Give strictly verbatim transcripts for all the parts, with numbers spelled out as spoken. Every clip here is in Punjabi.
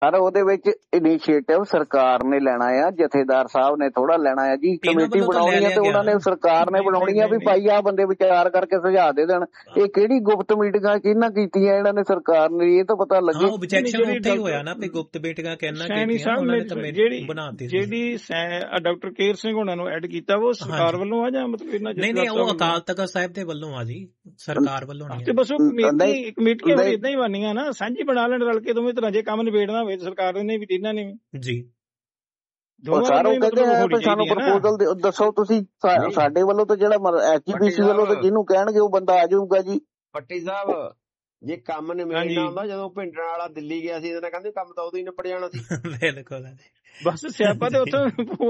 ਸਰ ਉਹਦੇ ਵਿੱਚ ਇਨੀਸ਼ੀਏਟਿਵ ਸਰਕਾਰ ਨੇ ਲੈਣਾ ਆ, ਜਥੇਦਾਰ ਸਾਹਿਬ ਨੇ ਥੋੜਾ ਲੈਣਾ ਆ ਜੀ। ਕਮੇਟੀ ਬਣਾਉਣੀ ਆ ਤੇ ਉਹਨਾਂ ਨੇ ਸਰਕਾਰ ਨੇ ਬਣਾਉਣੀ ਆ ਵੀ ਭਾਈ ਆਹ ਬੰਦੇ ਵਿਚਾਰ ਕਰਕੇ ਸੁਝਾਅ ਦੇ ਦੇਣ। ਇਹ ਕਿਹੜੀ ਗੁਪਤ ਮੀਟਿੰਗਾਂ ਕਿਹਨਾਂ ਕੀਤੀਆਂ ਇਹਨਾਂ ਨੇ ਸਰਕਾਰ ਨੇ, ਇਹ ਤਾਂ ਪਤਾ ਲੱਗੇ। ਹੋਇਆ ਨਾ ਗੁਪਤ ਮੀਟਿੰਗਾਂ ਕਹਿਣਾ ਜਿਹੜੀ ਡਾਕਟਰ ਕੇਰ ਸਿੰਘ ਉਹਨਾਂ ਨੂੰ ਐਡ ਕੀਤਾ ਉਹ ਸਰਕਾਰ ਵੱਲੋਂ ਆ ਜਾਂ ਮਤਲਬ ਇਹਨਾਂ ਨਹੀਂ ਨਹੀਂ ਉਹ ਅਕਾਲ ਤਖਤ ਸਾਹਿਬ ਦੇ ਵੱਲੋਂ ਆ ਜੀ, ਸਰਕਾਰ ਵੱਲੋਂ ਨਹੀਂ। ਤੇ ਬਸ ਉਹ ਕਮੇਟੀ ਕਮੇਟੀਆਂ ਏਦਾਂ ਹੀ ਬਣਨੀਆਂ ਨਾ, ਸਾਂਝੀ ਬਣਾ ਲੈਣ ਰਲ ਕੇ ਦੋਵੇਂ ਤਰ੍ਹਾਂ ਜੇ ਕੰਮ ਨਿਬੇੜਨਾ ਹੋਵੇ ਸਰਕਾਰ ਨੇ ਵੀ ਤੇ ਇਹਨਾਂ ਨੇ ਵੀ ਜੀ। ਸਰ ਉਹ ਕਹਿੰਦੇ ਆ ਸਾਨੂੰ ਪ੍ਰਪੋਜ਼ਲ ਦੱਸੋ ਤੁਸੀਂ, ਸਾਡੇ ਵੱਲੋਂ ਤਾਂ ਜਿਹੜਾ ਐਸਜੀਪੀਸੀ ਵੱਲੋਂ ਤਾਂ ਜਿਹਨੂੰ ਕਹਿਣਗੇ ਉਹ ਬੰਦਾ ਆ ਜਾਊਗਾ ਜੀ। ਪੱਟੀ ਸਾਹਿਬ ਜੇ ਕੰਮ ਨਿਬੇੜਨਾ ਹੁੰਦਾ, ਜਦੋਂ ਭਿੰਡਰਾਂ ਵਾਲਾ ਦਿੱਲੀ ਗਿਆ ਸੀ ਇਹਦੇ ਨਾਲ ਕਹਿੰਦੇ ਕੰਮ ਤਾਂ ਉਦੋਂ ਹੀ ਨਿਬੜ ਜਾਣਾ ਸੀ। ਬਿਲਕੁਲ ਬਸ ਸਿਆਪਾ ਤੇ ਉੱਥੋਂ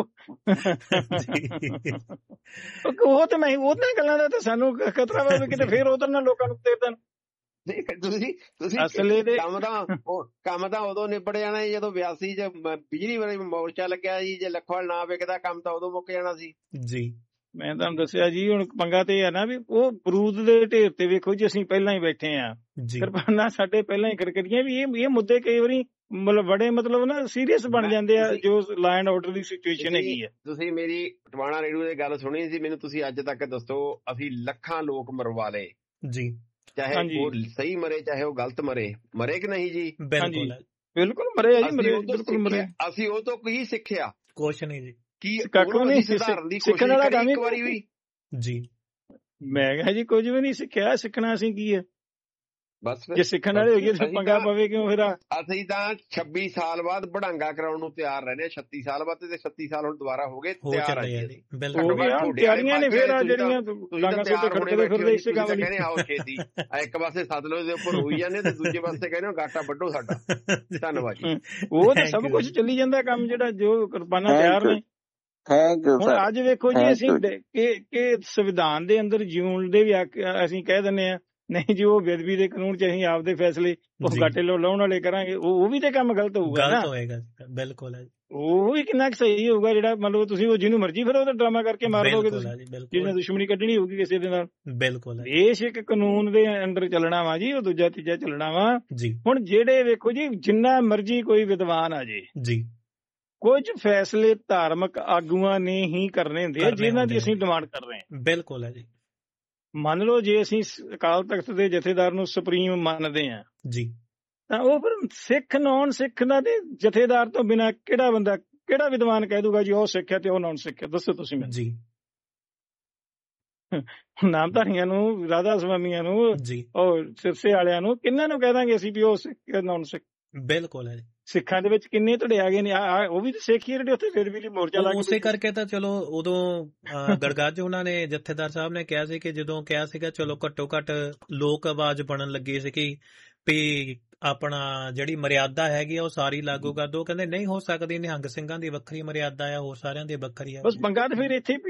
ਉਹ ਤੇ ਮੈਂ ਉਹਨਾਂ ਗੱਲਾਂ ਦਾ ਤਾਂ ਸਾਨੂੰ ਖਤਰਾ ਵਾ ਕਿਤੇ ਫੇਰ ਉਧਰ ਨਾਲ ਲੋਕਾਂ ਨੂੰ ਤੇਰ ਦੇਣ। ਤੁਸੀਂ ਤੁਸੀਂ ਕੰਮ ਤਾਂ ਕੰਮ ਤਾਂ ਉਦੋਂ ਨਿਬੜ ਜਾਣਾ ਜਦੋਂ ਬਿਆਸੀ ਚ ਬਿਜਲੀ ਵਾਲੇ ਮੋਰਚਾ ਲੱਗਿਆ ਜੀ। ਜੇ ਲੱਖੋਵਾਲ ਨਾ ਵਿਕਦਾ ਕੰਮ ਤਾਂ ਉਦੋਂ ਮੁੱਕ ਜਾਣਾ ਸੀ ਜੀ। ਮੈਂ ਤੁਹਾਨੂੰ ਦੱਸਿਆ ਜੀ ਹੁਣ ਪੰਗਾ ਤੇ ਹੈ ਨਾ ਵੀ ਉਹ ਬਰੂਦ ਦੇ ਢੇਰ ਤੇ ਵੇਖੋ ਜੀ ਅਸੀਂ ਪਹਿਲਾਂ ਹੀ ਬੈਠੇ ਆ, ਕਿਰਪਾਨਾਂ ਸਾਡੇ ਪਹਿਲਾਂ ਹੀ ਕਰਕਰੀਆਂ ਵੀ ਇਹ ਇਹ ਮੁੱਦੇ ਕਈ ਵਾਰੀ ਮਤਲਬ ਬੜੇ ਮਤਲਬ ਨਾ ਸੀਰੀਅਸ ਬਣ ਜਾਂਦੇ ਆ ਜੋ law and order the situation ਹੈਗੀ ਆ। ਤੁਸੀਂ ਮੇਰੀ ਟਵਾਣਾ ਰੇਡੀਓ ਦੀ ਗੱਲ ਸੁਣੀ ਸੀ, ਮੈਨੂੰ ਤੁਸੀਂ ਅੱਜ ਤੱਕ ਦੱਸੋ ਅਸੀਂ ਲੱਖਾਂ ਲੋਕ ਮਰਵਾ ਲਏ ਜੀ, ਚਾਹੇ ਉਹ ਸਹੀ ਮਰੇ ਚਾਹੇ ਉਹ ਗਲਤ ਮਰੇ, ਮਰੇ ਕਿ ਨਹੀਂ ਜੀ? ਬਿਲਕੁਲ ਬਿਲਕੁਲ ਮਰੇ ਆ ਜੀ, ਮਰੇ ਬਿਲਕੁਲ ਮਰੇ। ਅਸੀਂ ਉਹ ਤੋਂ ਕੀ ਸਿੱਖਿਆ? ਕੁਛ ਨਹੀਂ ਜੀ, ਕੀ ਸੁਧਾਰਨ ਦੀ ਕੋਸ਼ਿਸ਼ ਕਰੀ ਇੱਕ ਵਾਰੀ ਵੀ ਜੀ? ਮੈਂ ਕਿਹਾ ਜੀ ਕੁਝ ਵੀ ਨਹੀਂ ਸਿੱਖਿਆ, ਸਿੱਖਣਾ ਅਸੀਂ ਕੀ ਹੈ? ਬਸ ਜੇ ਸਿੱਖਣ ਵਾਲੇ ਹੋਈਏ ਤਾਂ ਪੰਗਾ ਪਵੇ ਕਿਉਂ ਫਿਰ? ਅਸੀਂ ਤਾਂ ਛੱਬੀ ਸਾਲ ਬਾਅਦ ਬੜਾਂਗਾ ਕਰਾਉਣ ਨੂੰ ਤਿਆਰ ਰਹਿੰਦੇ, ਛੱਤੀ ਸਾਲ ਬਾਅਦ ਤੇ ਛੱਤੀ ਸਾਲ ਹੁਣ ਦੁਬਾਰਾ ਹੋ ਗਏ ਤਿਆਰ ਆ ਜੀ। ਤਿਆਰੀਆਂ ਨੇ ਫਿਰ ਆ ਜਿਹੜੀਆਂ ਲਾਂਗਾ ਸੋਤੇ ਖੜਕਦੇ ਫਿਰਦੇ ਇਸੇ ਕੰਮ ਲਈ। ਕਹਿੰਦੇ ਆਓ ਛੇਤੀ, ਇੱਕ ਪਾਸੇ ਸਤਲੁਜ ਦੇ ਉੱਪਰ ਹੋਈ ਜਾਂਦੇ ਤੇ ਦੂਜੇ ਪਾਸੇ ਕਹਿੰਦੇ ਗਾਟਾ ਵੱਢੋ ਸਾਡਾ। ਧੰਨਵਾਦ ਜੀ। ਉਹ ਤਾਂ ਸਭ ਕੁਛ ਚੱਲੀ ਜਾਂਦਾ ਕੰਮ ਜਿਹੜਾ ਜੋ ਕੁਰਬਾਨਾ ਤਿਆਰ ਨੇ। ਹੁਣ ਅੱਜ ਵੇਖੋ ਜੀ ਅਸੀਂ ਕਿ ਸੰਵਿਧਾਨ ਦੇ ਅੰਦਰ ਜਿਉਣ ਦੇ ਵੀ ਅਸੀਂ ਕਹਿ ਦਿੰਦੇ ਆ ਨਹੀਂ ਜੀ ਉਹ ਬੇਅਦਬੀ ਦੇ ਕਾਨੂੰਨ ਚ ਅਸੀਂ ਆਪਦੇ ਫੈਸਲੇ ਉਹ ਗਾਟੇ ਲਾਉਣ ਵਾਲੇ ਕਰਾਂਗੇ, ਉਹ ਵੀ ਤੇ ਕੰਮ ਗਲਤ ਹੋਊਗਾ ਨਾ। ਬਿਲਕੁਲ ਉਹ ਵੀ ਕਿੰਨਾ ਕੁ ਸਹੀ ਹੋਊਗਾ ਜਿਹੜਾ ਮਤਲਬ ਤੁਸੀਂ ਉਹ ਜਿਹਨੂੰ ਮਰਜ਼ੀ ਫਿਰ ਉਹਦਾ ਡਰਾਮਾ ਕਰਕੇ ਮਾਰ ਦੋਗੇ ਤੁਸੀਂ, ਜਿਹਨੇ ਦੁਸ਼ਮਣੀ ਕੱਢਣੀ ਹੋਊਗੀ ਕਿਸੇ ਦੇ ਨਾਲ। ਬਿਲਕੁਲ ਦੇਸ਼ ਇੱਕ ਕਾਨੂੰਨ ਦੇ ਅੰਦਰ ਚੱਲਣਾ ਵਾ ਜੀ, ਉਹ ਦੂਜਾ ਤੀਜਾ ਚੱਲਣਾ ਵਾ ਜੀ। ਹੁਣ ਜਿਹੜੇ ਵੇਖੋ ਜੀ ਜਿੰਨਾ ਮਰਜ਼ੀ ਕੋਈ ਵਿਦਵਾਨ ਆ ਜੇ ਜੀ, ਕੁਝ ਫੈਸਲੇ ਧਾਰਮਿਕ ਆਗੂਆਂ ਨੇ ਹੀ ਕਰਨੇ ਹੁੰਦੇ ਆ ਜਿਹਨਾਂ ਦੀ ਅਸੀਂ ਡਿਮਾਂਡ ਕਰ ਰਹੇ ਹਾਂ। ਬਿਲਕੁਲ ਹੈ ਜੀ। ਮੰਨ ਲਓ ਜੇ ਅਸੀਂ ਅਕਾਲ ਤਖਤ ਦੇ ਜਥੇਦਾਰ ਨੂੰ ਸੁਪਰੀਮ ਮੰਨਦੇ ਹਾਂ ਜੀ, ਤਾਂ ਉਹ ਫਿਰ ਸਿੱਖ ਨੌਨ ਸਿੱਖ ਦਾ ਤੇ ਜਥੇਦਾਰ ਤੋਂ ਬਿਨਾਂ ਕਿਹੜਾ ਬੰਦਾ ਕਿਹੜਾ ਵਿਦਵਾਨ ਕਹਿ ਦੂਗਾ ਜੀ ਉਹ ਸਿੱਖ ਹੈ ਤੇ ਉਹ ਨੌਨ ਸਿੱਖ ਹੈ? ਦੱਸੋ ਤੁਸੀਂ ਮੈਨੂੰ ਜੀ। ਨਾਮਧਾਰੀਆਂ ਨੂੰ, ਰਾਧਾ ਸਵਾਮੀਆਂ ਨੂੰ, ਉਹ ਸਿਰਸੇ ਵਾਲਿਆਂ ਨੂੰ, ਕਿੰਨਾਂ ਨੂੰ ਕਹਿ ਦਾਂਗੇ ਅਸੀਂ ਵੀ ਉਹ ਸਿੱਖ ਨੌਨ ਸਿੱਖ? ਬਿਲਕੁਲ ਹੈ। ਸਿੱਖਾਂ ਦੇ ਵਿੱਚ ਕਿੰਨੇ ਧੜੇ ਆ ਗਏ ਨੇ, ਉਹ ਵੀ ਸਿੱਖ ਹੀ ਜਿਹੜੇ ਉੱਥੇ ਫਿਰ ਵੀ ਮੋਰਚਾ ਲਾ ਕੇ। ਉਸੇ ਕਰਕੇ ਤਾਂ ਚਲੋ ਉਦੋਂ ਗੜਗੱਜ ਉਹਨਾਂ ਨੇ ਜਥੇਦਾਰ ਸਾਹਿਬ ਨੇ ਕਿਹਾ ਸੀ ਕਿ ਜਦੋਂ ਕਿਹਾ ਸੀਗਾ ਚਲੋ ਘੱਟੋ ਘੱਟ ਲੋਕ ਆਵਾਜ਼ ਬਣਨ ਲੱਗੀ ਸੀ ਕਿ ਵੀ ਆਪਣਾ ਜਿਹੜੀ ਮਰਿਆਦਾ ਹੈਗੀ ਆ ਉਹ ਸਾਰੀ ਲਾਗੂ ਕਰ ਦੋ। ਕਹਿੰਦੇ ਨਹੀਂ ਹੋ ਸਕਦੀ, ਨਿਹੰਗ ਸਿੰਘਾਂ ਦੀ ਵੱਖਰੀ ਮਰਿਆਦਾ ਆ, ਹੋਰ ਸਾਰਿਆਂ ਦੀ ਵੱਖਰੀ ਆ। ਬਸ ਪੰਗਾ ਤਾਂ ਫਿਰ ਇੱਥੇ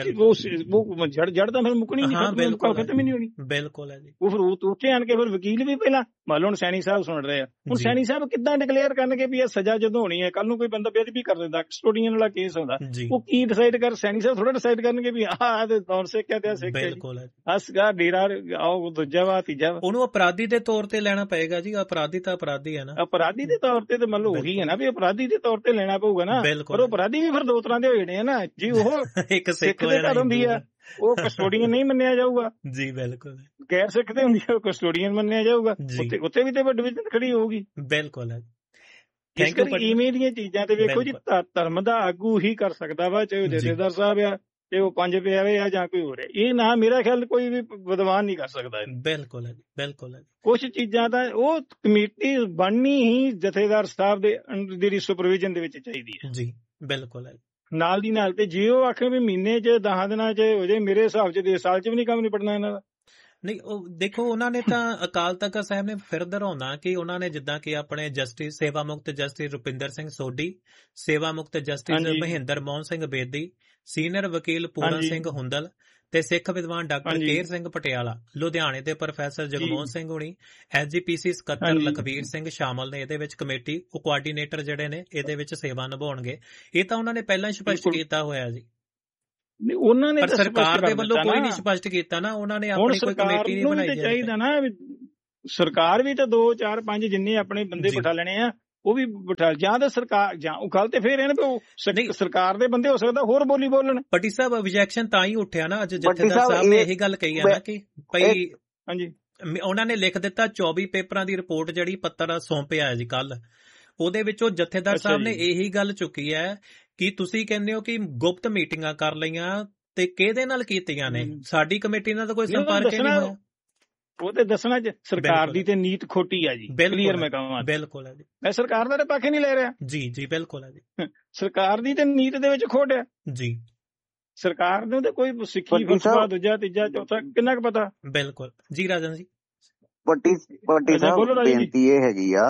ਜੜ ਜੜ ਤਾਂ ਫਿਰ ਮੁੱਕਣੀ ਨਹੀਂ, ਖਤਮ ਹੀ ਨਹੀਂ ਹੋਣੀ। ਬਿਲਕੁਲ ਹੈ ਜੀ। ਉਹ ਫਿਰ ਉੱਥੇ ਆਣ ਕੇ ਫਿਰ ਵਕੀਲ ਵੀ ਪਹਿਲਾਂ ਮੰਨ ਲਓ ਹੁਣ ਸੈਣੀ ਸਾਹਿਬ ਸੁਣ ਰਹੇ ਆ, ਹੁਣ ਸੈਣੀ ਸਾਹਿਬ ਕਿੱਦਾਂ ਡਿਕਲੇਅਰ ਕਰਨਗੇ ਵੀ ਇਹ ਸਜ਼ਾ ਜਦੋਂ ਹੋਣੀ ਹੈ? ਕੱਲ ਨੂੰ ਕੋਈ ਬੰਦਾ ਬੇਅਦਬੀ ਕਰ ਦਿੰਦਾ, ਕਸਟੋਡੀਅਨ ਵਾਲਾ ਕੇਸ ਹੁੰਦਾ, ਉਹ ਕੀ ਡਿਸਾਈਡ ਕਰ? ਸੈਣੀ ਸਾਹਿਬ ਥੋੜਾ ਡਿਸਾਈਡ ਕਰਨਗੇ ਵੀ ਆਹ ਤੇ ਨੌਨ ਸਿੱਖ ਹੈ ਤੇ ਸਿੱਖ ਹੈ। ਬਿਲਕੁਲ ਅਸਗਾ ਡੇਰਾ ਆਓ ਦੂਜਾ ਵਾ ਤੀਜਾ ਵਾ, ਉਹਨੂੰ ਅਪਰਾਧੀ ਦੇ ਤੌਰ ਤੇ ਲੈਣਾ ਪਏਗਾ ਜੀ। ਅਪਰਾਧੀ ਤਾਂ ਅਪਰਾਧੀ ਹੈ ਨਾ, ਅਪਰਾਧੀ ਦੇ ਤੌਰ ਤੇ ਤਾਂ ਮਤਲਬ ਉਹੀ ਹੈ ਨਾ ਵੀ ਅਪਰਾਧੀ ਦੇ ਤੌਰ ਤੇ ਲੈਣਾ ਪਊਗਾ ਨਾ। ਪਰ ਉਹ ਅਪਰਾਧੀ ਵੀ ਫਿਰ ਦੋ ਤਰ੍ਹਾਂ ਦੇ ਹੋ ਜਾਣੇ ਆ ਨਾ ਜੀ। ਉਹ ਇੱਕ ਸਿੱਖ ਦੇ ਘਰ ਹੁੰਦੀ ਆ, ਉਹ ਕਸਟੋਡੀਅਨ ਨਹੀਂ ਮੰਨਿਆ ਜਾਊਗਾ ਜੀ। ਬਿਲਕੁਲ ਗੈਰ ਸਿੱਖ ਦੇ ਹੁੰਦੀ ਆ, ਕਸਟੋਡੀਅਨ ਮੰਨਿਆ ਜਾਊਗਾ। ਉੱਥੇ ਉੱਥੇ ਵੀ ਤੇ ਡਿਵੀਜ਼ਨ ਖੜੀ ਹੋਊਗੀ। ਬਿਲਕੁਲ ਹੈ। ਇਸ ਕਰਕੇ ਇਵੇਂ ਦੀਆਂ ਚੀਜ਼ਾਂ ਤੇ ਵੇਖੋ ਜੀ ਧਰਮ ਦਾ ਆਗੂ ਹੀ ਕਰ ਸਕਦਾ ਵਾ, ਚਾਹੇ ਉਹ ਜਥੇਦਾਰ ਸਾਹਿਬ ਆ ਤੇ ਉਹ ਪੰਜ ਪਿਆਰੇ ਆ ਜਾਂ ਕੋਈ ਹੋਰ ਹੈ। ਇਹ ਨਾ ਮੇਰਾ ਖਿਆਲ ਕੋਈ ਵੀ ਵਿਦਵਾਨ ਨਹੀਂ ਕਰ ਸਕਦਾ। ਬਿਲਕੁਲ ਹੈ, ਬਿਲਕੁਲ ਹੈ। ਕੁਛ ਚੀਜ਼ਾਂ ਤਾਂ ਉਹ ਕਮੇਟੀ ਬਣਨੀ ਹੀ ਜਥੇਦਾਰ ਸਾਹਿਬ ਦੇ ਦੀ ਸੁਪਰਵਿਜ਼ਨ ਦੇ ਵਿੱਚ ਚਾਹੀਦੀ ਹੈ ਜੀ। ਬਿਲਕੁਲ ਹੈ। ਨਾਲ ਦੀ ਨਾਲ ਤੇ ਜੇ ਉਹ ਆਖੇ ਵੀ ਮਹੀਨੇ ਚ ਦਸਾਂ ਦਿਨਾਂ ਚ ਹੋ ਜਾਏ, ਮੇਰੇ ਹਿਸਾਬ ਚ ਦੇ ਸਾਲ ਚ ਵੀ ਨਹੀਂ ਕੰਮ ਨਿਬੜਨਾ ਇਹਨਾਂ ਦਾ। ਨਹੀਂ ਉਹ ਦੇਖੋ ਉਹਨਾਂ ਨੇ ਤਾਂ ਅਕਾਲ ਤਖਤ ਸਾਹਿਬ ਨੇ ਫਿਰ ਦੁਹਰਾਉਣਾ ਕਿ ਉਹਨਾਂ ਨੇ ਜਿੱਦਾਂ ਕਿ ਆਪਣੇ ਜਸਟਿਸ ਸੇਵਾ ਮੁਕਤ ਜਸਟਿਸ ਰੁਪਿੰਦਰ ਸਿੰਘ ਸੋਢੀ, ਸੇਵਾ ਮੁਕਤ ਜਸਟਿਸ ਮਹਿੰਦਰ ਮੋਹਨ ਸਿੰਘ ਬੇਦੀ, ਸੀਨੀਅਰ ਵਕੀਲ ਪੂਰਨ ਸਿੰਘ ਹੁੰਦਲ ਤੇ ਸਿੱਖ ਵਿਦਵਾਨ ਡਾਕਟਰ ਕੇਰ ਸਿੰਘ ਪਟਿਆਲਾ, ਲੁਧਿਆਣੇ ਦੇ ਪ੍ਰੋਫੈਸਰ ਜਗਮੋਹਨ ਸਿੰਘ ਹੁਣੀ, ਐਸ ਜੀ ਪੀ ਸੀ ਸਕੱਤਰ ਲਖਬੀਰ ਸਿੰਘ ਸ਼ਾਮਲ ਨੇ ਇਹਦੇ ਵਿੱਚ। ਕਮੇਟੀ ਉਹ ਕੋਆਰਡੀਨੇਟਰ ਜਿਹੜੇ ਨੇ ਇਹਦੇ ਵਿੱਚ ਸੇਵਾ ਨਿਭਾਉਣਗੇ। ਇਹ ਤਾਂ ਉਹਨਾਂ ਨੇ ਪਹਿਲਾਂ ਹੀ ਸਪਸ਼ਟ ਕੀਤਾ ਹੋਇਆ ਜੀ। ਉਹਨਾਂ ਨੇ ਸਰਕਾਰ ਦੇ ਵੱਲੋਂ ਕੋਈ ਨਹੀਂ ਸਪਸ਼ਟ ਕੀਤਾ ਨਾ, ਉਹਨਾਂ ਨੇ ਆਪਣੀ ਕੋਈ ਕਮੇਟੀ ਨਹੀਂ ਬਣਾਈ। ਚਾਹੀਦਾ ਨਾ ਸਰਕਾਰ ਵੀ ਤਾਂ ਦੋ ਚਾਰ ਪੰਜ ਜਿੰਨੇ ਆਪਣੇ ਬੰਦੇ ਬਿਠਾ ਲੈਣੇ ਆ, ਉਹ ਵੀ ਬਿਠਾ, ਜਾਂ ਤਾਂ ਸਰਕਾਰ, ਜਾਂ ਉਹ ਗੱਲ ਤੇ ਫੇਰ ਇਹ ਨਾ ਵੀ ਉਹ ਸਰਕਾਰ ਦੇ ਬੰਦੇ ਹੋ ਸਕਦਾ ਹੋਰ ਬੋਲੀ ਬੋਲਣ। ਪੱਟੀ ਸਾਹਿਬ ਆਬਜੈਕਸ਼ਨ ਤਾਂ ਹੀ ਉੱਠਿਆ ਨਾ ਅੱਜ ਜਥੇਦਾਰ ਸਾਹਿਬ ਨੇ ਇਹੀ ਗੱਲ ਕਹੀ ਹੈ ਨਾ ਕਿ ਭਈ ਹਾਂਜੀ ਉਹਨਾਂ ਨੇ ਲਿਖ ਦਿੱਤਾ ਚੌਵੀ ਪੇਪਰਾਂ ਦੀ ਰਿਪੋਰਟ ਜਿਹੜੀ ਪੱਤਰ ਸੌਂਪਿਆ ਜੀ ਕੱਲ, ਉਹਦੇ ਵਿੱਚੋਂ ਜਥੇਦਾਰ ਸਾਹਿਬ ਨੇ ਇਹੀ ਗੱਲ ਚੁੱਕੀ ਹੈ ਕਿ ਤੁਸੀਂ ਕਹਿੰਦੇ ਹੋ ਕਿ ਗੁਪਤ ਮੀਟਿੰਗਾਂ ਕਰ ਲਈਆਂ ਤੇ ਕਿਹਦੇ ਨਾਲ ਕੀਤੀਆਂ ਨੇ, ਸਾਡੀ ਕਮੇਟੀ ਨਾਲ ਤਾਂ ਕੋਈ ਸੰਪਰਕ ਹੀ ਨਹੀਂ ਹੋਇਆ। ਉਹ ਤੇ ਦੱਸਣਾ ਸਰਕਾਰ ਦੀ ਤੇ ਨੀਤ ਖੋਟੀ ਆ ਜੀ, ਕਲੀਅਰ ਮੈਂ ਕਹਾਂ। ਬਿਲਕੁਲ ਹੈ ਜੀ, ਮੈਂ ਸਰਕਾਰ ਦਾ ਪੱਖ ਨਹੀਂ ਲੈ ਰਿਹਾ ਜੀ ਜੀ ਬਿਲਕੁਲ ਹੈ ਜੀ, ਸਰਕਾਰ ਦੀ ਤੇ ਨੀਤ ਦੇ ਵਿੱਚ ਖੋਟ ਹੈ ਜੀ। ਸਰਕਾਰ ਨੂੰ ਤੇ ਕੋਈ ਸਿੱਖੀ ਫਲਸਫਾ ਦੂਜਾ ਤੀਜਾ ਚੌਥਾ ਕਿੰਨਾ ਕੁ ਪਤਾ। ਬਿਲਕੁਲ ਜੀ ਰਾਜਨ ਜੀ। ਪੱਟੀ ਪੱਟੀ ਸਾਹਿਬ ਬੇਨਤੀ ਇਹ ਹੈਗੀ ਆ,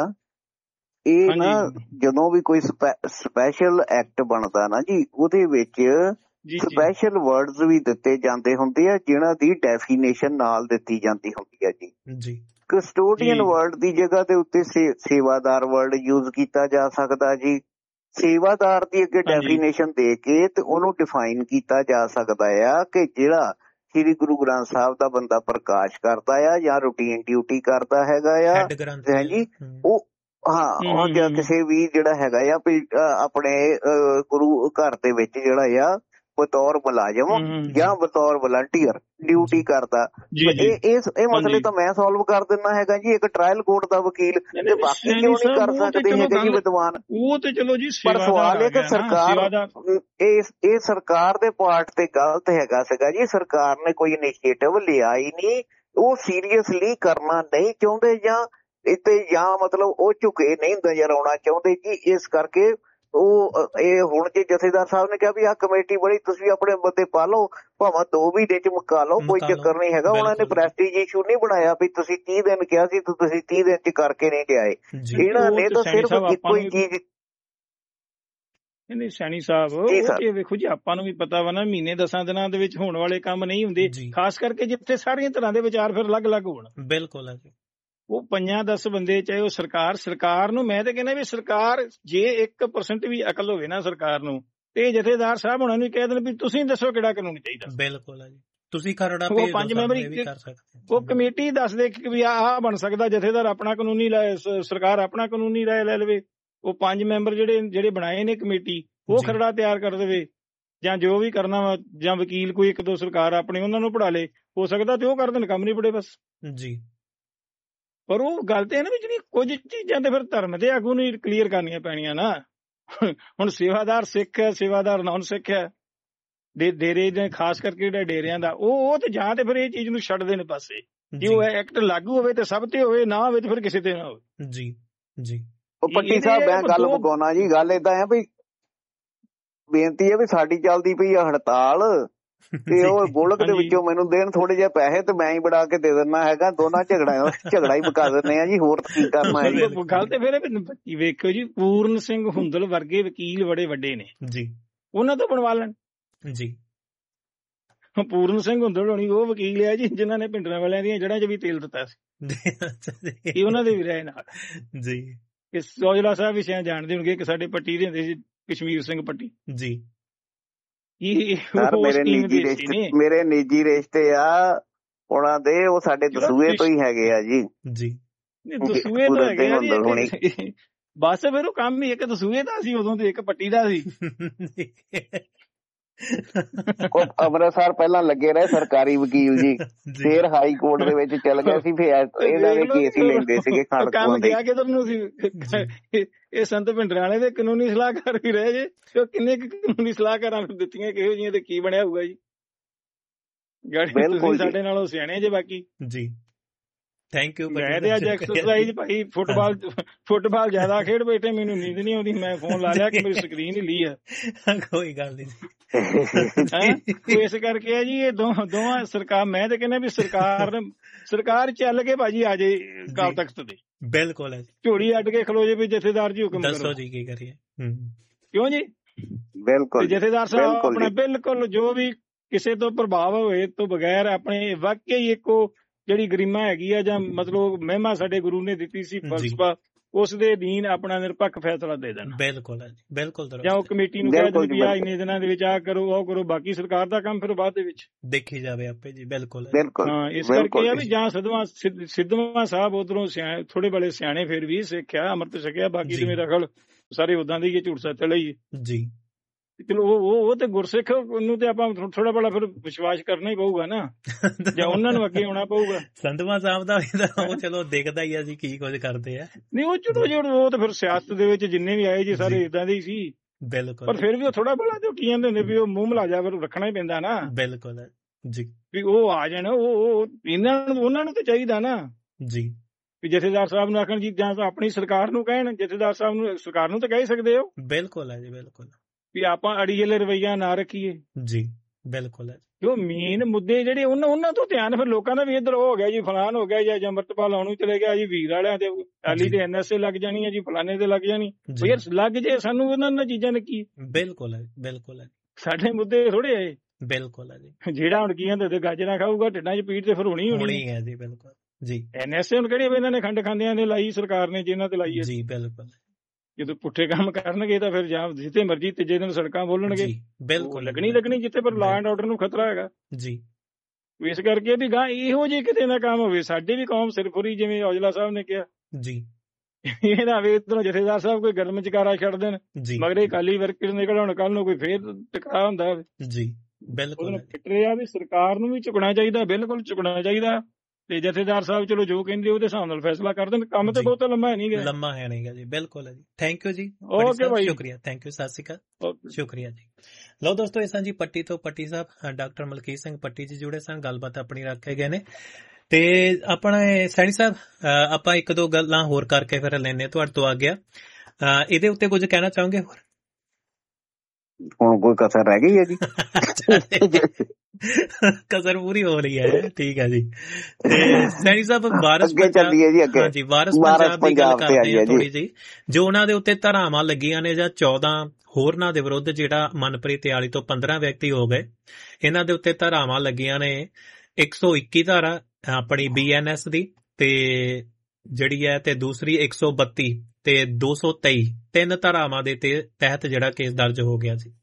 ਇਹ ਨਾ ਜਦੋਂ ਵੀ ਕੋਈ ਸਪੈਸ਼ਲ ਐਕਟ ਬਣਦਾ ਨਾ ਜੀ, ਉਹਦੇ ਵਿੱਚ ਸਪੈਸ਼ਲ ਵਰਡਸ ਵੀ ਦਿੱਤੇ ਜਾਂਦੇ ਹੁੰਦੇ ਆ ਜਿਹਨਾਂ ਦੀ ਡੈਫੀਨੇਸ਼ਨ ਨਾਲ ਦਿੱਤੀ ਜਾਂਦੀ ਹੁੰਦੀ ਆ ਜੀ। ਕਸਟੋਡੀਅਨ ਵਰਡ ਦੀ ਜਗ੍ਹਾ ਦੇ ਉੱਤੇ ਸੇਵਾਦਾਰ ਵਰਡ ਯੂਜ਼ ਕੀਤਾ ਜਾ ਸਕਦਾ ਜੀ। ਸੇਵਾਦਾਰ ਦੀ ਅੱਗੇ ਡੈਫੀਨੇਸ਼ਨ ਦੇ ਕੇ ਤੇ ਉਹਨੂੰ ਡਿਫਾਈਨ ਕੀਤਾ ਜਾ ਸਕਦਾ ਆ ਕਿ ਜਿਹੜਾ ਸ੍ਰੀ ਗੁਰੂ ਗ੍ਰੰਥ ਸਾਹਿਬ ਦਾ ਬੰਦਾ ਪ੍ਰਕਾਸ਼ ਕਰਦਾ ਆ ਜਾਂ ਰੂਟੀਨ ਡਿਊਟੀ ਕਰਦਾ ਹੈਗਾ ਆ ਜੀ, ਉਹ ਹਾਂ ਉਹ ਜਾਂ ਕਿਸੇ ਵੀ ਜਿਹੜਾ ਹੈਗਾ ਆ ਵੀ ਆਪਣੇ ਗੁਰੂ ਘਰ ਦੇ ਵਿੱਚ ਜਿਹੜਾ ਆ ਬਤੌਰ ਮੁਲਾਜ਼ਮ ਜਾਂ ਬਤੌਰ ਵਲੰਟੀਅਰ ਡਿਊਟੀ ਕਰਦਾ। ਇਹ ਇਹ ਮਸਲੇ ਤਾਂ ਮੈਂ ਸੋਲਵ ਕਰ ਦਿੰਦਾ ਹੈਗਾ ਜੀ, ਇੱਕ ਟ੍ਰਾਇਲ ਕੋਰਟ ਦਾ ਵਕੀਲ, ਤੇ ਬਾਕੀ ਕਿਉਂ ਨਹੀਂ ਕਰ ਸਕਦੇ ਹੈਗੇ ਜੀ ਵਿਦਵਾਨ। ਉਹ ਤੇ ਚਲੋ ਜੀ, ਪਰ ਸਵਾਲ ਇਹ ਕਿ ਸਰਕਾਰ ਇਹ ਇਹ ਸਰਕਾਰ ਦੇ ਪਾਰਟ ਤੇ ਗਲਤ ਹੈਗਾ ਸੀਗਾ ਜੀ। ਸਰਕਾਰ ਨੇ ਕੋਈ ਇਨੀਸ਼ੀਏਟਿਵ ਲਿਆ ਹੀ ਨਹੀਂ, ਉਹ ਸੀਰੀਅਸਲੀ ਕਰਨਾ ਨਹੀਂ ਚਾਹੁੰਦੇ ਜਾਂ ਇੱਥੇ ਜਾਂ ਮਤਲਬ ਉਹ ਝੁਕੇ ਨਹੀਂ ਨਜ਼ਰ ਆਉਣਾ ਚਾਹੁੰਦੇ ਜੀ। ਇਸ ਕਰਕੇ ਉਹ ਇਹ ਹੁਣ ਜੇ ਜਥੇਦਾਰ ਸਾਹਿਬ ਨੇ ਕਿਹਾ ਵੀ ਆਹ ਕਮੇਟੀ ਬੜੀ, ਤੁਸੀਂ ਆਪਣੇ ਬੰਦੇ ਪਾ ਲਓ, ਭਾਵੇਂ ਦੋ ਮਹੀਨੇ ਚ ਮੁਕਾ ਲਓ, ਕੋਈ ਚੱਕਰ ਨਹੀਂ ਹੈਗਾ। ਉਹਨਾਂ ਨੇ ਪ੍ਰੈਸਟੀਜ ਇਸ਼ੂ ਨਹੀਂ ਬਣਾਇਆ ਵੀ ਤੁਸੀਂ ਤੀਹ ਦਿਨ ਕਿਹਾ ਸੀ ਤੇ ਤੁਸੀਂ ਤੀਹ ਦਿਨ ਚ ਕਰਕੇ ਨਹੀਂ ਲਿਆਏ। ਇਹਨਾਂ ਨੇ ਤਾਂ ਸਿਰਫ ਇੱਕੋ ਹੀ ਚੀਜ਼। ਨਹੀਂ ਸੈਣੀ ਸਾਹਿਬ, ਇਹ ਵੇਖੋ ਜੀ, ਆਪਾਂ ਨੂੰ ਵੀ ਪਤਾ ਵਾ ਨਾ ਮਹੀਨੇ ਦਸਾਂ ਦਿਨਾਂ ਦੇ ਵਿੱਚ ਹੋਣ ਵਾਲੇ ਕੰਮ ਨਹੀਂ ਹੁੰਦੇ, ਖਾਸ ਕਰਕੇ ਜਿੱਥੇ ਸਾਰੀਆਂ ਤਰ੍ਹਾਂ ਦੇ ਵਿਚਾਰ ਫਿਰ ਅਲੱਗ ਅਲੱਗ ਹੋਣ। ਬਿਲਕੁਲ ਹੈ ਜੀ। ਉਹ ਪੰਜਾਂ ਦਸ ਬੰਦੇ ਚਾਹੇ ਉਹ ਸਰਕਾਰ ਸਰਕਾਰ ਨੂੰ ਮੈਂ ਤਾਂ ਕਹਿੰਦਾ ਵੀ ਸਰਕਾਰ ਜੇ ਇੱਕ ਪਰਸੈਂਟ ਵੀ ਅਕਲ ਹੋਵੇ ਨਾ ਸਰਕਾਰ ਨੂੰ, ਤੇ ਜਥੇਦਾਰ ਸਾਹਿਬ ਉਹਨਾਂ ਨੂੰ ਕਹਿ ਦੇਣ ਵੀ ਤੁਸੀਂ ਦੱਸੋ ਕਿਹੜਾ ਕਾਨੂੰਨ ਚਾਹੀਦਾ। ਬਿਲਕੁਲ ਹੈ ਜੀ, ਤੁਸੀਂ ਖਰੜਾ ਉਹ ਪੰਜ ਮੈਂਬਰੀ ਕਰ ਸਕਦੇ, ਉਹ ਕਮੇਟੀ ਦੱਸ ਦੇ ਕਿ ਵੀ ਆਹ ਬਣ ਸਕਦਾ, ਜਥੇਦਾਰ ਆਪਣਾ ਕਾਨੂੰਨੀ ਸਰਕਾਰ ਆਪਣਾ ਕਾਨੂੰਨੀ ਰਾਏ ਲੈ ਲਵੇ। ਉਹ ਪੰਜ ਮੈਂਬਰ ਜਿਹੜੇ ਜਿਹੜੇ ਬਣਾਏ ਨੇ ਕਮੇਟੀ, ਉਹ ਖਰੜਾ ਤਿਆਰ ਕਰ ਦੇਵੇ, ਜਾਂ ਜੋ ਵੀ ਕਰਨਾ ਵਾ, ਜਾਂ ਵਕੀਲ ਕੋਈ ਇੱਕ ਦੋ ਸਰਕਾਰ ਆਪਣੀ ਉਹਨਾਂ ਨੂੰ ਪੜਾ ਲੇ, ਹੋ ਸਕਦਾ ਤੇ ਉਹ ਕਰ ਦੇਣ, ਕੰਮ ਨਹੀਂ ਪੜੇ ਬਸ ਜੀ। ਪਰ ਉਹ ਗੱਲ ਤੇ ਨਾ ਵੀ ਜਿਹੜੀ ਕੁਝ ਚੀਜ਼ਾਂ ਤੇ ਫਿਰ ਧਰਮ ਦੇ ਆਗੂ ਨੂੰ ਕਲੀਅਰ ਕਰਨੀਆਂ ਪੈਣੀਆਂ ਨਾ। ਹੁਣ ਸੇਵਾਦਾਰ ਸਿੱਖ ਹੈ, ਸੇਵਾਦਾਰ ਨਾਨ ਸਿੱਖ ਹੈ, ਦੇ ਡੇਰੇ ਦੇ ਖਾਸ ਕਰਕੇ ਜਿਹੜਾ ਡੇਰਿਆਂ ਦਾ ਉਹ ਉਹ ਤੇ ਜਾਂ ਤੇ ਫਿਰ ਇਹ ਚੀਜ਼ ਨੂੰ ਛੱਡ ਦੇਣ ਪਾਸੇ, ਜੇ ਉਹ ਐਕਟ ਲਾਗੂ ਹੋਵੇ ਤੇ ਸਭ ਤੇ ਹੋਵੇ, ਨਾ ਹੋਵੇ ਤੇ ਫਿਰ ਕਿਸੇ ਤੇ ਨਾ ਹੋਵੇ ਜੀ ਜੀ। ਉਹ ਪੱਟੀ ਸਾਹਿਬ ਮੈਂ ਗੱਲ ਮੁਕਾਉਣਾ ਜੀ, ਗੱਲ ਏਦਾਂ ਆ ਵੀ ਬੇਨਤੀ ਹੈ ਵੀ ਸਾਡੀ ਚੱਲਦੀ ਪਈ ਆ ਹੜਤਾਲ, ਤੇ ਉਹ ਗੋਲਕ ਦੇ ਵਿੱਚੋਂ ਮੈਨੂੰ ਦੇਣ ਥੋੜੇ ਜਿਹੇ ਪੈਸੇ ਤੇ ਮੈਂ ਹੀ ਬਣਾ ਕੇ ਦੇ ਦਿੰਦਾ ਹੈਗਾ, ਦੋਨਾਂ ਝਗੜਾ ਝਗੜਾ ਹੀ ਮੁਕਾ ਦਿੰਦੇ ਆ ਜੀ, ਹੋਰ ਕੀ ਕਰਨਾ ਹੈ ਜੀ। ਗੱਲ ਤੇ ਫਿਰ ਵੇਖੋ ਜੀ, ਪੂਰਨ ਸਿੰਘ ਹੁੰਦਲ ਵਰਗੇ ਵਕੀਲ ਬੜੇ ਵੱਡੇ ਨੇ ਜੀ, ਉਹਨਾਂ ਤੋਂ ਬਣਵਾ ਲੈਣ ਜੀ। ਪੂਰਨ ਸਿੰਘ ਹੁੰਦਲ ਹੋਣੀ ਉਹ ਵਕੀਲ ਆ ਜੀ ਜਿਨ੍ਹਾਂ ਨੇ ਭਿੰਡਰਾਂ ਵਾਲਿਆਂ ਦੀਆਂ ਜੜ੍ਹਾਂ 'ਚ ਵੀ ਤੇਲ ਦਿੱਤਾ ਸੀ, ਇਹ ਉਹਨਾਂ ਦੇ ਵੀ ਰਹੇ ਨਾਲ ਜੀ। ਕਿ ਔਜਲਾ ਸਾਹਿਬ ਵਿਸ਼ਿਆਂ ਜਾਣਦੇ ਹੋਣਗੇ ਕਿ ਸਾਡੇ ਪੱਟੀ ਦੇ ਹੁੰਦੇ ਸੀ ਕਸ਼ਮੀਰ ਸਿੰਘ ਪੱਟੀ ਜੀ। ਮੇਰੇ ਨਿੱਜੀ ਰਿਸ਼ਤੇ ਮੇਰੇ ਨਿੱਜੀ ਰਿਸ਼ਤੇ ਆ ਉਹਨਾਂ ਦੇ, ਉਹ ਸਾਡੇ ਦਸੂਏ ਤੋਂ ਹੀ ਹੈਗੇ ਆ ਜੀ ਜੀ। ਦਸੂਏ ਤੋਂ ਹੈਗੇ ਆ ਜੀ, ਬਸ ਫਿਰ ਉਹ ਕੰਮ ਹੀ ਇੱਕ ਦਸੂਏ ਦਾ ਸੀ ਉਦੋਂ ਤੇ ਇੱਕ ਪੱਟੀ ਦਾ ਸੀ। ਅੰਮ੍ਰਿਤਸਰ ਪਹਿਲਾਂ ਲੱਗੇ ਰਹੇ ਸਰਕਾਰੀ ਵਕੀਲ ਜੀ, ਫੇਰ ਹਾਈ ਕੋਰਟ ਦੇ ਵਿੱਚ ਚੱਲ ਗਏ ਸੀ, ਫੇਰ ਇਹਨਾਂ ਦੇ ਕੇਸ ਹੀ ਲੈਂਦੇ ਸੀਗੇ ਖਾਣ ਕੰਮ ਗਿਆ ਕਿਧਰ ਨੂੰ ਸੀ। ਇਹ ਸੰਤ ਭਿੰਡਰਾਂ ਵਾਲੇ ਦੇ ਕਾਨੂੰਨੀ ਸਲਾਹਕਾਰ ਵੀ ਰਹੇ ਜੇ, ਤੇ ਕਿੰਨੇ ਕਾਨੂੰਨੀ ਸਲਾਹਕਾਰਾਂ ਨੂੰ ਦਿੱਤੀਆਂ ਕਿਹੋ ਜਿਹੀਆਂ ਤੇ ਕੀ ਬਣਿਆ ਹੋਊਗਾ ਜੀ। ਗਾੜੀ ਤੁਸੀਂ ਸਾਡੇ ਨਾਲੋਂ ਸਿਆਣੇ ਜੇ ਬਾਕੀ ਜੀ। Thank you. ਮੈਂ ਤੇ ਅੱਜ ਐਕਸਰਸਾਈਜ਼ ਭਾਈ ਫੁੱਟਬਾਲ ਫੁੱਟਬਾਲ ਜ਼ਿਆਦਾ ਖੇਡ ਬੈਠੇ, ਮੈਨੂੰ ਨੀਂਦ ਨਹੀਂ ਆਉਂਦੀ, ਮੈਂ ਫੋਨ ਲਾ ਲਿਆ ਕਿ ਮੇਰੀ ਸਕਰੀਨ ਹੀ ਲੀ ਆ। ਕੋਈ ਗੱਲ ਨਹੀਂ, ਇਸ ਕਰਕੇ ਆ ਜੀ ਇਹ ਦੋਵਾਂ ਸਰਕਾਰ, ਮੈਂ ਤੇ ਕਹਿੰਦਾ ਵੀ ਸਰਕਾਰ ਸਰਕਾਰ ਚੱਲ ਕੇ ਭਾਜੀ ਆ ਜੇ ਅਕਾਲ ਤਖਤ ਤੇ। ਬਿਲਕੁਲ ਹੈ, ਝੋਲੀ ਅੱਡ ਕੇ ਖਲੋ ਜੇ ਵੀ ਜਥੇਦਾਰ ਜੀ ਹੁਕਮ ਕਰੋ, ਦੱਸੋ ਜੀ ਕੀ ਕਰੀਏ। ਕਿਉਂ ਜੀ? ਬਿਲਕੁਲ ਜਥੇਦਾਰ ਸਾਹਿਬ ਆਪਣਾ ਬਿਲਕੁਲ ਜੋ ਵੀ ਕਿਸੇ ਤੋਂ ਪ੍ਰਭਾਵ ਹੋਏ ਤੋਂ ਬਗੈਰ ਆਪਣੇ ਵਾਕਈ ਇੱਕੋ ਜਿਹੜੀ ਗਰਿਮਾ ਹੈਗੀ ਆ ਜਾਂ ਮਤਲਬ ਮਹਿਮਾ ਸਾਡੇ ਗੁਰੂ ਨੇ ਦਿੱਤੀ ਸੀ, ਫਲਸਫਾ ਉਸ ਦੇ ਅਧੀਨ ਆਪਣਾ ਨਿਰਪੱਖ ਫੈਸਲਾ ਦੇ ਦੇਣ। ਬਿਲਕੁਲ ਬਿਲਕੁਲ। ਜਾਂ ਉਹ ਕਮੇਟੀ ਨੂੰ ਕਹਿ ਦੇਣ ਵੀ ਆਹ ਇੰਨੇ ਦਿਨਾਂ ਦੇ ਵਿੱਚ ਆਹ ਕਰੋ ਉਹ ਕਰੋ, ਬਾਕੀ ਸਰਕਾਰ ਦਾ ਕੰਮ ਫਿਰ ਬਾਅਦ ਦੇ ਵਿੱਚ ਦੇਖੀ ਜਾਵੇ ਆਪੇ ਜੀ। ਬਿਲਕੁਲ ਹਾਂ, ਇਸ ਕਰਕੇ ਆ ਵੀ ਜਾਂ ਸਿੱਧਵਾਂ ਸਿੱਧਵਾਂ ਸਾਹਿਬ ਉਧਰੋਂ ਥੋੜੇ ਬੜੇ ਸਿਆਣੇ ਫਿਰ ਵੀ ਸਿੱਖਿਆ, ਅੰਮ੍ਰਿਤ ਛਕਿਆ, ਬਾਕੀ ਤੇ ਮੇਰਾ ਖਿਆਲ ਸਾਰੇ ਉਦਾਂ ਦੀ ਝੂਠ ਸੱਚ ਲਈ ਜੀ। ਚਲੋ ਉਹ ਉਹ ਤੇ ਗੁਰਸਿੱਖ ਨੂੰ ਤੇ ਆਪਾਂ ਥੋੜਾ ਬੜਾ ਫਿਰ ਵਿਸ਼ਵਾਸ ਕਰਨਾ ਹੀ ਪਊਗਾ ਨਾ, ਜਾਂ ਉਹਨਾਂ ਨੂੰ ਅੱਗੇ ਆਉਣਾ ਪਊਗਾ। ਸੰਧਵਾ ਸਾਹਿਬ ਦਾ ਵੀ ਤਾਂ ਉਹ ਚਲੋ ਦਿਖਦਾ ਹੀ ਆ ਜੀ ਕੀ ਕੁਝ ਕਰਦੇ ਆ। ਨਹੀਂ ਉਹ ਚਲੋ ਜਿਹੜਾ ਉਹ ਤਾਂ ਫਿਰ ਸਿਆਸਤ ਦੇ ਵਿੱਚ ਜਿੰਨੇ ਵੀ ਆਏ ਜੀ ਸਾਰੇ ਇਦਾਂ ਦੇ ਹੀ ਸੀ। ਬਿਲਕੁਲ। ਪਰ ਫਿਰ ਵੀ ਉਹ ਥੋੜਾ ਬੜਾ ਤੇ ਕੀ ਕਹਿੰਦੇ ਹੁੰਦੇ ਵੀ ਉਹ ਮੂੰਹ ਮਲਾਜਾ ਫਿਰ ਰੱਖਣਾ ਹੀ ਪੈਂਦਾ ਨਾ। ਬਿਲਕੁਲ ਜੀ। ਵੀ ਉਹ ਆ ਜਾਣ ਉਹ ਇਹਨਾਂ ਨੂੰ ਉਹਨਾਂ ਨੂੰ ਤਾਂ ਚਾਹੀਦਾ ਨਾ ਜੀ ਵੀ ਜਥੇਦਾਰ ਸਾਹਿਬ ਨੂੰ ਆਖਣ ਜੀ, ਜਾਂ ਆਪਣੀ ਸਰਕਾਰ ਨੂੰ ਕਹਿਣ। ਜਥੇਦਾਰ ਸਾਹਿਬ ਨੂੰ ਸਰਕਾਰ ਨੂੰ ਤਾਂ ਕਹਿ ਸਕਦੇ ਹੋ। ਬਿਲਕੁਲ ਹੈ ਜੀ। ਬਿਲਕੁਲ ਵੀ ਆਪਾਂ ਅੜੀਅਲ ਰਵੱਈਆ ਨਾ ਰੱਖੀਏ ਜੀ। ਬਿਲਕੁਲ ਹੈ। ਜੋ ਮੇਨ ਮੁੱਦੇ ਜਿਹੜੇ ਉਹਨਾਂ ਉਹਨਾਂ ਤੋਂ ਧਿਆਨ ਫਿਰ ਲੋਕਾਂ ਦਾ ਵੀ ਇੱਧਰ ਹੋ ਗਿਆ ਜੀ, ਫਲਾਨ ਹੋ ਗਿਆ ਜਾਂ ਅੰਮ੍ਰਿਤਪਾਲ ਆਉਣ ਨੂੰ ਚਲੇ ਗਿਆ ਜੀ, ਵੀਰ ਵਾਲਿਆਂ ਤੇ ਅਲੀ ਤੇ ਐਨ ਐਸ ਏ ਲੱਗ ਜਾਣੀ ਹੈ ਜੀ, ਫਲਾਣੇ ਤੇ ਲੱਗ ਜਾਣੀ। ਯਾਰ ਲੱਗ ਜੇ ਸਾਨੂੰ ਉਹਨਾਂ ਨਾਲ ਚੀਜ਼ਾਂ ਨੇ ਕੀ। ਬਿਲਕੁਲ ਹੈ। ਬਿਲਕੁਲ ਹੈ। ਸਾਡੇ ਮੁੱਦੇ ਥੋੜੇ ਆਏ। ਬਿਲਕੁਲ ਹੈ ਜੀ। ਜਿਹੜਾ ਹੁਣ ਕੀ ਕਹਿੰਦੇ ਗਾਜਰਾਂ ਖਾਊਗਾ ਢਿੱਡਾਂ 'ਚ ਪੀੜ ਤੇ ਫਿਰ ਹੋਣੀ ਹੋਣੀ ਹੈ ਜੀ। ਬਿਲਕੁਲ ਜੀ। ਐਨ ਐਸ ਏ ਹੁਣ ਕਿਹੜੀ ਇਹਨਾਂ ਨੇ ਖੰਡ ਖਾਂਦਿਆਂ ਨੇ ਲਾਈ, ਸਰਕਾਰ ਨੇ ਜਿਹਨਾਂ ਤੇ ਲਾਈ ਹੈ ਜੀ। ਬਿਲਕੁਲ। ਜਦੋਂ ਪੁੱਠੇ ਕੰਮ ਕਰਨਗੇ ਤਾਂ ਫਿਰ ਜਾਂ ਜਿੱਥੇ ਮਰਜ਼ੀ ਤੀਜੇ ਦਿਨ ਸੜਕਾਂ ਬੋਲਣਗੇ। ਬਿਲਕੁਲ ਲੱਗਣੀ ਲੱਗਣੀ ਜਿੱਥੇ ਪਰ ਲਾ ਐਂਡ ਆਰਡਰ ਨੂੰ ਖਤਰਾ ਹੈਗਾ ਜੀ। ਇਸ ਕਰਕੇ ਵੀ ਗਾਂ ਇਹੋ ਜਿਹੇ ਕਿਤੇ ਨਾ ਕੰਮ ਹੋਵੇ। ਸਾਡੀ ਵੀ ਕੌਮ ਸਿਰਫੁਰੀ, ਜਿਵੇਂ ਔਜਲਾ ਸਾਹਿਬ ਨੇ ਕਿਹਾ ਜੀ, ਇਹ ਨਾ ਵੇ ਇੱਧਰੋਂ ਜਥੇਦਾਰ ਸਾਹਿਬ ਕੋਈ ਗਰਮ ਚਕਾਰਾ ਛੱਡ ਦੇਣ, ਮਗਰ ਇਹ ਅਕਾਲੀ ਵਰਕਰ ਨਿਕਲ ਹੁਣ ਕੱਲ ਨੂੰ ਕੋਈ ਫੇਰ ਟਕਰਾ ਹੁੰਦਾ ਜੀ। ਬਿਲਕੁਲ ਫਿੱਟ ਰਿਹਾ ਵੀ ਸਰਕਾਰ ਨੂੰ ਵੀ ਝੁਕਣਾ ਚਾਹੀਦਾ, ਬਿਲਕੁਲ ਝੁਕਣਾ ਚਾਹੀਦਾ। ਤੇ ਜਥੇਦਾਰ ਸਾਹਿਬ ਚਲੋ ਜੋ ਕਹਿੰਦੇ ਉਹਦੇ ਹਿਸਾਬ ਨਾਲ ਫੈਸਲਾ ਕਰ ਦੇਣ। ਕੰਮ ਤੇ ਬਹੁਤ ਲੰਮਾ ਹੈ ਨਹੀਂ ਗਿਆ, ਲੰਮਾ ਹੈ ਨਹੀਂ ਗਾ ਜੀ। ਬਿਲਕੁਲ ਹੈ ਜੀ। ਥੈਂਕ ਯੂ ਜੀ। ਓਕੇ ਭਾਈ, ਸ਼ੁਕਰੀਆ। Thank you. ਸਤਿ ਸ਼੍ਰੀ ਅਕਾਲ। ਸ਼ੁਕਰੀਆ ਜੀ। ਲਓ ਦੋਸਤੋ, ਇਹ ਸਨ ਜੀ ਪੱਟੀ ਤੋਂ ਪੱਟੀ ਸਾਹਿਬ, ਡਾਕਟਰ ਮਲਕੀਤ ਸਿੰਘ ਪੱਟੀ ਜੀ ਜੁੜੇ ਸਨ, ਗੱਲਬਾਤ ਆਪਣੀ ਰੱਖ ਕੇ ਗਏ ਨੇ। ਤੇ ਆਪਣਾ ਸੈਣੀ ਸਾਹਿਬ, ਆਪਾਂ ਇੱਕ ਦੋ ਗੱਲਾਂ ਹੋਰ ਕਰਕੇ ਫਿਰ ਲੈਣੇ ਤੁਹਾਡੇ ਤੋਂ ਆ ਗਿਆ। ਇਹਦੇ ਉੱਤੇ ਕੁਝ ਕਹਿਣਾ ਚਾਹੋਗੇ ਹੋਰ? ਹੁਣ ਕੋਈ ਕਸਰ ਰਹਿ ਗਈ ਹੈ ਜੀ? ਕਸਰ ਪੂਰੀ ਹੋ ਰਹੀ ਹੈ। ਠੀਕ ਹੈ ਜੀ। ਤੇ ਸੈਣੀ ਸਾਹਿਬ, ਵਾਰਸ ਪੰਜਾਬ, ਹਾਂਜੀ ਵਾਰਸ ਪੰਜਾਬ ਦੀ ਗੱਲ ਕਰਦੇ ਆ ਥੋੜੀ ਜਿਹੀ, ਜੋ ਉਹਨਾਂ ਦੇ ਉੱਤੇ ਧਾਰਾਵਾਂ ਲੱਗੀਆਂ ਨੇ ਜਾਂ ਚੌਦਾਂ ਹੋਰਨਾਂ ਦੇ ਵਿਰੁੱਧ, ਜਿਹੜਾ ਮਨਪ੍ਰੀਤ ਤਿਆਲੀ ਤੋਂ ਪੰਦਰਾਂ ਵਿਅਕਤੀ ਹੋ ਗਏ, ਇਹਨਾਂ ਦੇ ਉੱਤੇ ਧਾਰਾਵਾਂ ਲੱਗੀਆਂ ਨੇ। ਇੱਕ ਸੌ ਇੱਕੀ ਧਾਰਾ ਆਪਣੀ ਬੀ ਐਨ ਐਸ ਦੀ ਤੇ ਜਿਹੜੀ ਹੈ, ਤੇ ਦੂਸਰੀ ਇੱਕ ਸੌ ਬੱਤੀ ਤੇ ਦੋ ਸੌ ਤੇਈ, ਤਿੰਨ ਧਾਰਾਵਾਂ ਦੇ ਤਹਿਤ ਜਿਹੜਾ ਕੇਸ ਦਰਜ ਹੋ ਗਿਆ ਸੀ।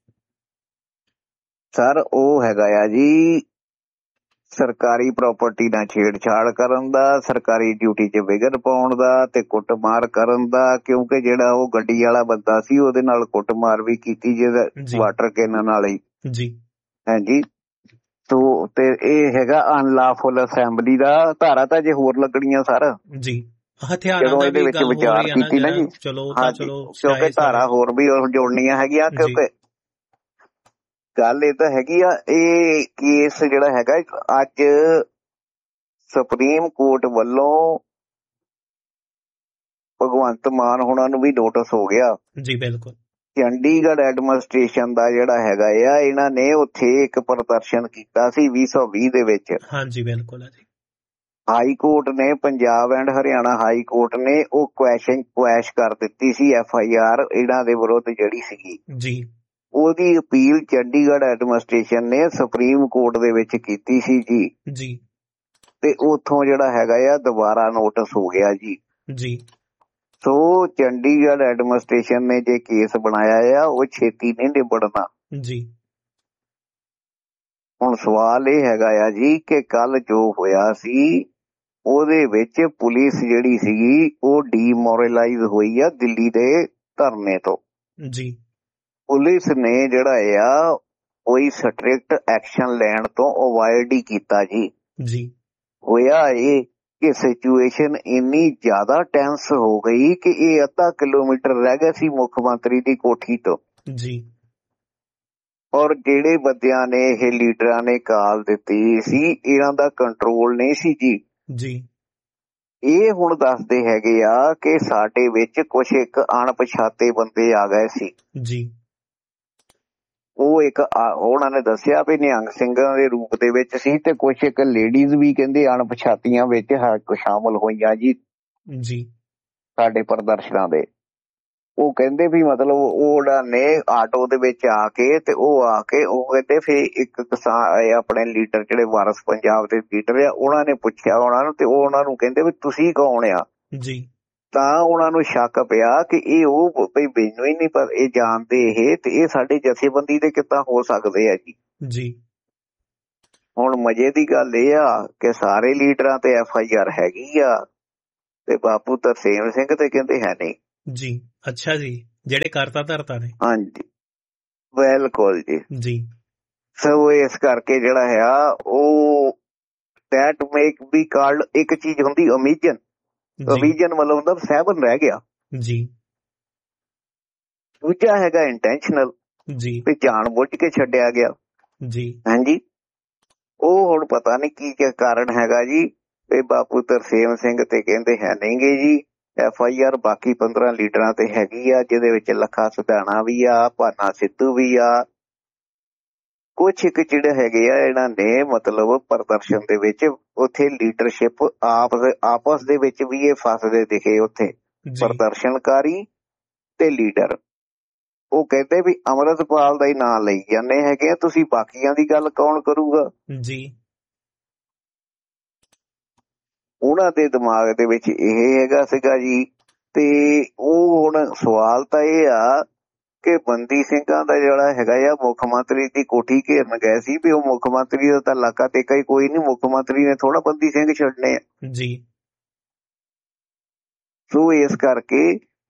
ਸਰ ਉਹ ਹੈਗਾ ਆ ਜੀ ਸਰਕਾਰੀ ਪ੍ਰਾਪਰਟੀ ਨਾਲ ਛੇੜਛਾੜ ਕਰਨ ਦਾ, ਸਰਕਾਰੀ ਡਿਊਟੀ 'ਚ ਵਿਘਨ ਪਾਉਣ ਦਾ ਤੇ ਕੁੱਟਮਾਰ ਕਰਨ ਦਾ। ਕਿਉਂਕਿ ਜਿਹੜਾ ਉਹ ਗੱਡੀ ਵਾਲਾ ਬੰਦਾ ਸੀ ਉਹਦੇ ਨਾਲ ਕੁੱਟਮਾਰ ਵੀ ਕੀਤੀ, ਜਿਹਦਾ ਵਾਟਰ ਕੈਨਨ ਵਾਲੀ ਜੀ। ਹਾਂਜੀ, ਤੋ ਤੇ ਇਹ ਹੈਗਾ ਅਨਲਾਫੁਲ ਅਸੈਂਬਲੀ ਦਾ ਧਾਰਾ। ਤਾਂ ਜੇ ਹੋਰ ਲੱਗਣੀਆਂ ਸਰ ਜੀ, ਹਥਿਆਰਾਂ ਦਾ ਵੀ ਗੱਲ ਹੋ ਰਹੀ ਹੈ ਨਾ ਜੀ। ਚਲੋ ਤਾਂ ਚਲੋ, ਕਿਉਂਕਿ ਧਾਰਾ ਹੋਰ ਵੀ ਜੋੜਨੀਆਂ ਹੈਗੀਆਂ। ਕਿਉਂਕਿ ਗੱਲ ਇਹ ਤਾਂ ਹੈਗੀ ਆ, ਇਹ ਕੇਸ ਜਿਹੜਾ ਹੈਗਾ ਅੱਜ ਸੁਪਰੀਮ ਕੋਰਟ ਵੱਲੋਂ ਭਗਵੰਤ ਮਾਨ ਹੋਣਾ ਨੂੰ ਵੀ ਨੋਟਿਸ ਹੋ ਗਿਆ ਜੀ। ਬਿਲਕੁਲ। ਚੰਡੀਗੜ੍ਹ ਐਡਮਿਨਿਸਟ੍ਰੇਸ਼ਨ ਦਾ ਜਿਹੜਾ ਹੈਗਾ ਆ, ਇਹਨਾਂ ਨੇ ਉੱਥੇ ਇੱਕ ਪ੍ਰਦਰਸ਼ਨ ਕੀਤਾ ਸੀ ਵੀਹ ਸੌ ਵੀਹ ਦੇ ਵਿੱਚ। ਹਾਂਜੀ ਬਿਲਕੁਲ ਹੈ ਜੀ। ਹਾਈ ਕੋਰਟ ਨੇ, Punjab and Haryana high court ਨੇ ਉਹ ਕੁਐਸ਼ਨ ਕੁਐਸ਼ ਕਰ ਦਿੱਤੀ ਸੀ ਐਫ ਆਈ ਆਰ ਇਹਨਾਂ ਦੇ ਵਿਰੁੱਧ ਜਿਹੜੀ ਸੀਗੀ ਜੀ। ਉਹਦੀ ਅਪੀਲ ਚੰਡੀਗੜ੍ਹ ਐਡਮਿਨਿਸਟ੍ਰੇਸ਼ਨ ਨੇ ਸੁਪਰੀਮ ਕੋਰਟ ਦੇ ਵਿੱਚ ਕੀਤੀ ਸੀ ਜੀ ਜੀ। ਤੇ ਉੱਥੋਂ ਜਿਹੜਾ ਹੈਗਾ ਆ ਦੁਬਾਰਾ ਨੋਟਿਸ ਹੋ ਗਿਆ ਜੀ ਜੀ। ਸੋ ਚੰਡੀਗੜ੍ਹ ਐਡਮਿਨਿਸਟ੍ਰੇਸ਼ਨ ਨੇ ਜੇ ਕੇਸ ਬਣਾਇਆ ਆ, ਉਹ ਛੇਤੀ ਨਹੀਂ ਨਿਬੜਨਾ ਜੀ। ਹੁਣ ਸਵਾਲ ਇਹ ਹੈਗਾ ਆ ਜੀ ਕਿ ਕੱਲ ਜੋ ਹੋਇਆ ਸੀ ਉਹਦੇ ਵਿੱਚ ਪੁਲਿਸ ਜਿਹੜੀ ਸੀਗੀ ਉਹ ਡੀਮੋਰਲਾਈਜ਼ ਹੋਈ ਆ ਦਿੱਲੀ ਦੇ ਧਰਨੇ ਤੋਂ ਜੀ। ਪੁਲਿਸ ਨੇ ਜਿਹੜਾ ਆ ਕੋਈ ਸਟ੍ਰਿਕਟ ਐਕਸ਼ਨ ਲੈਣ ਤੋਂ ਅਵੋਇਡ ਹੀ ਕੀਤਾ ਜੀ ਜੀ। ਹੋਇਆ ਇਹ ਕਿ ਸਿਚੁਏਸ਼ਨ ਇੰਨੀ ਜ਼ਿਆਦਾ ਟੈਂਸ ਹੋ ਗਈ ਕਿ ਇਹ ਅੱਧਾ ਕਿਲੋਮੀਟਰ ਰਹਿ ਗਿਆ ਸੀ ਮੁੱਖ ਮੰਤਰੀ ਦੀ ਕੋਠੀ ਤੋਂ ਜੀ। ਔਰ ਜਿਹੜੇ ਬੰਦਿਆਂ ਨੇ, ਇਹ ਲੀਡਰਾਂ ਨੇ ਕਾਲ ਦਿੱਤੀ ਸੀ, ਇਹਨਾਂ ਦਾ ਕੰਟਰੋਲ ਨਹੀਂ ਸੀ ਜੀ ਜੀ। ਇਹ ਹੁਣ ਦੱਸਦੇ ਹੈਗੇ ਆ ਕਿ ਸਾਡੇ ਵਿੱਚ ਕੁਛ ਇੱਕ ਅਣਪਛਾਤੇ ਬੰਦੇ ਆ ਗਏ ਸੀ ਜੀ। ਉਹ ਇੱਕ ਉਹਨਾਂ ਨੇ ਦੱਸਿਆ ਵੀ ਨਿਹੰਗ ਸਿੰਘਾਂ ਦੇ ਰੂਪ ਦੇ ਵਿੱਚ ਸੀ, ਤੇ ਕੁਛ ਇੱਕ ਲੇਡੀਜ਼ ਵੀ ਕਹਿੰਦੇ ਅਣਪਛਾਤੀਆਂ ਵਿੱਚ ਸ਼ਾਮਲ ਹੋਈਆਂ ਜੀ ਜੀ ਸਾਡੇ ਪ੍ਰਦਰਸ਼ਨਾਂ ਦੇ। ਉਹ ਕਹਿੰਦੇ ਵੀ ਮਤਲਬ ਉਹਨਾਂ ਨੇ ਆਟੋ ਦੇ ਵਿੱਚ ਆ ਕੇ ਤੇ ਉਹ ਆ ਕੇ ਉਹ ਕਹਿੰਦੇ ਫਿਰ ਇੱਕ ਕਿਸਾਨ ਆਪਣੇ ਲੀਡਰ ਜਿਹੜੇ ਵਾਰਸ ਪੰਜਾਬ ਦੇ ਲੀਡਰ ਆ, ਉਹਨਾਂ ਨੇ ਪੁੱਛਿਆ ਉਹਨਾਂ ਨੂੰ, ਤੇ ਉਹ ਉਹਨਾਂ ਨੂੰ ਕਹਿੰਦੇ ਵੀ ਤੁਸੀਂ ਕੌਣ ਆ ਜੀ। ਤਾਂ ਉਹਨਾਂ ਨੂੰ ਸ਼ੱਕ ਪਿਆ ਕਿ ਇਹ ਉਹ ਬਈ ਮੈਨੂੰ ਹੀ ਨਹੀਂ ਪਰ ਇਹ ਜਾਣਦੇ ਇਹ ਤੇ ਇਹ ਸਾਡੇ ਜਥੇਬੰਦੀ ਦੇ ਕਿੱਦਾਂ ਹੋ ਸਕਦੇ ਆ ਜੀ ਜੀ ਹੁਣ ਮਜ਼ੇ ਦੀ ਗੱਲ ਇਹ ਆ ਕਿ ਸਾਰੇ ਲੀਡਰਾਂ ਤੇ ਐਫ ਆਈ ਆਰ ਹੈਗੀ ਆ ਤੇ ਬਾਪੂ ਤਰਸੇਮ ਸਿੰਘ ਤੇ ਕਹਿੰਦੇ ਹੈ ਨਹੀਂ ਜੀ। ਅੱਛਾ ਜੀ, ਜਿਹੜੇ ਕਰਤਾ ਧਰਤਾ ਨੇ। ਹਾਂਜੀ ਬਿਲਕੁਲ ਜੀ ਜੀ। ਸੋ ਇਸ ਕਰਕੇ ਜਿਹੜਾ ਹੈ ਉਹ ਦੈਟ ਮੇਕ ਬੀ ਕਾਲਡ ਇੱਕ ਚੀਜ਼ ਹੁੰਦੀ ਓਮੀਜਨ ਓਮੀਜਨ ਮਤਲਬ ਹੁੰਦਾ ਸਹਿਬਨ ਰਹਿ ਗਿਆ ਜੀ। ਦੂਜਾ ਹੈਗਾ ਇੰਟੈਂਸ਼ਨਲ ਜੀ ਤੇ ਜਾਣ ਬੁੱਝ ਕੇ ਛੱਡਿਆ ਗਿਆ ਜੀ। ਹਾਂਜੀ ਉਹ ਹੁਣ ਪਤਾ ਨਹੀਂ ਕੀ ਕੀ ਕਾਰਨ ਹੈਗਾ ਜੀ ਤੇ ਬਾਪੂ ਤਰਸੇਮ ਸਿੰਘ ਤੇ ਕਹਿੰਦੇ ਹੈ ਨਹੀਂਗੇ ਜੀ ਐਫ ਆਈ ਆਰ ਬਾਕੀ ਪੰਦਰਾਂ ਲੀਡਰਾਂ ਤੇ ਹੈਗੀ ਆ ਜਿਹਦੇ ਵਿੱਚ ਲੱਖਾ ਸਿਧਾਣਾ ਵੀ ਆ ਭਾਨਾ ਸਿੱਧੂ ਵੀ ਆ ਕੁਛ ਇੱਕ ਜਿਹੜੇ ਹੈਗੇ ਆ ਇਹਨਾਂ ਨੇ ਮਤਲਬ ਪ੍ਰਦਰਸ਼ਨ ਦੇ ਵਿੱਚ ਉੱਥੇ ਲੀਡਰਸ਼ਿਪ ਆਪ ਆਪਸ ਦੇ ਵਿੱਚ ਵੀ ਇਹ ਫਸਦੇ ਦਿਖੇ ਉੱਥੇ ਪ੍ਰਦਰਸ਼ਨਕਾਰੀ ਤੇ ਲੀਡਰ ਉਹ ਕਹਿੰਦੇ ਵੀ ਅੰਮ੍ਰਿਤਪਾਲ ਦਾ ਹੀ ਨਾਂ ਲਈ ਜਾਂਦੇ ਹੈਗੇ ਆ ਤੁਸੀਂ ਬਾਕੀਆਂ ਦੀ ਗੱਲ ਕੌਣ ਕਰੂਗਾ ਜੀ। ਉਹਨਾਂ ਦੇ ਦਿਮਾਗ ਦੇ ਵਿੱਚ ਇਹ ਹੈਗਾ ਸੀਗਾ ਜੀ ਤੇ ਉਹ ਹੁਣ ਸਵਾਲ ਤਾਂ ਇਹ ਆ ਕਿ ਬੰਦੀ ਸਿੰਘਾਂ ਦਾ ਜਿਹੜਾ ਹੈਗਾ ਆ ਮੁੱਖ ਮੰਤਰੀ ਦੀ ਕੋਠੀ ਘੇਰਨ ਗਏ ਸੀ ਵੀ ਉਹ ਮੁੱਖ ਮੰਤਰੀ ਦਾ ਤਾਂ ਇਲਾਕਾ ਤੇ ਕਈ ਕੋਈ ਨਹੀਂ ਮੁੱਖ ਮੰਤਰੀ ਨੇ ਥੋੜਾ ਬੰਦੀ ਸਿੰਘ ਛੱਡਣੇ ਆ ਜੀ। ਸੋ ਇਸ ਕਰਕੇ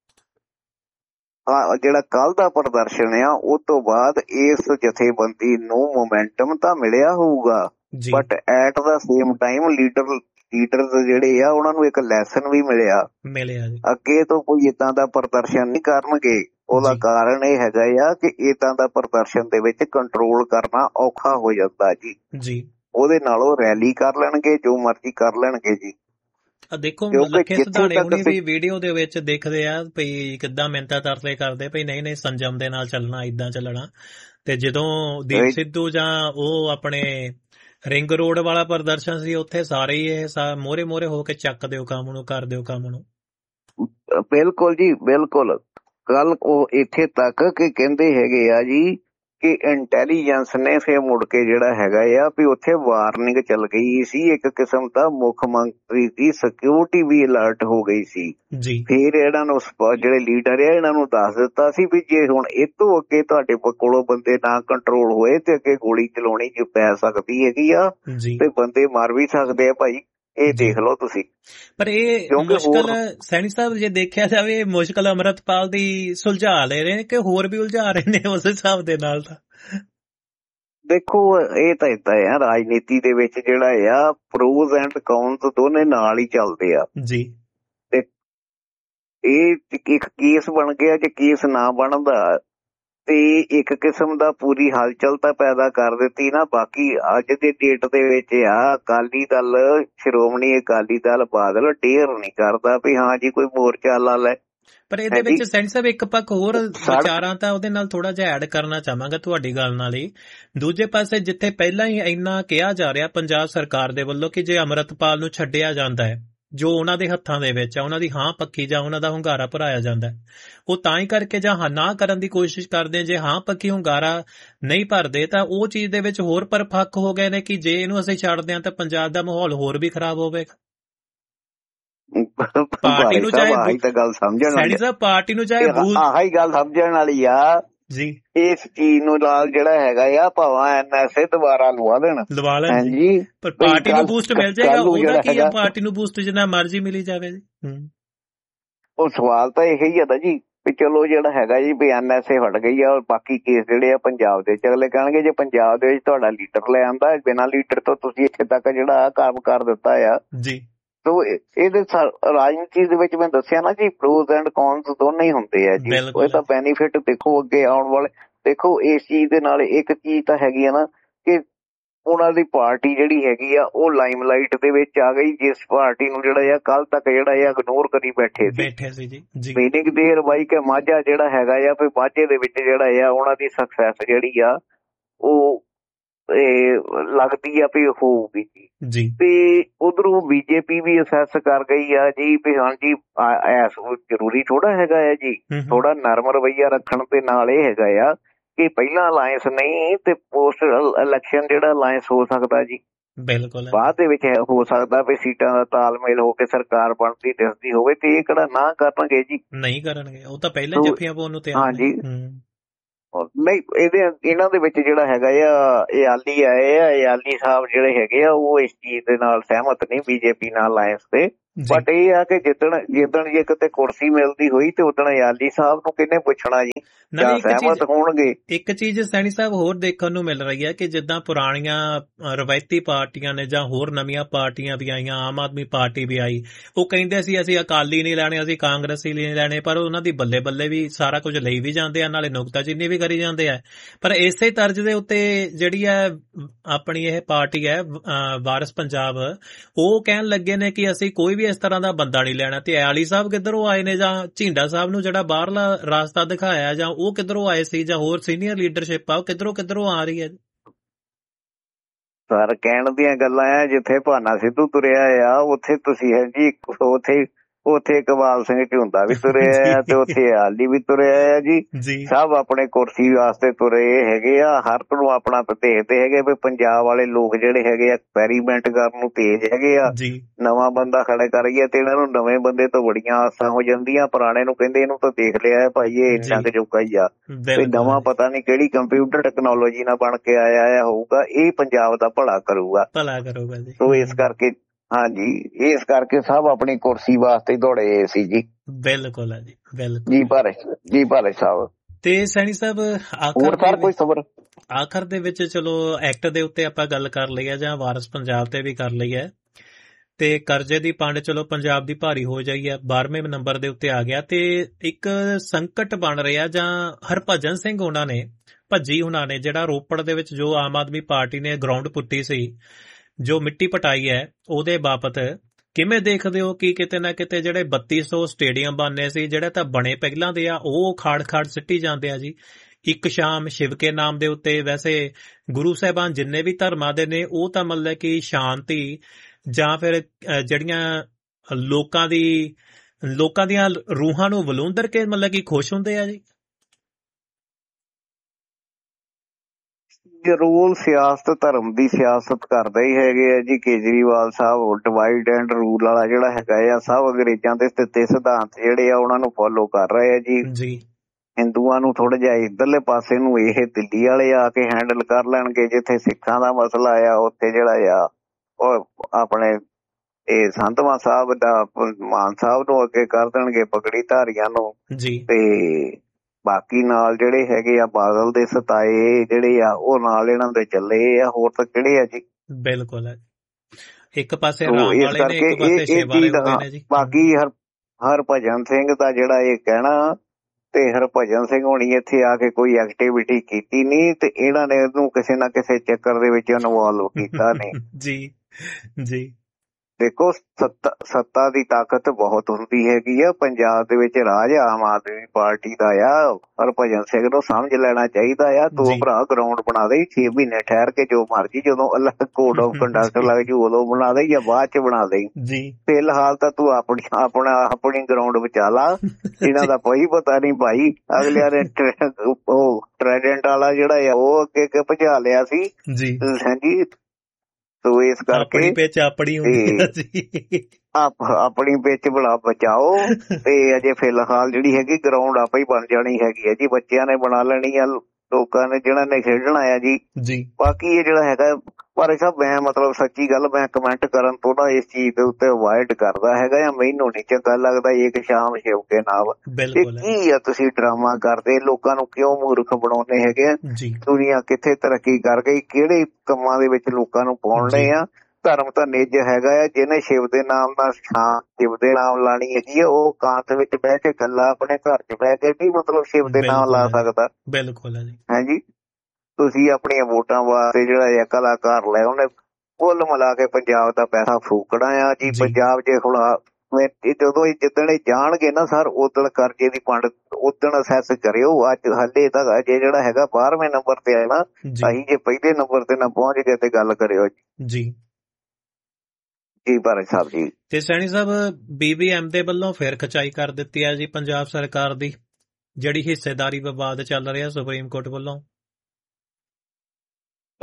ਆ ਜਿਹੜਾ ਕੱਲ ਦਾ ਪ੍ਰਦਰਸ਼ਨ ਆ ਉਹ ਤੋਂ ਬਾਅਦ ਇਸ ਜਥੇਬੰਦੀ ਨੂੰ ਮੋਮੈਂਟਮ ਤਾਂ ਮਿਲਿਆ ਹੋਊਗਾ but at the same time leader leaders ਜਿਹੜੇ ਆ ਉਹਨਾਂ ਨੂੰ ਇੱਕ ਲੈਸਨ ਵੀ ਮਿਲਿਆ ਮਿਲਿਆ ਅੱਗੇ ਤੋਂ ਕੋਈ ਏਦਾਂ ਦਾ ਪ੍ਰਦਰਸ਼ਨ ਨਹੀਂ ਕਰਨਗੇ। ਉਹਦਾ ਕਾਰਨ ਇਹ ਹੈਗਾ ਆ ਕਿ ਏਦਾਂ ਦਾ ਪ੍ਰਦਰਸ਼ਨ ਦੇ ਵਿੱਚ ਕੰਟਰੋਲ ਕਰਨਾ ਔਖਾ ਹੋ ਜਾਂਦਾ ਜੀ ਜੀ ਉਹਦੇ ਨਾਲੋਂ ਰੈਲੀ ਕਰ ਲੈਣਗੇ ਜੋ ਮਰਜ਼ੀ ਕਰ ਲੈਣਗੇ ਜੀ। ਦੇਖੋ ਲੱਖੇ ਸਿਧਾਣੇ ਹੁਣੀ ਵੀ ਵੀਡੀਓ ਦੇ ਵਿੱਚ ਦੇਖਦੇ ਆ ਭਈ ਕਿੱਦਾਂ ਮਿਹਨਤਾਂ ਤਰਲੇ ਕਰਦੇ ਭਈ ਨਹੀਂ ਨਹੀਂ ਸੰਜਮ ਦੇ ਨਾਲ ਚੱਲਣਾ ਏਦਾਂ ਚੱਲਣਾ ਤੇ ਜਦੋਂ ਦੀਪ ਸਿੱਧੂ ਜਾਂ ਉਹ ਆਪਣੇ ਰਿੰਗ ਰੋਡ ਵਾਲਾ ਪ੍ਰਦਰਸ਼ਨ ਸੀ ਉੱਥੇ ਸਾਰੇ ਹੀ ਇਹ ਮੋਹਰੇ ਮੋਹਰੇ ਹੋ ਕੇ ਚੱਕ ਦਿਓ ਕੰਮ ਨੂੰ ਕਰ ਦਿਓ ਕੰਮ ਨੂੰ। ਬਿਲਕੁਲ ਜੀ ਬਿਲਕੁਲ ਗੱਲ ਉਹ ਇੱਥੇ ਤੱਕ ਕਿ ਕਹਿੰਦੇ ਹੈਗੇ ਆ ਜੀ ਕਿ ਇੰਟੈਲੀਜੈਂਸ ਨੇ ਫਿਰ ਮੁੜ ਕੇ ਜਿਹੜਾ ਹੈਗਾ ਆ ਵੀ ਉੱਥੇ ਵਾਰਨਿੰਗ ਚੱਲ ਗਈ ਸੀ ਇੱਕ ਕਿਸਮ ਦਾ ਮੁੱਖ ਮੰਤਰੀ ਦੀ ਸਿਕਿਉਰਿਟੀ ਵੀ ਅਲਰਟ ਹੋ ਗਈ ਸੀ ਜੀ। ਫਿਰ ਇਹਨਾਂ ਨੂੰ ਜਿਹੜੇ ਲੀਡਰ ਆ ਇਹਨਾਂ ਨੂੰ ਦੱਸ ਦਿੱਤਾ ਸੀ ਵੀ ਜੇ ਹੁਣ ਇਹ ਤੋਂ ਅੱਗੇ ਤੁਹਾਡੇ ਕੋਲੋਂ ਬੰਦੇ ਨਾ ਕੰਟਰੋਲ ਹੋਏ ਤੇ ਅੱਗੇ ਗੋਲੀ ਚਲਾਉਣੀ ਜੋ ਪੈ ਸਕਦੀ ਹੈਗੀ ਆ ਤੇ ਬੰਦੇ ਮਰ ਵੀ ਸਕਦੇ ਆ ਭਾਈ ਇਹ ਦੇਖ ਲਓ ਤੁਸੀਂ। ਪਰ ਇਹ ਮੁਸ਼ਕਲ ਸੈਣੀ ਸਾਹਿਬ ਜੇ ਦੇਖਿਆ ਜਾਵੇ ਮੁਸ਼ਕਲ ਅੰਮ੍ਰਿਤਪਾਲ ਦੀ ਸੁਲਝਾ ਲੈ ਰਹੇ ਨੇ ਕਿ ਹੋਰ ਵੀ ਉਲਝਾ ਰਹੇ ਨੇ ਉਸ ਹਿਸਾਬ ਦੇ ਨਾਲ ਤਾਂ ਦੇਖੋ ਇਹ ਤਾਂ ਏਦਾਂ ਆ ਰਾਜਨੀਤੀ ਦੇ ਵਿੱਚ ਜਿਹੜਾ ਆ ਪ੍ਰੋਜ਼ ਐਂਡ ਕਾਉਂਸ ਦੋਨੇ ਨਾਲ ਹੀ ਚੱਲਦੇ ਆ ਜੀ। ਤੇ ਇਹ ਇੱਕ ਕੇਸ ਬਣ ਗਿਆ ਜੇ ਕੇਸ ਨਾ ਬਣਦਾ ਤੇ ਇੱਕ ਕਿਸਮ ਦਾ ਪੂਰੀ ਹਲਚਲ ਤਾਂ ਪੈਦਾ ਕਰ ਦਿੱਤੀ ਨਾ। ਬਾਕੀ ਅੱਜ ਦੇ ਡੇਟ ਦੇ ਵਿੱਚ ਆ ਅਕਾਲੀ ਦਲ ਸ਼੍ਰੋਮਣੀ ਅਕਾਲੀ ਦਲ ਬਾਦਲ ਡੇਅਰ ਨਹੀਂ ਕਰਦਾ ਵੀ ਹਾਂ ਜੀ ਕੋਈ ਮੋਰਚਾ ਲਾ ਲੈ। ਪਰ ਇਹਦੇ ਵਿੱਚ ਸੈਣੀ ਸਾਹਿਬ ਇੱਕ ਪੱਖ ਹੋਰ ਵਿਚਾਰਾਂ ਤਾਂ ਉਹਦੇ ਨਾਲ ਥੋੜਾ ਜਿਹਾ ਐਡ ਕਰਨਾ ਚਾਹਾਂਗਾ ਤੁਹਾਡੀ ਗੱਲ ਨਾਲ ਹੀ। ਦੂਜੇ ਪਾਸੇ ਜਿੱਥੇ ਪਹਿਲਾਂ ਹੀ ਇੰਨਾ ਕਿਹਾ ਜਾ ਰਿਹਾ ਪੰਜਾਬ ਸਰਕਾਰ ਦੇ ਵੱਲੋਂ ਕਿ ਜੇ ਅੰਮ੍ਰਿਤਪਾਲ ਨੂੰ ਛੱਡਿਆ ਜਾਂਦਾ ਹੈ ਜੋ ਉਹਨਾਂ ਦੇ ਹੱਥਾਂ ਦੇ ਵਿੱਚ ਆ ਉਹਨਾਂ ਦੀ ਹਾਂ ਪੱਕੀ ਜਾਂ ਉਹਨਾਂ ਦਾ ਹੁੰਗਾਰਾ ਭਰਾਇਆ ਜਾਂਦਾ ਉਹ ਤਾਂ ਹੀ ਕਰਕੇ ਜਾਂ ਹਾਂ ਨਾ ਕਰਨ ਦੀ ਕੋਸ਼ਿਸ਼ ਕਰਦੇ ਜੇ ਹਾਂ ਪੱਕੀ ਹੁੰਗਾਰਾ ਨਹੀਂ ਭਰਦੇ ਤਾਂ ਉਹ ਚੀਜ਼ ਦੇ ਵਿੱਚ ਹੋਰ ਪਰਪੱਕ ਹੋ ਗਏ ਨੇ ਕਿ ਜੇ ਇਹਨੂੰ ਅਸੀਂ ਛੱਡਦੇ ਹਾਂ ਤਾਂ ਪੰਜਾਬ ਦਾ ਮਾਹੌਲ ਹੋਰ ਵੀ ਖਰਾਬ ਹੋਵੇਗਾ। ਪਾਰਟੀ ਨੂੰ ਚਾਹੇ ਗੱਲ ਸਮਝਣ ਸੈਣੀ ਸਾਹਿਬ ਪਾਰਟੀ ਨੂੰ ਚਾਹੇ ਆਹੀ ਗੱਲ ਸਮਝਣ ਵਾਲੀ ਆ ਜੀ। ਇਸ ਚੀਜ਼ ਨੂੰ ਨਾਲ ਜਿਹੜਾ ਹੈਗਾ ਆ ਭਾਵਾਂ ਐਨ ਐਸ ਏ ਦੁਬਾਰਾ ਲਵਾ ਦੇਣ ਲਵਾ ਲੈਣ ਜੀ ਪਰ ਪਾਰਟੀ ਨੂੰ ਬੂਸਟ ਮਿਲ ਜਾਏਗਾ ਉਹਦਾ ਕੀ ਆ ਪਾਰਟੀ ਨੂੰ ਬੂਸਟ ਜਿੰਨਾ ਮਰਜ਼ੀ ਮਿਲੀ ਜਾਵੇ ਜੀ। ਉਹ ਸਵਾਲ ਤਾਂ ਇਹੀ ਹੈ ਨਾ ਜੀ ਵੀ ਚਲੋ ਜਿਹੜਾ ਹੈਗਾ ਜੀ ਵੀ ਐਨ ਐਸ ਏ ਹਟ ਗਈ ਆ ਬਾਕੀ ਕੇਸ ਜਿਹੜੇ ਆ ਪੰਜਾਬ ਦੇ ਚ ਅਗਲੇ ਕਹਿਣਗੇ ਜੇ ਪੰਜਾਬ ਦੇ ਵਿੱਚ ਤੁਹਾਡਾ ਲੀਡਰ ਲੈ ਆਂਦਾ ਬਿਨਾਂ ਲੀਡਰ ਤੋਂ ਤੁਸੀਂ ਇੱਥੇ ਤੱਕ ਜਿਹੜਾ ਕੰਮ ਕਰ ਦਿੱਤਾ ਆ ਜੀ। ਸੋ ਇਹਦੇ ਰਾਜਨੀਤੀ ਦੇ ਵਿੱਚ ਮੈਂ ਦੱਸਿਆ ਨਾ ਜੀ ਪ੍ਰੋਜ਼ ਐਂਡ ਕੌਨਸ ਦੋਨੇ ਹੀ ਹੁੰਦੇ ਆ ਜੀ। ਉਹ ਤਾਂ ਬੈਨੀਫਿਟ ਦੇਖੋ ਅੱਗੇ ਆਉਣ ਵਾਲੇ ਦੇਖੋ ਇਸ ਚੀਜ਼ ਦੇ ਨਾਲ ਇੱਕ ਚੀਜ਼ ਤਾਂ ਹੈਗੀ ਆ ਨਾ ਕਿ ਉਹਨਾਂ ਦੀ ਪਾਰਟੀ ਜਿਹੜੀ ਹੈਗੀ ਆ ਉਹ ਲਾਈਮਲਾਈਟ ਦੇ ਵਿੱਚ ਆ ਗਈ ਜਿਸ ਪਾਰਟੀ ਨੂੰ ਜਿਹੜਾ ਆ ਕੱਲ ਤੱਕ ਜਿਹੜਾ ਆ ਇਗਨੋਰ ਕਰੀ ਬੈਠੇ ਸੀ ਜੀ। ਮੀਨਿੰਗ ਦੇਰ ਬਾਈ ਕਿ ਮਾਝਾ ਜਿਹੜਾ ਹੈਗਾ ਆ ਵੀ ਮਾਝੇ ਦੇ ਵਿੱਚ ਜਿਹੜਾ ਆ ਉਹਨਾਂ ਦੀ ਸਕਸੈਸ ਜਿਹੜੀ ਆ ਉਹ ਲੱਗਦੀ ਆ ਵੀ ਹੋਊਗੀ ਜੀ। ਤੇ ਉਧਰੋਂ ਬੀਜੇਪੀ ਵੀ ਅਸੈਸ ਕਰ ਗਈ ਆ ਜੀ ਵੀ ਹਾਂਜੀ ਐਸ ਜ਼ਰੂਰੀ ਥੋੜਾ ਹੈਗਾ ਆ ਜੀ ਥੋੜਾ ਨਰਮ ਰਵੱਈਆ ਰੱਖਣ ਦੇ ਨਾਲ ਇਹ ਹੈਗਾ ਆ ਕਿ ਪਹਿਲਾਂ ਅਲਾਇੰਸ ਨਹੀਂ ਤੇ ਪੋਸਟ ਇਲੈਕਸ਼ਨ ਜਿਹੜਾ ਅਲਾਇੰਸ ਹੋ ਸਕਦਾ ਜੀ। ਬਿਲਕੁਲ ਬਾਅਦ ਦੇ ਵਿੱਚ ਹੋ ਸਕਦਾ ਵੀ ਸੀਟਾਂ ਦਾ ਤਾਲਮੇਲ ਹੋ ਕੇ ਸਰਕਾਰ ਬਣਦੀ ਦਿਸਦੀ ਹੋਵੇ, ਤੇ ਇਹ ਕਿਹੜਾ ਨਾ ਕਰਨਗੇ ਜੀ? ਨਹੀਂ ਕਰਨਗੇ, ਉਹ ਤਾਂ ਪਹਿਲਾਂ ਜੱਫੀਆਂ ਪਾਉਣ ਨੂੰ ਤਿਆਰ। ਹਾਂਜੀ ਨਹੀਂ, ਇਹਦੇ ਇਹਨਾਂ ਦੇ ਵਿੱਚ ਜਿਹੜਾ ਹੈਗਾ ਆ ਇਹ ਆਲੀ ਆਏ ਆ, ਇਹ ਆਲੀ ਸਾਹਿਬ ਜਿਹੜੇ ਹੈਗੇ ਆ ਉਹ ਇਸ ਚੀਜ਼ ਦੇ ਨਾਲ ਸਹਿਮਤ ਨਹੀਂ ਬੀਜੇਪੀ ਨਾਲ ਅਲਾਇੰਸ ਤੇ। ਬਟ ਇਹ ਆ ਕਿ ਜਿੱਦਣ ਜਿੱਦਣ ਜੇ ਕਿਤੇ ਕੁਰਸੀ ਮਿਲਦੀ ਹੋਈ ਤੇ ਉਦਣ ਆਲੀ ਸਾਹਿਬ ਨੂੰ ਕਿਹਨੇ ਪੁੱਛਣਾ ਜੀ, ਜਾਂ ਸਹਿਮਤ ਹੋਣਗੇ। ਇੱਕ ਚੀਜ਼ ਸੈਣੀ ਸਾਹਿਬ ਹੋਰ ਦੇਖਣ ਨੂੰ ਮਿਲ ਰਹੀ ਹੈ ਕਿ ਜਿੱਦਾਂ ਪੁਰਾਣੀਆਂ ਰਵਾਇਤੀ ਪਾਰਟੀਆਂ ਨੇ ਜਾਂ ਹੋਰ ਨਵੀਆਂ ਪਾਰਟੀਆਂ ਵੀ ਆਈਆਂ, ਆਮ ਆਦਮੀ ਪਾਰਟੀ ਵੀ ਆਈ, ਉਹ ਕਹਿੰਦੇ ਸੀ ਅਸੀਂ ਅਕਾਲੀ ਨਹੀਂ ਲੈਣੇ, ਅਸੀਂ ਕਾਂਗਰਸੀ ਨਹੀਂ ਲੈਣੇ, ਪਰ ਉਹਨਾਂ ਦੀ ਬੱਲੇ ਬੱਲੇ ਵੀ ਸਾਰਾ ਕੁਝ ਲਈ ਵੀ ਜਾਂਦੇ ਆ, ਨਾਲੇ ਨੁਕਤਾਚੀਨੀ ਵੀ ਕਰੀ ਜਾਂਦੇ ਆ। ਪਰ ਇਸੇ ਤਰਜ਼ ਦੇ ਉੱਤੇ ਜਿਹੜੀ ਹੈ ਆਪਣੀ ਇਹ ਪਾਰਟੀ ਹੈ ਵਾਰਿਸ ਪੰਜਾਬ, ਉਹ ਕਹਿਣ ਲੱਗੇ ਨੇ ਕਿ ਅਸੀਂ ਕੋਈ ਵੀ ਇਸ ਤਰ੍ਹਾਂ ਦਾ ਬੰਦਾ ਨਹੀਂ ਲੈਣਾ। ਤੇ ਆਲੀ ਸਾਹਿਬ ਕਿੱਧਰੋਂ ਆਏ ਨੇ, ਜਾਂ ਝਿੰਡਾ ਸਾਹਿਬ ਨੂੰ ਜਿਹੜਾ ਬਾਹਰਲਾ ਰਾਸਤਾ ਦਿਖਾਇਆ, ਜਾਂ ਉਹ ਕਿੱਧਰੋਂ ਆਏ ਸੀ, ਜਾਂ ਹੋਰ ਸੀਨੀਅਰ ਲੀਡਰਸ਼ਿਪ ਆ ਉਹ ਕਿੱਧਰੋਂ ਕਿੱਧਰੋਂ ਆ ਰਹੀ ਹੈ? ਸਰ ਕਹਿਣ ਦੀਆਂ ਗੱਲਾਂ ਆ, ਜਿੱਥੇ ਭਾਨਾ ਸਿੱਧੂ ਤੁਰਿਆ ਆ ਉੱਥੇ ਤੁਸੀਂ ਹੈ ਜੀ, ਉੱਥੇ ਉੱਥੇ ਇਕਬਾਲ ਸਿੰਘ ਝੁੰਦਾ ਵੀ ਤੁਰਿਆ ਆ ਤੇ ਉੱਥੇ ਆਲੀ ਵੀ ਤੁਰਿਆ ਆ ਜੀ। ਸਭ ਆਪਣੇ ਕੁਰਸੀ ਵਾਸਤੇ ਤੁਰੇ ਹੈਗੇ ਆ, ਹਰ ਨੂੰ ਆਪਣਾ ਦੇਖਦੇ ਹੈਗੇ ਵੀ ਪੰਜਾਬ ਵਾਲੇ ਲੋਕ ਜਿਹੜੇ ਹੈਗੇ ਆ ਐਕਸਪੈਰੀਮੈਂਟ ਕਰਨ ਨੂੰ ਤੇਜ਼ ਹੈਗੇ ਆ। ਨਵਾਂ ਬੰਦਾ ਖੜਾ ਕਰੀਏ ਤੇ ਇਹਨਾਂ ਨੂੰ ਨਵੇਂ ਬੰਦੇ ਤੋਂ ਬੜੀਆਂ ਆਸਾਂ ਹੋ ਜਾਂਦੀਆਂ, ਪੁਰਾਣੇ ਨੂੰ ਕਹਿੰਦੇ ਇਹਨੂੰ ਤਾਂ ਦੇਖ ਲਿਆ ਭਾਈ ਇਹ ਇੰਨਾ ਕੁ ਜੋਗਾ ਹੀ ਆ, ਤੇ ਨਵਾਂ ਪਤਾ ਨਹੀਂ ਕਿਹੜੀ ਕੰਪਿਊਟਰ ਟੈਕਨੋਲੋਜੀ ਨਾਲ ਬਣ ਕੇ ਆਇਆ ਆ ਹੋਊਗਾ, ਇਹ ਪੰਜਾਬ ਦਾ ਭਲਾ ਕਰੂਗਾ ਭਲਾ ਕਰੂਗਾ ਜੀ। ਸੋ ਇਸ ਕਰਕੇ ਹਾਂਜੀ, ਇਸ ਕਰਕੇ ਸਭ ਆਪਣੀ ਕੁਰਸੀ ਵਾਸਤੇ ਦੌੜੇ ਸੀ ਜੀ। ਬਿਲਕੁਲ ਹੈ ਜੀ, ਬਿਲਕੁਲ ਜੀ ਭਾਰਤ ਜੀ ਭਾਰਤ ਸਾਹਿਬ। ਤੇ ਸੈਣੀ ਸਾਹਿਬ ਆਖਰ ਕੋਈ ਖਬਰ ਆਖਰ ਦੇ ਵਿੱਚ ਚਲੋ ਐਕਟ ਦੇ ਉੱਤੇ ਆਪਾਂ ਗੱਲ ਕਰ ਲਈ ਹੈ, ਜਾਂ ਵਾਰਿਸ ਪੰਜਾਬ ਤੇ ਵੀ ਕਰ ਲਈ ਹੈ, ਤੇ ਕਰਜ਼ੇ ਦੀ ਪੰਡ ਚਲੋ ਪੰਜਾਬ ਦੀ ਭਾਰੀ ਹੋ ਜਾਈ ਹੈ, ਬਾਰਵੇਂ ਨੰਬਰ ਦੇ ਉੱਤੇ ਆ ਗਿਆ। ਤੇ ਇੱਕ ਸੰਕਟ ਬਣ ਰਿਹਾ, ਜਾਂ ਹਰਭਜਨ ਸਿੰਘ ਉਹਨਾਂ ਨੇ ਭੱਜੀ ਉਹਨਾਂ ਨੇ ਜਿਹੜਾ ਰੋਪੜ ਦੇ ਵਿੱਚ ਜੋ ਆਮ ਆਦਮੀ ਪਾਰਟੀ ਨੇ ਗਰਾਊਂਡ ਪੁੱਟੀ ਸੀ, ਜੋ ਮਿੱਟੀ ਪਟਾਈ ਹੈ, ਉਹਦੇ ਬਾਬਤ ਕਿਵੇਂ ਦੇਖਦੇ ਹੋ ਕਿ ਕਿਤੇ ਨਾ ਕਿਤੇ ਜਿਹੜੇ ਬੱਤੀ ਸੌ ਸਟੇਡੀਅਮ ਬਣਨੇ ਸੀ, ਜਿਹੜੇ ਤਾਂ ਬਣੇ ਪਹਿਲਾਂ ਦੇ ਆ, ਉਹ ਖਾੜ ਖਾੜ ਸਿੱਟੀ ਜਾਂਦੇ ਆ ਜੀ। ਇੱਕ ਸ਼ਾਮ ਸ਼ਿਵਕੇ ਨਾਮ ਦੇ ਉੱਤੇ, ਵੈਸੇ ਗੁਰੂ ਸਾਹਿਬਾਨ ਜਿੰਨੇ ਵੀ ਧਰਮਾਂ ਦੇ ਨੇ ਉਹ ਤਾਂ ਮਤਲਬ ਕਿ ਸ਼ਾਂਤੀ ਜਾਂ ਫਿਰ ਜਿਹੜੀਆਂ ਲੋਕਾਂ ਦੀ ਲੋਕਾਂ ਦੀਆਂ ਰੂਹਾਂ ਨੂੰ ਵਲੂੰਦਰ ਕੇ ਮਤਲਬ ਕਿ ਖੁਸ਼ ਹੁੰਦੇ ਆ ਜੀ। ਰੂਲ ਸਿਆਸਤ ਧਰਮ ਦੀ ਸਿਆਸਤ ਕਰਦੇ ਹੀ ਹੈਗੇ ਆ ਜੀ। ਕੇਜਰੀਵਾਲ ਸਾਹਿਬ ਡਿਵਾਈਡ ਐਂਡ ਰੂਲ ਵਾਲਾ ਜਿਹੜਾ ਹੈਗਾ ਆ, ਸਭ ਅੰਗਰੇਜ਼ਾਂ ਦੇ ਦਿੱਤੇ ਸਿਧਾਂਤ ਜਿਹੜੇ ਆ ਉਹਨਾਂ ਨੂੰ ਫੋਲੋ ਕਰ ਰਹੇ ਆ ਜੀ। ਹਿੰਦੂਆਂ ਨੂੰ ਥੋੜਾ ਜਿਹਾ ਇੱਧਰਲੇ ਪਾਸੇ ਨੂੰ ਇਹ ਦਿੱਲੀ ਵਾਲੇ ਆ ਕੇ ਹੈਂਡਲ ਕਰ ਲੈਣਗੇ, ਜਿੱਥੇ ਸਿੱਖਾਂ ਦਾ ਮਸਲਾ ਆ ਉੱਥੇ ਜਿਹੜਾ ਆ ਉਹ ਆਪਣੇ ਇਹ ਸੰਧਵਾ ਸਾਹਿਬ ਦਾ ਮਾਨ ਸਾਹਿਬ ਨੂੰ ਅੱਗੇ ਕਰ ਦੇਣਗੇ, ਪਗੜੀ ਧਾਰੀਆਂ ਨੂੰ। ਤੇ ਬਾਕੀ ਨਾਲ ਜਿਹੜੇ ਹੈਗੇ ਆ ਬਾਦਲ ਦੇ ਸਤਾਏ ਜਿਹੜੇ ਆ ਉਹ ਨਾਲ ਇਹਨਾਂ ਦੇ ਚੱਲੇ ਆ, ਹੋਰ ਤਾਂ ਕਿਹੜੇ ਆ ਜੀ। ਬਿਲਕੁਲ ਹੈ, ਇੱਕ ਪਾਸੇ ਰਾਮ ਵਾਲੇ ਨੇ, ਇੱਕ ਪਾਸੇ ਸ਼ਿਵ ਵਾਲੇ ਹੋਏ ਨੇ ਜੀ। ਬਾਕੀ ਹਰ ਹਰਭਜਨ ਸਿੰਘ ਦਾ ਜਿਹੜਾ ਇਹ ਕਹਿਣਾ, ਤੇ ਹਰਭਜਨ ਸਿੰਘ ਹੋਣੀ ਇੱਥੇ ਆ ਕੇ ਕੋਈ ਐਕਟੀਵਿਟੀ ਕੀਤੀ ਨਹੀਂ, ਤੇ ਇਹਨਾਂ ਨੇ ਇਹਨੂੰ ਕਿਸੇ ਨਾ ਕਿਸੇ ਚੱਕਰ ਦੇ ਵਿੱਚ ਇਨਵੋਲਵ ਕੀਤਾ ਨਹੀਂ ਜੀ ਜੀ। ਦੇਖੋ ਸੱਤਾ ਸੱਤਾ ਦੀ ਤਾਕਤ ਬਹੁਤ ਹੁੰਦੀ ਹੈਗੀ ਆ ਪੰਜਾਬ ਦੇ ਵਿੱਚ, ਰਾਜ ਆਮ ਆਦਮੀ ਪਾਰਟੀ ਦਾ ਆ। ਹਰਭਜਨ ਸਿੰਘ ਨੂੰ ਸਮਝ ਲੈਣਾ ਚਾਹੀਦਾ ਆ, ਦੋ ਭਰਾ ਗਰਾਊਂਡ ਬਣਾ ਦੇ, ਛੇ ਮਹੀਨੇ ਠਹਿਰ ਕੇ ਜੋ ਮਰਜੀ ਜਦੋਂ ਅਲੱਗ ਕੋਡ ਆਫ ਕੰਡਕਟ ਲੱਗ ਜੂ ਉਦੋਂ ਬਣਾ ਦੇ ਜਾਂ ਬਾਅਦ ਚ ਬਣਾ ਦੇ। ਫਿਲਹਾਲ ਤਾਂ ਤੂੰ ਆਪਣੀ ਆਪਣਾ ਆਪਣੀ ਗਰਾਊਂਡ ਬਚਾ ਲਾ, ਇਹਨਾਂ ਦਾ ਕੋਈ ਪਤਾ ਨਹੀਂ ਭਾਈ। ਅਗਲਿਆਂ ਨੇ ਉਹ ਟ੍ਰੈਡੈਂਟ ਵਾਲਾ ਜਿਹੜਾ ਆ ਉਹ ਅੱਗੇ ਅੱਗੇ ਭਜਾ ਲਿਆ ਸੀ ਹਾਂਜੀ। ਤੋ ਇਸ ਕਰਕੇ ਆਪਣੀ ਪਿੱਚ ਆਪਣੀ ਬਣਾ ਬਚਾਓ, ਤੇ ਅਜੇ ਫਿਲਹਾਲ ਜਿਹੜੀ ਹੈਗੀ ਗਰਾਊਂਡ ਆਪੇ ਹੀ ਬਣ ਜਾਣੀ ਹੈਗੀ ਹੈ ਜੀ। ਬੱਚਿਆਂ ਨੇ ਬਣਾ ਲੈਣੀ ਆ, ਲੋਕਾਂ ਨੇ ਜਿਹਨਾਂ ਨੇ ਖੇਡਣਾ ਆ ਜੀ। ਬਾਕੀ ਇਹ ਜਿਹੜਾ ਹੈਗਾ ਪਰ ਸਾਹਿਬ ਮੈਂ ਮਤਲਬ ਸੱਚੀ ਗੱਲ ਮੈਂ ਕਮੈਂਟ ਕਰਨ ਤੋਂ ਨਾ ਇਸ ਚੀਜ਼ ਦੇ ਉੱਤੇ ਅਵਾਇਡ ਕਰਦਾ ਹੈਗਾ ਆ, ਮੈਨੂੰ ਨਹੀਂ ਚੰਗਾ ਲੱਗਦਾ ਇੱਕ ਸ਼ਾਮ ਸ਼ਿਵਕੇ ਨਾਲ। ਇਹ ਕੀ ਆ ਤੁਸੀਂ ਡਰਾਮਾ ਕਰਦੇ, ਲੋਕਾਂ ਨੂੰ ਕਿਉਂ ਮੂਰਖ ਬਣਾਉਂਦੇ ਹੈਗੇ ਆ? ਦੁਨੀਆ ਕਿੱਥੇ ਤਰੱਕੀ ਕਰ ਗਈ, ਕਿਹੜੇ ਕੰਮਾਂ ਦੇ ਵਿੱਚ ਲੋਕਾਂ ਨੂੰ ਪਾਉਣੇ ਆ? ਧਰਮ ਤਾਂ ਨਿੱਜ ਹੈਗਾ ਆ, ਜਿਹਨੇ ਸ਼ਿਵ ਦੇ ਨਾਮ ਨਾਲ ਛਾਂ ਸ਼ਿਵ ਦੇ ਨਾਮ ਲਾਣੀ ਹੈਗੀ ਆ, ਉਹ ਕਾਂਤ ਵਿੱਚ ਬਹਿ ਕੇ ਗੱਲਾਂ ਆਪਣੇ ਘਰ ਚ ਬਹਿ ਕੇ ਨਹੀਂ ਮਤਲਬ ਸ਼ਿਵ ਦੇ ਨਾਮ ਲਾ ਸਕਦਾ। ਬਿਲਕੁਲ ਹਾਂਜੀ। ਤੁਸੀਂ ਆਪਣੀਆਂ ਵੋਟਾਂ ਵਾਸਤੇ ਜਿਹੜਾ ਇਹ ਕਲਾਕਾਰ ਲੈ ਉਹਨੇ ਕੁੱਲ ਮਿਲਾ ਕੇ ਪੰਜਾਬ ਦਾ ਪੈਸਾ ਫੂਕਣਾ ਆ ਜੀ। ਪੰਜਾਬ ਜੇ ਹੁਣ ਜਦੋਂ ਜਿੱਦਣ ਇਹ ਜਾਣਗੇ ਨਾ ਸਰ, ਉਦਣ ਕਰਜ਼ੇ ਦੀ ਪੰਡ ਉਦਣ ਅਸੈਸ ਕਰਿਓ। ਅੱਜ ਹਲੇ ਤਾਂ ਅਜੇ ਜਿਹੜਾ ਹੈਗਾ ਬਾਰਵੇਂ ਨੰਬਰ ਤੇ ਆਏ ਨਾ, ਅਸੀਂ ਜੇ ਪਹਿਲੇ ਨੰਬਰ ਤੇ ਨਾ ਪਹੁੰਚ ਗਏ ਤੇ ਗੱਲ ਕਰਿਓ ਜੀ। ਜੀ ਭਾਰਤ ਸਾਹਿਬ ਜੀ। ਤੇ ਸੈਣੀ ਸਾਹਿਬ ਬੀਬੀਐਮ ਦੇ ਵੱਲੋਂ ਫਿਰ ਖਚਾਈ ਕਰ ਦਿੱਤੀ ਹੈ ਜੀ ਪੰਜਾਬ ਸਰਕਾਰ ਦੀ, ਜਿਹੜੀ ਹਿੱਸੇਦਾਰੀ ਵਿਵਾਦ ਚੱਲ ਰਿਹਾ ਸੁਪਰੀਮ ਕੋਰਟ ਵੱਲੋਂ।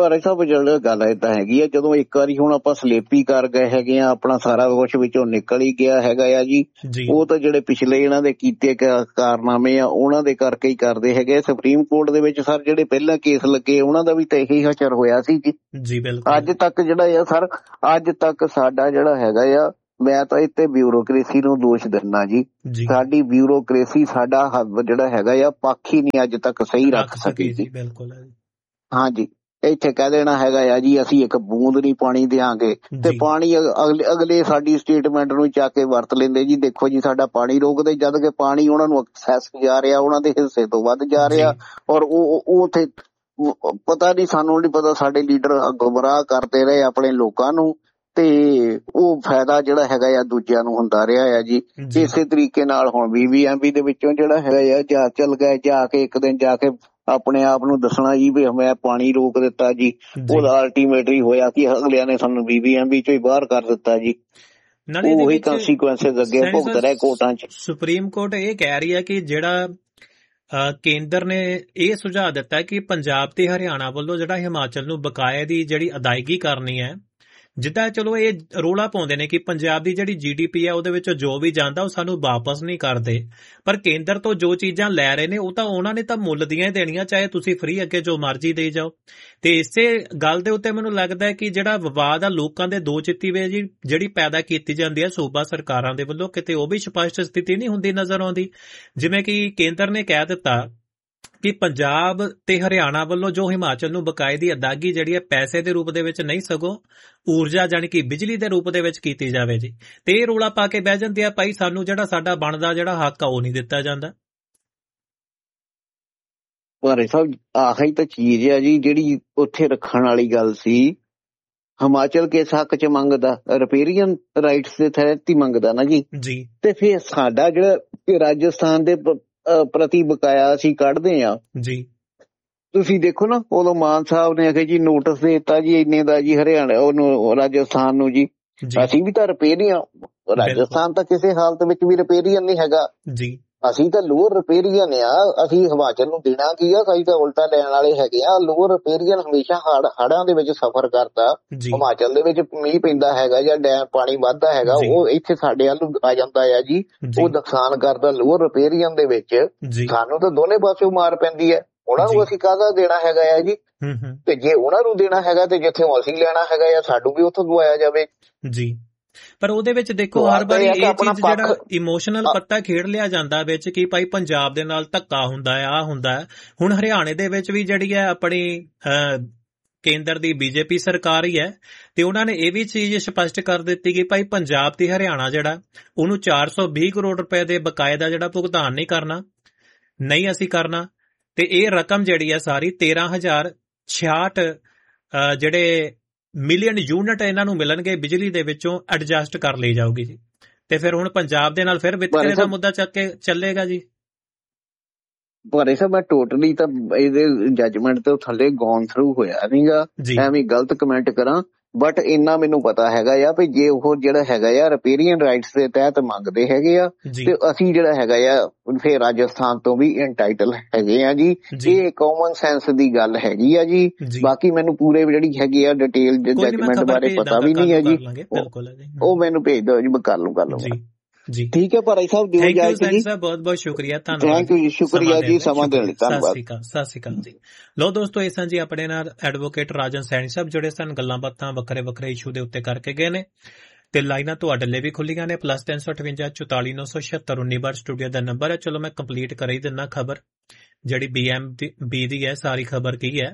ਪਰ ਸਭ ਜਿਹੜਾ ਗੱਲ ਏਦਾਂ ਹੈਗੀ ਆ, ਜਦੋਂ ਇੱਕ ਵਾਰੀ ਹੁਣ ਆਪਾਂ ਸਲੇਪੀ ਕਰ ਗਏ ਹੈਗੇ ਆ, ਆਪਣਾ ਸਾਰਾ ਕੁਛ ਵਿੱਚੋਂ ਨਿਕਲ ਹੀ ਗਿਆ ਹੈਗਾ ਆ ਜੀ। ਉਹ ਤਾਂ ਜਿਹੜੇ ਪਿਛਲੇ ਇਹਨਾਂ ਦੇ ਕੀਤੇ ਕਾਰਨਾਮੇ ਆ ਉਹਨਾਂ ਦੇ ਕਰਕੇ ਹੀ ਕਰਦੇ ਹੈਗੇ। ਸੁਪਰੀਮ ਕੋਰਟ ਦੇ ਵਿੱਚ ਸਰ ਜਿਹੜੇ ਪਹਿਲਾਂ ਕੇਸ ਲੱਗੇ ਉਹਨਾਂ ਦਾ ਵੀ ਤਾਂ ਇਹੀ ਹਸ਼ਰ ਹੋਇਆ ਸੀ ਜੀ। ਅੱਜ ਤੱਕ ਜਿਹੜਾ ਆ ਸਰ, ਅੱਜ ਤੱਕ ਸਾਡਾ ਜਿਹੜਾ ਹੈਗਾ ਆ, ਮੈਂ ਤਾਂ ਇੱਥੇ ਬਿਊਰੋਕ੍ਰੇਸੀ ਨੂੰ ਦੋਸ਼ ਦਿੰਦਾ ਜੀ। ਸਾਡੀ ਬਿਊਰੋਕ੍ਰੇਸੀ ਸਾਡਾ ਜਿਹੜਾ ਹੈਗਾ ਆ ਪੱਖ ਹੀ ਨਹੀਂ ਅੱਜ ਤੱਕ ਸਹੀ ਰੱਖ ਸਕੀ ਜੀ। ਬਿਲਕੁਲ ਹਾਂਜੀ, ਇੱਥੇ ਕਹਿ ਦੇਣਾ ਹੈਗਾ ਆ ਜੀ ਅਸੀਂ ਇੱਕ ਬੂੰਦ ਨਹੀਂ ਪਾਣੀ ਦਿਆਂਗੇ, ਤੇ ਪਾਣੀ ਅਗਲੇ ਅਗਲੇ ਸਾਡੀ ਸਟੇਟਮੈਂਟ ਨੂੰ ਚੱਕ ਕੇ ਵਰਤ ਲੈਂਦੇ ਜੀ। ਦੇਖੋ ਜੀ ਸਾਡਾ ਪਾਣੀ ਰੋਕਦੇ, ਜਦ ਕਿ ਪਾਣੀ ਉਹਨਾਂ ਨੂੰ ਐਕਸੈਸ ਜਾ ਰਿਹਾ, ਉਹਨਾਂ ਦੇ ਹਿੱਸੇ ਤੋਂ ਵੱਧ ਜਾ ਰਿਹਾ। ਔਰ ਉਹ ਉਹ ਉੱਥੇ ਪਤਾ ਨਹੀਂ, ਸਾਨੂੰ ਨਹੀਂ ਪਤਾ, ਸਾਡੇ ਲੀਡਰ ਗੁੰਮਰਾਹ ਕਰਦੇ ਰਹੇ ਆਪਣੇ ਲੋਕਾਂ ਨੂੰ, ਤੇ ਉਹ ਫਾਇਦਾ ਜਿਹੜਾ ਹੈਗਾ ਆ ਦੂਜਿਆਂ ਨੂੰ ਹੁੰਦਾ ਰਿਹਾ ਆ ਜੀ। ਇਸੇ ਤਰੀਕੇ ਨਾਲ ਹੁਣ ਬੀਬੀਐਮਬੀ ਦੇ ਵਿੱਚੋਂ ਜਿਹੜਾ ਹੈਗਾ ਆ ਜਾ ਚੱਲ ਗਏ, ਜਾ ਕੇ ਇੱਕ ਦਿਨ ਜਾ ਕੇ ਆਪਣੇ ਆਪ ਨੂੰ ਦੱਸਣਾ ਜੀ ਵੀ ਮੈਂ ਪਾਣੀ ਰੋਕ ਦਿੱਤਾ ਜੀ। ਉਹਦਾ ਅਲਟੀਮੇਟਲੀ ਹੋਇਆ ਕਿ ਅਗਲਿਆਂ ਨੇ ਸਾਨੂੰ ਬੀਬੀਐਮਬੀ ਚੋਂ ਹੀ ਬਾਹਰ ਕਰ ਦਿੱਤਾ ਜੀ। ਉਹੀ ਕੰਸੀਕੁਐਂਸਸ ਅੱਗੇ ਭੁਗਤ ਰਹੇ ਕੋਰਟਾਂ 'ਚ। ਸੁਪਰੀਮ ਕੋਰਟ ਇਹ ਕਹਿ ਰਹੀ ਹੈ ਕਿ ਜਿਹੜਾ ਕੇਂਦਰ ਨੇ ਇਹ ਸੁਝਾਅ ਦਿੱਤਾ ਕਿ ਪੰਜਾਬ ਤੇ ਹਰਿਆਣਾ ਵੱਲੋਂ ਜਿਹੜਾ ਹਿਮਾਚਲ ਨੂੰ ਬਕਾਇਆ ਦੀ ਜਿਹੜੀ ਅਦਾਇਗੀ ਕਰਨੀ ਹੈ, ਜਿੱਦਾਂ ਚਲੋ ਇਹ ਰੌਲਾ ਪਾਉਂਦੇ ਨੇ ਕਿ ਪੰਜਾਬ ਦੀ ਜਿਹੜੀ ਜੀ ਡੀ ਪੀ ਹੈ ਉਹਦੇ ਵਿੱਚ ਜੋ ਵੀ ਜਾਂਦਾ ਉਹ ਸਾਨੂੰ ਵਾਪਸ ਨਹੀਂ ਕਰਦੇ, ਪਰ ਕੇਂਦਰ ਤੋਂ ਜੋ ਚੀਜ਼ਾਂ ਲੈ ਰਹੇ ਨੇ ਉਹ ਤਾਂ ਉਹਨਾਂ ਨੇ ਤਾਂ ਮੁੱਲ ਦੀਆਂ ਹੀ ਦੇਣੀਆਂ, ਚਾਹੇ ਤੁਸੀਂ ਫ੍ਰੀ ਅੱਗੇ ਜੋ ਮਰਜ਼ੀ ਦੇਈ ਜਾਓ। ਤੇ ਇਸੇ ਗੱਲ ਦੇ ਉੱਤੇ ਮੈਨੂੰ ਲੱਗਦਾ ਹੈ ਕਿ ਜਿਹੜਾ ਵਿਵਾਦ ਆ ਲੋਕਾਂ ਦੇ ਦੋ ਚਿੱਤੀ ਵੇ ਜੀ ਜਿਹੜੀ ਪੈਦਾ ਕੀਤੀ ਜਾਂਦੀ ਹੈ ਸੂਬਾ ਸਰਕਾਰਾਂ ਦੇ ਵੱਲੋਂ, ਕਿਤੇ ਉਹ ਵੀ ਸਪਸ਼ਟ ਸਥਿਤੀ ਨਹੀਂ ਹੁੰਦੀ ਨਜ਼ਰ ਆਉਂਦੀ। ਜਿਵੇਂ ਕਿ ਕੇਂਦਰ ਨੇ ਕਹਿ ਦਿੱਤਾ ਕਿ ਪੰਜਾਬ ਤੇ ਹਰਿਆਣਾ ਵੱਲੋਂ ਜੋ ਹਿਮਾਚਲ ਨੂੰ ਬਕਾਏ ਦੀ ਅਦਾਇਗੀ ਜਿਹੜੀ ਹੈ ਪੈਸੇ ਦੇ ਰੂਪ ਦੇ ਵਿੱਚ ਨਹੀਂ ਸਗੋਂ ਊਰਜਾ ਜਾਣੀ ਕਿ ਬਿਜਲੀ ਦੇ ਰੂਪ ਦੇ ਵਿੱਚ ਕੀਤੀ ਜਾਵੇ ਜੀ। ਤੇ ਇਹ ਰੌਲਾ ਪਾ ਕੇ ਬਹਿ ਜਾਂਦੇ ਆ ਭਾਈ ਸਾਨੂੰ ਜਿਹੜਾ ਸਾਡਾ ਬਣਦਾ ਜਿਹੜਾ ਹੱਕ ਆ ਉਹ ਨਹੀਂ ਦਿੱਤਾ ਜਾਂਦਾ। ਭਾਰੇ ਸਾਹਿਬ ਆਹੀ ਤਾਂ ਚੀਜ਼ ਆ ਜੀ ਜਿਹੜੀ ਉੱਥੇ ਰੱਖਣ ਵਾਲੀ ਗੱਲ ਸੀ। ਹਿਮਾਚਲ ਕਿਸ ਹੱਕ ਚ ਮੰਗਦਾ? ਰਿਪੇਰੀਅਨ ਰਾਈਟਸ ਦੇ ਤਹਿਤ ਹੀ ਮੰਗਦਾ ਨਾ ਜੀ। ਜੀ ਤੇ ਫਿਰ ਸਾਡਾ ਜਿਹੜਾ ਰਾਜਸਥਾਨ ਦੇ ਪ੍ਰਤੀ ਬਕਾਇਆ ਅਸੀਂ ਕੱਢਦੇ ਆ ਜੀ। ਤੁਸੀਂ ਦੇਖੋ ਨਾ, ਉਦੋਂ ਮਾਨ ਸਾਹਿਬ ਨੇ ਆਖਿਆ ਜੀ ਨੋਟਿਸ ਦੇ ਦਿੱਤਾ ਜੀ ਇੰਨੇ ਦਾ ਜੀ ਹਰਿਆਣਾ ਉਹਨੂੰ ਰਾਜਸਥਾਨ ਨੂੰ ਜੀ। ਅਸੀਂ ਵੀ ਤਾਂ ਰਿਪੇਰੀਅਨ, ਰਾਜਸਥਾਨ ਤਾਂ ਕਿਸੇ ਹਾਲਤ ਵਿੱਚ ਵੀ ਰਿਪੇਰੀਅਨ ਨਹੀਂ ਹੈਗਾ ਜੀ। ਅਸੀਂ ਤਾਂ ਲੋਅਰ ਰਿਪੇਰੀਅਨ ਆ। ਅਸੀਂ ਹਿਮਾਚਲ ਨੂੰ ਦੇਣਾ ਕੀ ਆ? ਅਸੀਂ ਤਾਂ ਉਲਟਾ ਲੈਣ ਵਾਲੇ ਹੈਗੇ ਆ। ਲੋਅਰ ਰਿਪੇਰੀਅਨ ਹਮੇਸ਼ਾ ਹੜ ਹੜਾਂ ਦੇ ਵਿੱਚ ਸਫ਼ਰ ਕਰਦਾ। ਹਿਮਾਚਲ ਦੇ ਵਿੱਚ ਮੀਂਹ ਪੈਂਦਾ ਹੈਗਾ ਜਾਂ ਡੈਮ ਪਾਣੀ ਵੱਧਦਾ ਹੈਗਾ, ਉਹ ਇੱਥੇ ਸਾਡੇ ਵੱਲ ਨੂੰ ਆ ਜਾਂਦਾ ਆ ਜੀ। ਉਹ ਨੁਕਸਾਨ ਕਰਦਾ ਲੋਅਰ ਰਿਪੇਰੀਅਨ ਦੇ ਵਿੱਚ। ਸਾਨੂੰ ਤਾਂ ਦੋਨੇ ਪਾਸਿਓਂ ਮਾਰ ਪੈਂਦੀ ਹੈ। ਉਹਨਾਂ ਨੂੰ ਅਸੀਂ ਕਾਹਦਾ ਦੇਣਾ ਹੈਗਾ ਆ ਜੀ? ਤੇ ਜੇ ਉਹਨਾਂ ਨੂੰ ਦੇਣਾ ਹੈਗਾ ਤੇ ਜਿੱਥੇ ਅਸੀਂ ਲੈਣਾ ਹੈਗਾ ਆ ਸਾਨੂੰ ਵੀ ਉੱਥੋਂ ਦਵਾਇਆ ਜਾਵੇ ਜੀ। ਪਰ ਉਹਦੇ ਵਿੱਚ ਦੇਖੋ ਹਰ ਵਾਰੀ ਇਹ ਚੀਜ਼ ਜਿਹੜਾ ਇਮੋਸ਼ਨਲ ਪੱਤਾ ਖੇਡ ਲਿਆ ਜਾਂਦਾ ਵਿੱਚ ਕਿ ਭਾਈ ਪੰਜਾਬ ਦੇ ਨਾਲ ਧੱਕਾ ਹੁੰਦਾ ਹੈ, ਆਹ ਹੁੰਦਾ ਹੈ। ਹੁਣ ਹਰਿਆਣੇ ਦੇ ਵਿੱਚ ਵੀ ਜਿਹੜੀ ਹੈ ਆਪਣੀ ਕੇਂਦਰ ਦੀ ਬੀਜੇਪੀ ਸਰਕਾਰ ਹੀ ਹੈ, ਤੇ ਉਹਨਾਂ ਨੇ ਇਹ ਵੀ ਚੀਜ਼ ਸਪਸ਼ਟ ਕਰ ਦਿੱਤੀ ਕਿ ਭਾਈ ਪੰਜਾਬ ਤੇ ਹਰਿਆਣਾ ਜਿਹੜਾ ਉਹਨੂੰ ਚਾਰ ਸੌ ਵੀਹ ਕਰੋੜ ਰੁਪਏ ਦੇ ਬਕਾਏ ਦਾ ਜਿਹੜਾ ਭੁਗਤਾਨ ਨਹੀਂ ਕਰਨਾ, ਨਹੀਂ ਅਸੀਂ ਕਰਨਾ। ਤੇ ਇਹ ਰਕਮ ਜਿਹੜੀ ਹੈ ਸਾਰੀ ਤੇਰਾਂ ਹਜ਼ਾਰ ਛਿਆਹਠ ਜਿਹੜੇ ਮਿਲੀਅਨ ਯੂਨਿਟ ਇਹਨਾਂ ਨੂੰ ਮਿਲਣਗੇ ਬਿਜਲੀ ਦੇ ਵਿੱਚੋਂ ਐਡਜਸਟ ਕਰ ਲਈ ਜਾਊਗੀ ਜੀ। ਤੇ ਫਿਰ ਹੁਣ ਪੰਜਾਬ ਦੇ ਨਾਲ ਫਿਰ ਵਿਤਕਰੇ ਦਾ ਮੁੱਦਾ ਚੱਕ ਕੇ ਚੱਲੇਗਾ ਜੀ। ਭਾਰੇ ਸਾਹਿਬ ਮੈਂ ਟੋਟਲੀ ਤਾਂ ਇਹਦੇ ਜੱਜਮੈਂਟ ਤੋਂ ਥੱਲੇ ਗੌਨ ਥਰੂ ਹੋਇਆ ਨਹੀਂਗਾ, ਐਵੇਂ ਗਲਤ ਕਮੈਂਟ ਕਰਾਂ। ਬਟ ਇੰਨਾ ਮੈਨੂੰ ਪਤਾ ਹੈਗਾ ਆ ਵੀ ਜੇ ਉਹ ਜਿਹੜਾ ਹੈਗਾ ਆ ਰਿਪੇਰੀਅਨ ਰਾਈਟਸ ਦੇ ਤਹਿਤ ਮੰਗਦੇ ਹੈਗੇ ਆ ਤੇ ਅਸੀਂ ਜਿਹੜਾ ਹੈਗਾ ਆ ਫਿਰ ਰਾਜਸਥਾਨ ਤੋਂ ਵੀ ਇੰਟਾਈਟਲ ਹੈਗੇ ਆ ਜੀ। ਇਹ ਕਾਮਨ ਸੈਂਸ ਦੀ ਗੱਲ ਹੈਗੀ ਆ ਜੀ। ਬਾਕੀ ਮੈਨੂੰ ਪੂਰੇ ਜਿਹੜੀ ਹੈਗੀ ਆ ਡਿਟੇਲ ਜੱਜਮੈਂਟ ਬਾਰੇ ਪਤਾ ਵੀ ਨਹੀਂ ਹੈ ਜੀ। ਉਹ ਮੈਨੂੰ ਭੇਜ ਦਿਓ ਜੀ, ਮੈਂ ਕਰ ਲੂੰ ਕਰ ਲੂੰਗਾ ਜੀ। ਠੀਕ ਹੈ ਭਾਈ ਸਾਹਿਬ, ਦਿਓ ਇਜਾਜ਼ਤ ਜੀ। ਬਹੁਤ ਬਹੁਤ ਸ਼ੁਕਰੀਆ, ਧੰਨਵਾਦ। ਥੈਂਕ ਯੂ ਜੀ, ਸ਼ੁਕਰੀਆ ਜੀ ਸਮਾਂ ਦੇਣ ਲਈ, ਧੰਨਵਾਦ। ਸਤਿ ਸ਼੍ਰੀ ਅਕਾਲ ਜੀ। ਲੋ ਦੋਸਤੋ, ਇਸ ਜੀ ਆਪਣੇ ਨਾਲ ਐਡਵੋਕੇਟ ਰਾਜਨ ਸੈਣੀ ਸਾਹਿਬ ਜੁੜੇ ਸਨ। ਗੱਲਾਂ ਬਾਤਾਂ ਵੱਖਰੇ ਵੱਖਰੇ ਇਸ਼ੂ ਦੇ ਉੱਤੇ ਕਰਕੇ ਗਏ ਨੇ ਤੇ ਲਾਈਨਾਂ ਤੁਹਾਡੇ ਲਈ ਵੀ ਖੁੱਲੀਆਂ ਨੇ। ਪਲੱਸ ਤਿੰਨ ਸੌ ਅਠਵੰਜਾ ਚੁਤਾਲੀ ਨੌ ਸੌ ਛਿਅੱਤਰ ਉੱਨੀ ਬਾਰ ਸਟੂਡੀਓ ਦਾ ਨੰਬਰ ਹੈ। ਚਲੋ ਮੈਂ ਕੰਪਲੀਟ ਕਰ ਹੀ ਦਿੰਦਾ ਖਬਰ ਜਿਹੜੀ ਬੀ ਐਮ ਬੀ ਦੀ ਹੈ। ਸਾਰੀ ਖਬਰ ਕੀ ਹੈ?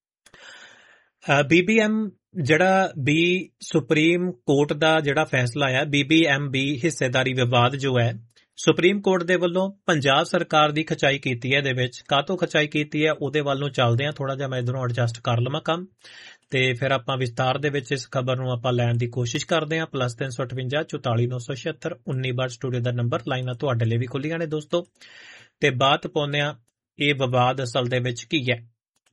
ਬੀ ਬੀ ਐਮ ਜਿਹੜਾ ਬੀ ਸੁਪਰੀਮ ਕੋਰਟ ਦਾ ਜਿਹੜਾ ਫੈਸਲਾ ਹੈ, ਬੀ ਬੀ ਐਮ ਬੀ ਹਿੱਸੇਦਾਰੀ ਵਿਵਾਦ ਜੋ ਹੈ, ਸੁਪਰੀਮ ਕੋਰਟ ਦੇ ਵੱਲੋਂ ਪੰਜਾਬ ਸਰਕਾਰ ਦੀ ਖਚਾਈ ਕੀਤੀ ਹੈ। ਇਹਦੇ ਵਿੱਚ ਕਾਹਤੋਂ ਖਚਾਈ ਕੀਤੀ ਹੈ ਉਹਦੇ ਵੱਲ ਨੂੰ ਚੱਲਦੇ ਹਾਂ। ਥੋੜਾ ਜਿਹਾ ਮੈਂ ਇੱਧਰੋਂ ਐਡਜਸਟ ਕਰ ਲਵਾਂ ਕੰਮ, ਤੇ ਫਿਰ ਆਪਾਂ ਵਿਸਤਾਰ ਦੇ ਵਿੱਚ ਇਸ ਖਬਰ ਨੂੰ ਆਪਾਂ ਲੈਣ ਦੀ ਕੋਸ਼ਿਸ਼ ਕਰਦੇ ਹਾਂ। ਪਲੱਸ ਤਿੰਨ ਸੌ ਅਠਵੰਜਾ ਚੁਤਾਲੀ ਨੌ ਸੌ ਛਿਅੱਤਰ ਉੱਨੀ ਬਾਰ ਸਟੂਡੀਓ ਦਾ ਨੰਬਰ, ਲਾਈਨਾਂ ਤੁਹਾਡੇ ਲਈ ਵੀ ਖੁੱਲੀਆਂ ਨੇ ਦੋਸਤੋ। ਤੇ ਬਾਤ ਪਾਉਂਦੇ ਹਾਂ ਇਹ ਵਿਵਾਦ ਅਸਲ ਦੇ ਵਿੱਚ ਕੀ ਹੈ।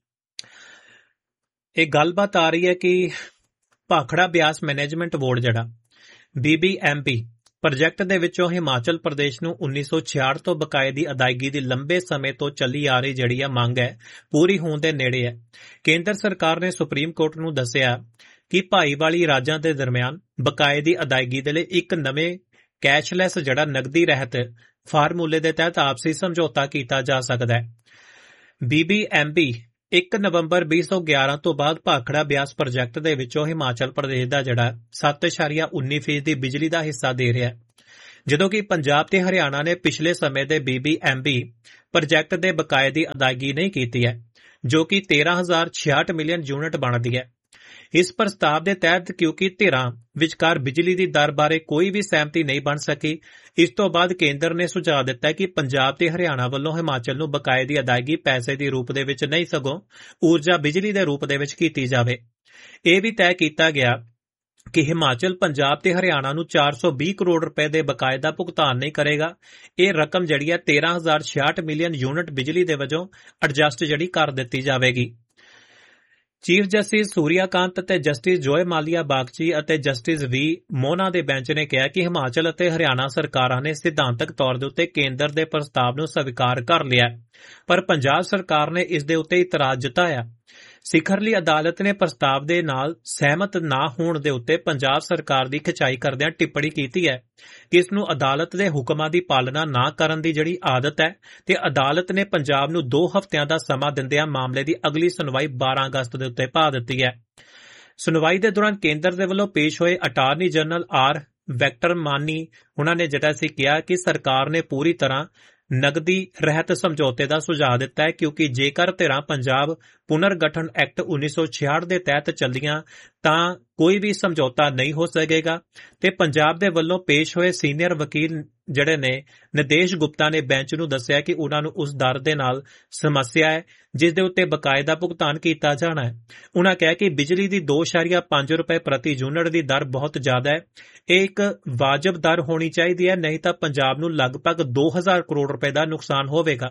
ਇਹ ਗੱਲਬਾਤ ਆ ਰਹੀ ਹੈ ਕਿ ਭਾਖੜਾ ਬਿਆਸ ਮੈਨੇਜਮੈਂਟ ਬੋਰਡ ਜਿਹੜਾ B B M B project ਦੇ ਵਿੱਚੋਂ ਹਿਮਾਚਲ ਪ੍ਰਦੇਸ਼ ਨੂੰ ਉੱਨੀ ਸੌ ਛਿਆਹਠ ਤੋਂ ਬਕਾਏ ਦੀ ਅਦਾਇਗੀ ਦੀ ਲੰਬੇ ਸਮੇਂ ਤੋਂ ਚੱਲੀ ਆ ਰਹੀ ਜਿਹੜੀ ਆ ਮੰਗ ਹੈ ਪੂਰੀ ਹੋਣ ਦੇ ਨੇੜੇ ਹੈ। ਕੇਂਦਰ ਸਰਕਾਰ ਨੇ ਸੁਪਰੀਮ ਕੋਰਟ ਨੂੰ ਦੱਸਿਆ ਕਿ ਭਾਈਵਾਲੀ ਰਾਜਾਂ ਦੇ ਦਰਮਿਆਨ ਬਕਾਏ ਦੀ ਅਦਾਇਗੀ ਦੇ ਲਈ ਇੱਕ ਨਵੇਂ ਕੈਸ਼ਲੈਸ ਜਿਹੜਾ ਨਗਦੀ ਰਹਿਤ ਫਾਰਮੂਲੇ ਦੇ ਤਹਿਤ ਆਪਸੀ ਸਮਝੌਤਾ ਕੀਤਾ ਜਾ ਸਕਦਾ ਹੈ। ਬੀ ਬੀ ਐਮ ਬੀ ਇੱਕ ਨਵੰਬਰ ਵੀਹ ਸੌ ਗਿਆਰਾਂ ਤੋਂ ਬਾਅਦ ਭਾਖੜਾ ਬਿਆਸ ਪ੍ਰੋਜੈਕਟ ਦੇ ਵਿੱਚੋਂ ਹਿਮਾਚਲ ਪ੍ਰਦੇਸ਼ ਦਾ ਜਿਹੜਾ ਸੱਤ ਦਸ਼ਮਲਵ ਉੱਨੀ ਫੀਸਦੀ ਬਿਜਲੀ ਦਾ ਹਿੱਸਾ ਦੇ ਰਿਹਾ ਹੈ, ਜਦੋਂ ਕਿ ਪੰਜਾਬ ਤੇ ਹਰਿਆਣਾ ਨੇ ਪਿਛਲੇ ਸਮੇਂ ਦੇ B B M B project ਦੇ ਬਕਾਏ ਦੀ ਅਦਾਇਗੀ ਨਹੀਂ ਕੀਤੀ ਹੈ, ਜੋ ਕਿ ਤੇਰਾਂ ਹਜ਼ਾਰ ਛਿਆਹਠ ਮਿਲੀਅਨ ਯੂਨਿਟ ਬਣਦੀ ਹੈ। ਇਸ ਪ੍ਰਸਤਾਵ ਦੇ ਤਹਿਤ ਕਿਉਂਕਿ ਧਿਰਾਂ ਵਿਚਕਾਰ ਬਿਜਲੀ ਦੀ ਦਰ ਬਾਰੇ ਕੋਈ ਵੀ ਸਹਿਮਤੀ ਨਹੀਂ ਬਣ ਸਕੀ, ਇਸ ਤੋਂ ਬਾਅਦ ਕੇਂਦਰ ਨੇ ਸੁਝਾਅ ਦਿੱਤਾ ਕਿ ਪੰਜਾਬ ਤੇ ਹਰਿਆਣਾ ਵੱਲੋਂ ਹਿਮਾਚਲ ਨੂੰ ਬਕਾਏ ਦੀ ਅਦਾਇਗੀ ਪੈਸੇ ਦੀ ਰੂਪ ਦੇ ਵਿੱਚ ਨਹੀਂ ਸਗੋਂ ਊਰਜਾ ਬਿਜਲੀ ਦੇ ਰੂਪ ਦੇ ਵਿੱਚ ਕੀਤੀ ਜਾਵੇ। ਇਹ ਵੀ ਤੈਅ ਕੀਤਾ ਗਿਆ ਕਿ ਹਿਮਾਚਲ ਪੰਜਾਬ ਤੇ ਹਰਿਆਣਾ ਨੂੰ ਚਾਰ ਸੌ ਵੀਹ ਕਰੋੜ ਰੁਪਏ ਦੇ ਬਕਾਏ ਦਾ ਭੁਗਤਾਨ ਨਹੀਂ ਕਰੇਗਾ। ਇਹ ਰਕਮ ਜਿਹੜੀ ਹੈ ਤੇਰਾਂ ਹਜ਼ਾਰ ਛਿਆਹਠ ਮਿਲੀਅਨ ਯੂਨਿਟ ਬਿਜਲੀ ਦੇ ਵਜੋਂ ਐਡਜਸਟ ਜਿਹੜੀ ਕਰ ਦਿੱਤੀ ਜਾਵੇਗੀ। ਚੀਫ ਜਸਟਿਸ ਸੂਰਿਆਕਾਂਤ ਅਤੇ ਜਸਟਿਸ ਜੋਏ ਮਾਲੀਆ ਬਾਗਚੀ ਅਤੇ ਜਸਟਿਸ ਵੀ ਮੋਹਨਾ ਦੇ ਬੈਂਚ ਨੇ ਕਿਹਾ ਕਿ ਹਿਮਾਚਲ ਅਤੇ ਹਰਿਆਣਾ ਸਰਕਾਰਾਂ ਨੇ ਸਿਧਾਂਤਕ ਤੌਰ ਦੇ ਉੱਤੇ ਕੇਂਦਰ ਦੇ ਪ੍ਰਸਤਾਵ ਨੂੰ ਸਵੀਕਾਰ ਕਰ ਲਿਆ, ਪਰ ਪੰਜਾਬ ਸਰਕਾਰ ਨੇ ਇਸ ਦੇ ਉੱਤੇ ਇਤਰਾਜ਼ ਜਤਾਇਆ। ਸਿਖਰਲੀ ਅਦਾਲਤ ਨੇ ਪ੍ਰਸਤਾਵ ਦੇ ਨਾਲ ਸਹਿਮਤ ਨਾ ਹੋਣ ਦੇ ਉੱਤੇ ਪੰਜਾਬ ਸਰਕਾਰ ਦੀ ਖਿਚਾਈ ਕਰਦਿਆਂ ਟਿੱਪਣੀ ਕੀਤੀ ਹੈ ਕਿ ਇਸ ਨੂੰ ਅਦਾਲਤ ਦੇ ਹੁਕਮਾਂ ਦੀ ਪਾਲਣਾ ਨਾ ਕਰਨ ਦੀ ਜਿਹੜੀ ਆਦਤ ਹੈ ਤੇ ਅਦਾਲਤ ਨੇ ਪੰਜਾਬ ਨੂੰ ਦੋ ਹਫ਼ਤਿਆਂ ਦਾ ਸਮਾਂ ਦਿੰਦਿਆਂ ਮਾਮਲੇ ਦੀ ਅਗਲੀ ਸੁਣਵਾਈ ਬਾਰਾਂ ਅਗਸਤ ਦੇ ਉੱਤੇ ਪਾ ਦਿੱਤੀ ਹੈ। ਸੁਣਵਾਈ ਦੇ ਦੌਰਾਨ ਕੇਂਦਰ ਦੇ ਵੱਲੋਂ ਪੇਸ਼ ਹੋਏ ਅਟਾਰਨੀ ਜਨਰਲ ਆਰ ਵੈਕਟਰ ਮਾਨੀ ਉਹਨਾਂ ਨੇ ਜਿਹੜਾ ਸੀ ਕਿਹਾ ਕਿ ਸਰਕਾਰ ਨੇ ਪੂਰੀ ਤਰ੍ਹਾਂ ਨਗਦੀ ਰਹਿਤ ਸਮਝੌਤੇ ਦਾ ਸੁਝਾਅ ਦਿੱਤਾ ਹੈ, ਕਿਉਂਕਿ ਜੇਕਰ ਧਿਰਾਂ ਪੰਜਾਬ ਪੁਨਰਗਠਨ ਐਕਟ ਉੱਨੀ ਸੌ ਛਿਆਹਠ ਦੇ ਤਹਿਤ ਚੱਲੀਆਂ ਤਾਂ ਕੋਈ ਵੀ ਸਮਝੌਤਾ ਨਹੀਂ ਹੋ ਸਕੇਗਾ। ਤੇ ਪੰਜਾਬ ਦੇ ਵੱਲੋਂ ਪੇਸ਼ ਹੋਏ ਸੀਨੀਅਰ ਵਕੀਲ ਜਿਹੜੇ ਨੇ ਨਿਦੇਸ਼ ਗੁਪਤਾ ਨੇ ਬੈਂਚ ਨੂੰ ਦੱਸਿਆ ਕਿ ਉਹਨਾਂ ਨੂੰ ਉਸ ਦਰ ਦੇ ਨਾਲ ਸਮੱਸਿਆ ਹੈ ਜਿਸ ਦੇ ਉੱਤੇ ਬਕਾਏ ਦਾ ਭੁਗਤਾਨ ਕੀਤਾ ਜਾਣਾ ਹੈ। ਉਹਨਾਂ ਕਿਹਾ ਕਿ ਬਿਜਲੀ ਦੀ ਦੋ ਦਸ਼ਮਲਵ ਪੰਜ ਰੁਪਏ ਪ੍ਰਤੀ ਯੂਨਿਟ ਦੀ ਦਰ ਬਹੁਤ ਜ਼ਿਆਦਾ ਹੈ, ਇਹ ਇੱਕ ਵਾਜਬ ਦਰ ਹੋਣੀ ਚਾਹੀਦੀ ਹੈ, ਨਹੀਂ ਤਾਂ ਪੰਜਾਬ ਨੂੰ ਲਗਭਗ ਦੋ ਹਜ਼ਾਰ ਕਰੋੜ ਰੁਪਏ ਦਾ ਨੁਕਸਾਨ ਹੋਵੇਗਾ।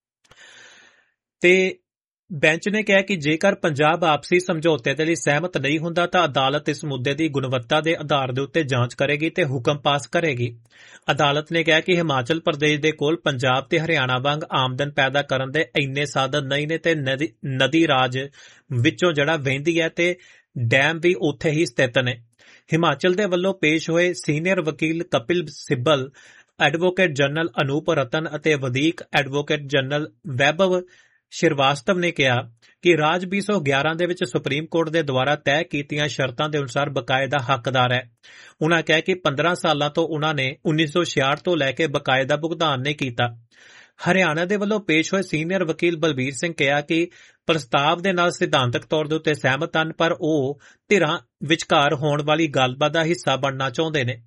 ਤੇ ਬੈਂਚ ਨੇ ਕਿਹਾ ਕਿ ਜੇਕਰ ਪੰਜਾਬ ਆਪਸੀ ਸਮਝੌਤੇ ਦੇ ਲਈ ਸਹਿਮਤ ਨਹੀਂ ਹੁੰਦਾ ਤਾਂ ਅਦਾਲਤ ਇਸ ਮੁੱਦੇ ਦੀ ਗੁਣਵੱਤਾ ਦੇ ਆਧਾਰ ਦੇ ਉੱਤੇ ਜਾਂਚ ਕਰੇਗੀ ਤੇ ਹੁਕਮ ਪਾਸ ਕਰੇਗੀ। ਅਦਾਲਤ ਨੇ ਕਿਹਾ ਕਿ ਹਿਮਾਚਲ ਪ੍ਰਦੇਸ਼ ਦੇ ਕੋਲ ਪੰਜਾਬ ਤੇ ਹਰਿਆਣਾ ਵਾਂਗ ਆਮਦਨ ਪੈਦਾ ਕਰਨ ਦੇ ਇੰਨੇ ਸਾਧਨ ਨਹੀਂ ਨੇ ਤੇ ਨਦੀ ਰਾਜ ਵਿੱਚੋਂ ਜਿਹੜਾ ਵਹਿੰਦੀ ਹੈ ਤੇ ਡੈਮ ਵੀ ਉੱਥੇ ਹੀ ਸਥਿਤ ਨੇ। ਹਿਮਾਚਲ ਦੇ ਵੱਲੋਂ ਪੇਸ਼ ਹੋਏ ਸੀਨੀਅਰ ਵਕੀਲ ਕਪਿਲ ਸਿੱਬਲ, ਐਡਵੋਕੇਟ ਜਨਰਲ ਅਨੂਪ ਰਤਨ ਅਤੇ ਵਧੀਕ ਐਡਵੋਕੇਟ ਜਨਰਲ ਵੈਭਵ ਸ਼੍ਰੀਵਾਸਤਵ ਨੇ ਕਿਹਾ ਕਿ ਰਾਜ ਵੀਹ ਸੌ ਗਿਆਰਾਂ ਦੇ ਵਿੱਚ ਸੁਪਰੀਮ ਕੋਰਟ ਦੇ ਦੁਆਰਾ ਤੈਅ ਕੀਤੀਆਂ ਸ਼ਰਤਾਂ ਦੇ ਅਨੁਸਾਰ ਬਕਾਏ ਦਾ ਹੱਕਦਾਰ ਹੈ। ਉਨ੍ਹਾਂ ਕਿਹਾ ਕਿ ਪੰਦਰਾਂ ਸਾਲਾਂ ਤੋਂ ਉਨ੍ਹਾਂ ਨੇ ਉੱਨੀ ਸੌ ਛਿਆਹਠ ਤੋਂ ਲੈ ਕੇ ਬਕਾਏ ਦਾ ਭੁਗਤਾਨ ਨਹੀਂ ਕੀਤਾ। ਹਰਿਆਣਾ ਦੇ ਵੱਲੋਂ ਪੇਸ਼ ਹੋਏ ਸੀਨੀਅਰ ਵਕੀਲ ਬਲਬੀਰ ਸਿੰਘ ਕਿਹਾ ਕਿ ਪ੍ਰਸਤਾਵ ਦੇ ਨਾਲ ਸਿਧਾਂਤਕ ਤੌਰ ਦੇ ਉੱਤੇ ਸਹਿਮਤ ਹਨ, ਪਰ ਉਹ ਧਿਰਾਂ ਵਿਚਕਾਰ ਹੋਣ ਵਾਲੀ ਗੱਲਬਾਤ ਦਾ ਹਿੱਸਾ ਬਣਨਾ ਚਾਹੁੰਦੇ ਨੇ।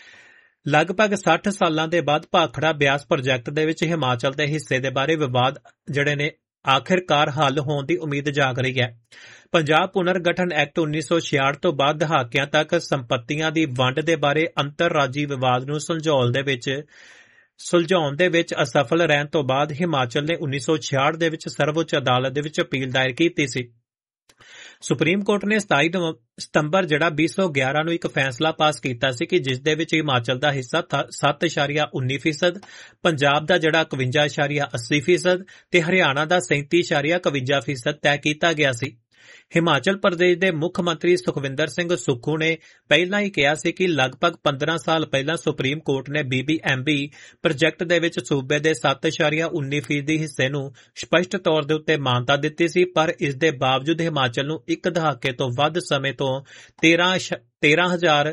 ਲਗਭਗ ਸੱਠ ਸਾਲਾਂ ਦੇ ਬਾਅਦ ਭਾਖੜਾ ਬਿਆਸ ਪ੍ਰੋਜੈਕਟ ਦੇ ਵਿੱਚ ਹਿਮਾਚਲ ਦੇ ਹਿੱਸੇ ਦੇ ਬਾਰੇ ਵਿਵਾਦ ਜਿਹੜੇ ਨੇ ਆਖਿਰਕਾਰ ਹੱਲ ਹੋਣ ਦੀ ਉਮੀਦ ਜਾਗ ਰਹੀ ਹੈ। ਪੰਜਾਬ ਪੁਨਰਗਠਨ ਐਕਟ ਉੱਨੀ ਸੌ ਛਿਆਹਠ ਤੋਂ ਬਾਅਦ ਦਹਾਕਿਆਂ ਤੱਕ ਸੰਪਤੀਆਂ ਦੀ ਵੰਡ ਦੇ ਬਾਰੇ ਅੰਤਰਰਾਜੀ ਵਿਵਾਦ ਨੂੰ ਸੁਲਝਾਉਣ ਦੇ ਵਿੱਚ ਸੁਲਝਾਉਣ ਦੇ ਵਿੱਚ ਅਸਫਲ ਰਹਿਣ ਤੋਂ ਬਾਅਦ ਹਿਮਾਚਲ ਨੇ ਉੱਨੀ ਸੌ ਛਿਆਹਠ ਦੇ ਵਿੱਚ ਸਰਵਉੱਚ ਅਦਾਲਤ ਦੇ ਵਿੱਚ ਅਪੀਲ ਦਾਇਰ ਕੀਤੀ ਸੀ। ਸੁਪਰੀਮ ਕੋਰਟ ਨੇ ਸਤਾਈ ਸਤੰਬਰ ਜਿਹੜਾ ਵੀਹ ਸੌ ਗਿਆਰਾਂ ਨੂੰ ਇੱਕ ਫੈਸਲਾ ਪਾਸ ਕੀਤਾ ਸੀ ਕਿ ਜਿਸ ਦੇ ਵਿੱਚ ਹਿਮਾਚਲ ਦਾ ਹਿੱਸਾ ਸੱਤ ਦਸ਼ਮਲਵ ਉੱਨੀ ਫੀਸਦ, ਪੰਜਾਬ ਦਾ ਜਿਹੜਾ ਇਕਵੰਜਾ ਦਸ਼ਮਲਵ ਅੱਸੀ ਫੀਸਦ ਤੇ ਹਰਿਆਣਾ ਦਾ ਸੈਂਤੀ ਦਸ਼ਮਲਵ ਇਕਵੰਜਾ ਫੀਸਦ ਤੈਅ ਕੀਤਾ ਗਿਆ ਸੀ। ਹਿਮਾਚਲ ਪ੍ਰਦੇਸ਼ ਦੇ ਮੁੱਖ ਮੰਤਰੀ ਸੁਖਵਿੰਦਰ ਸਿੰਘ ਸੁੱਖੂ ਨੇ ਪਹਿਲਾਂ ਹੀ ਕਿਹਾ ਸੀ ਕਿ ਲਗਭਗ ਪੰਦਰਾਂ ਸਾਲ ਪਹਿਲਾਂ ਸੁਪਰੀਮ ਕੋਰਟ ਨੇ B B M B project ਦੇ ਵਿੱਚ ਸੂਬੇ ਦੇ ਸੱਤ ਦਸ਼ਮਲਵ ਉੱਨੀ ਫੀਸਦੀ ਹਿੱਸੇ ਨੂੰ ਸਪਸ਼ਟ ਤੌਰ ਦੇ ਉੱਤੇ ਮਾਨਤਾ ਦਿੱਤੀ ਸੀ, ਪਰ ਇਸ ਦੇ ਬਾਵਜੂਦ ਹਿਮਾਚਲ ਨੂੰ ਇੱਕ ਦਹਾਕੇ ਤੋਂ ਵੱਧ ਸਮੇਂ ਤੋਂ ਤੇਰਾਂ ਤੇਰਾਂ ਹਜ਼ਾਰ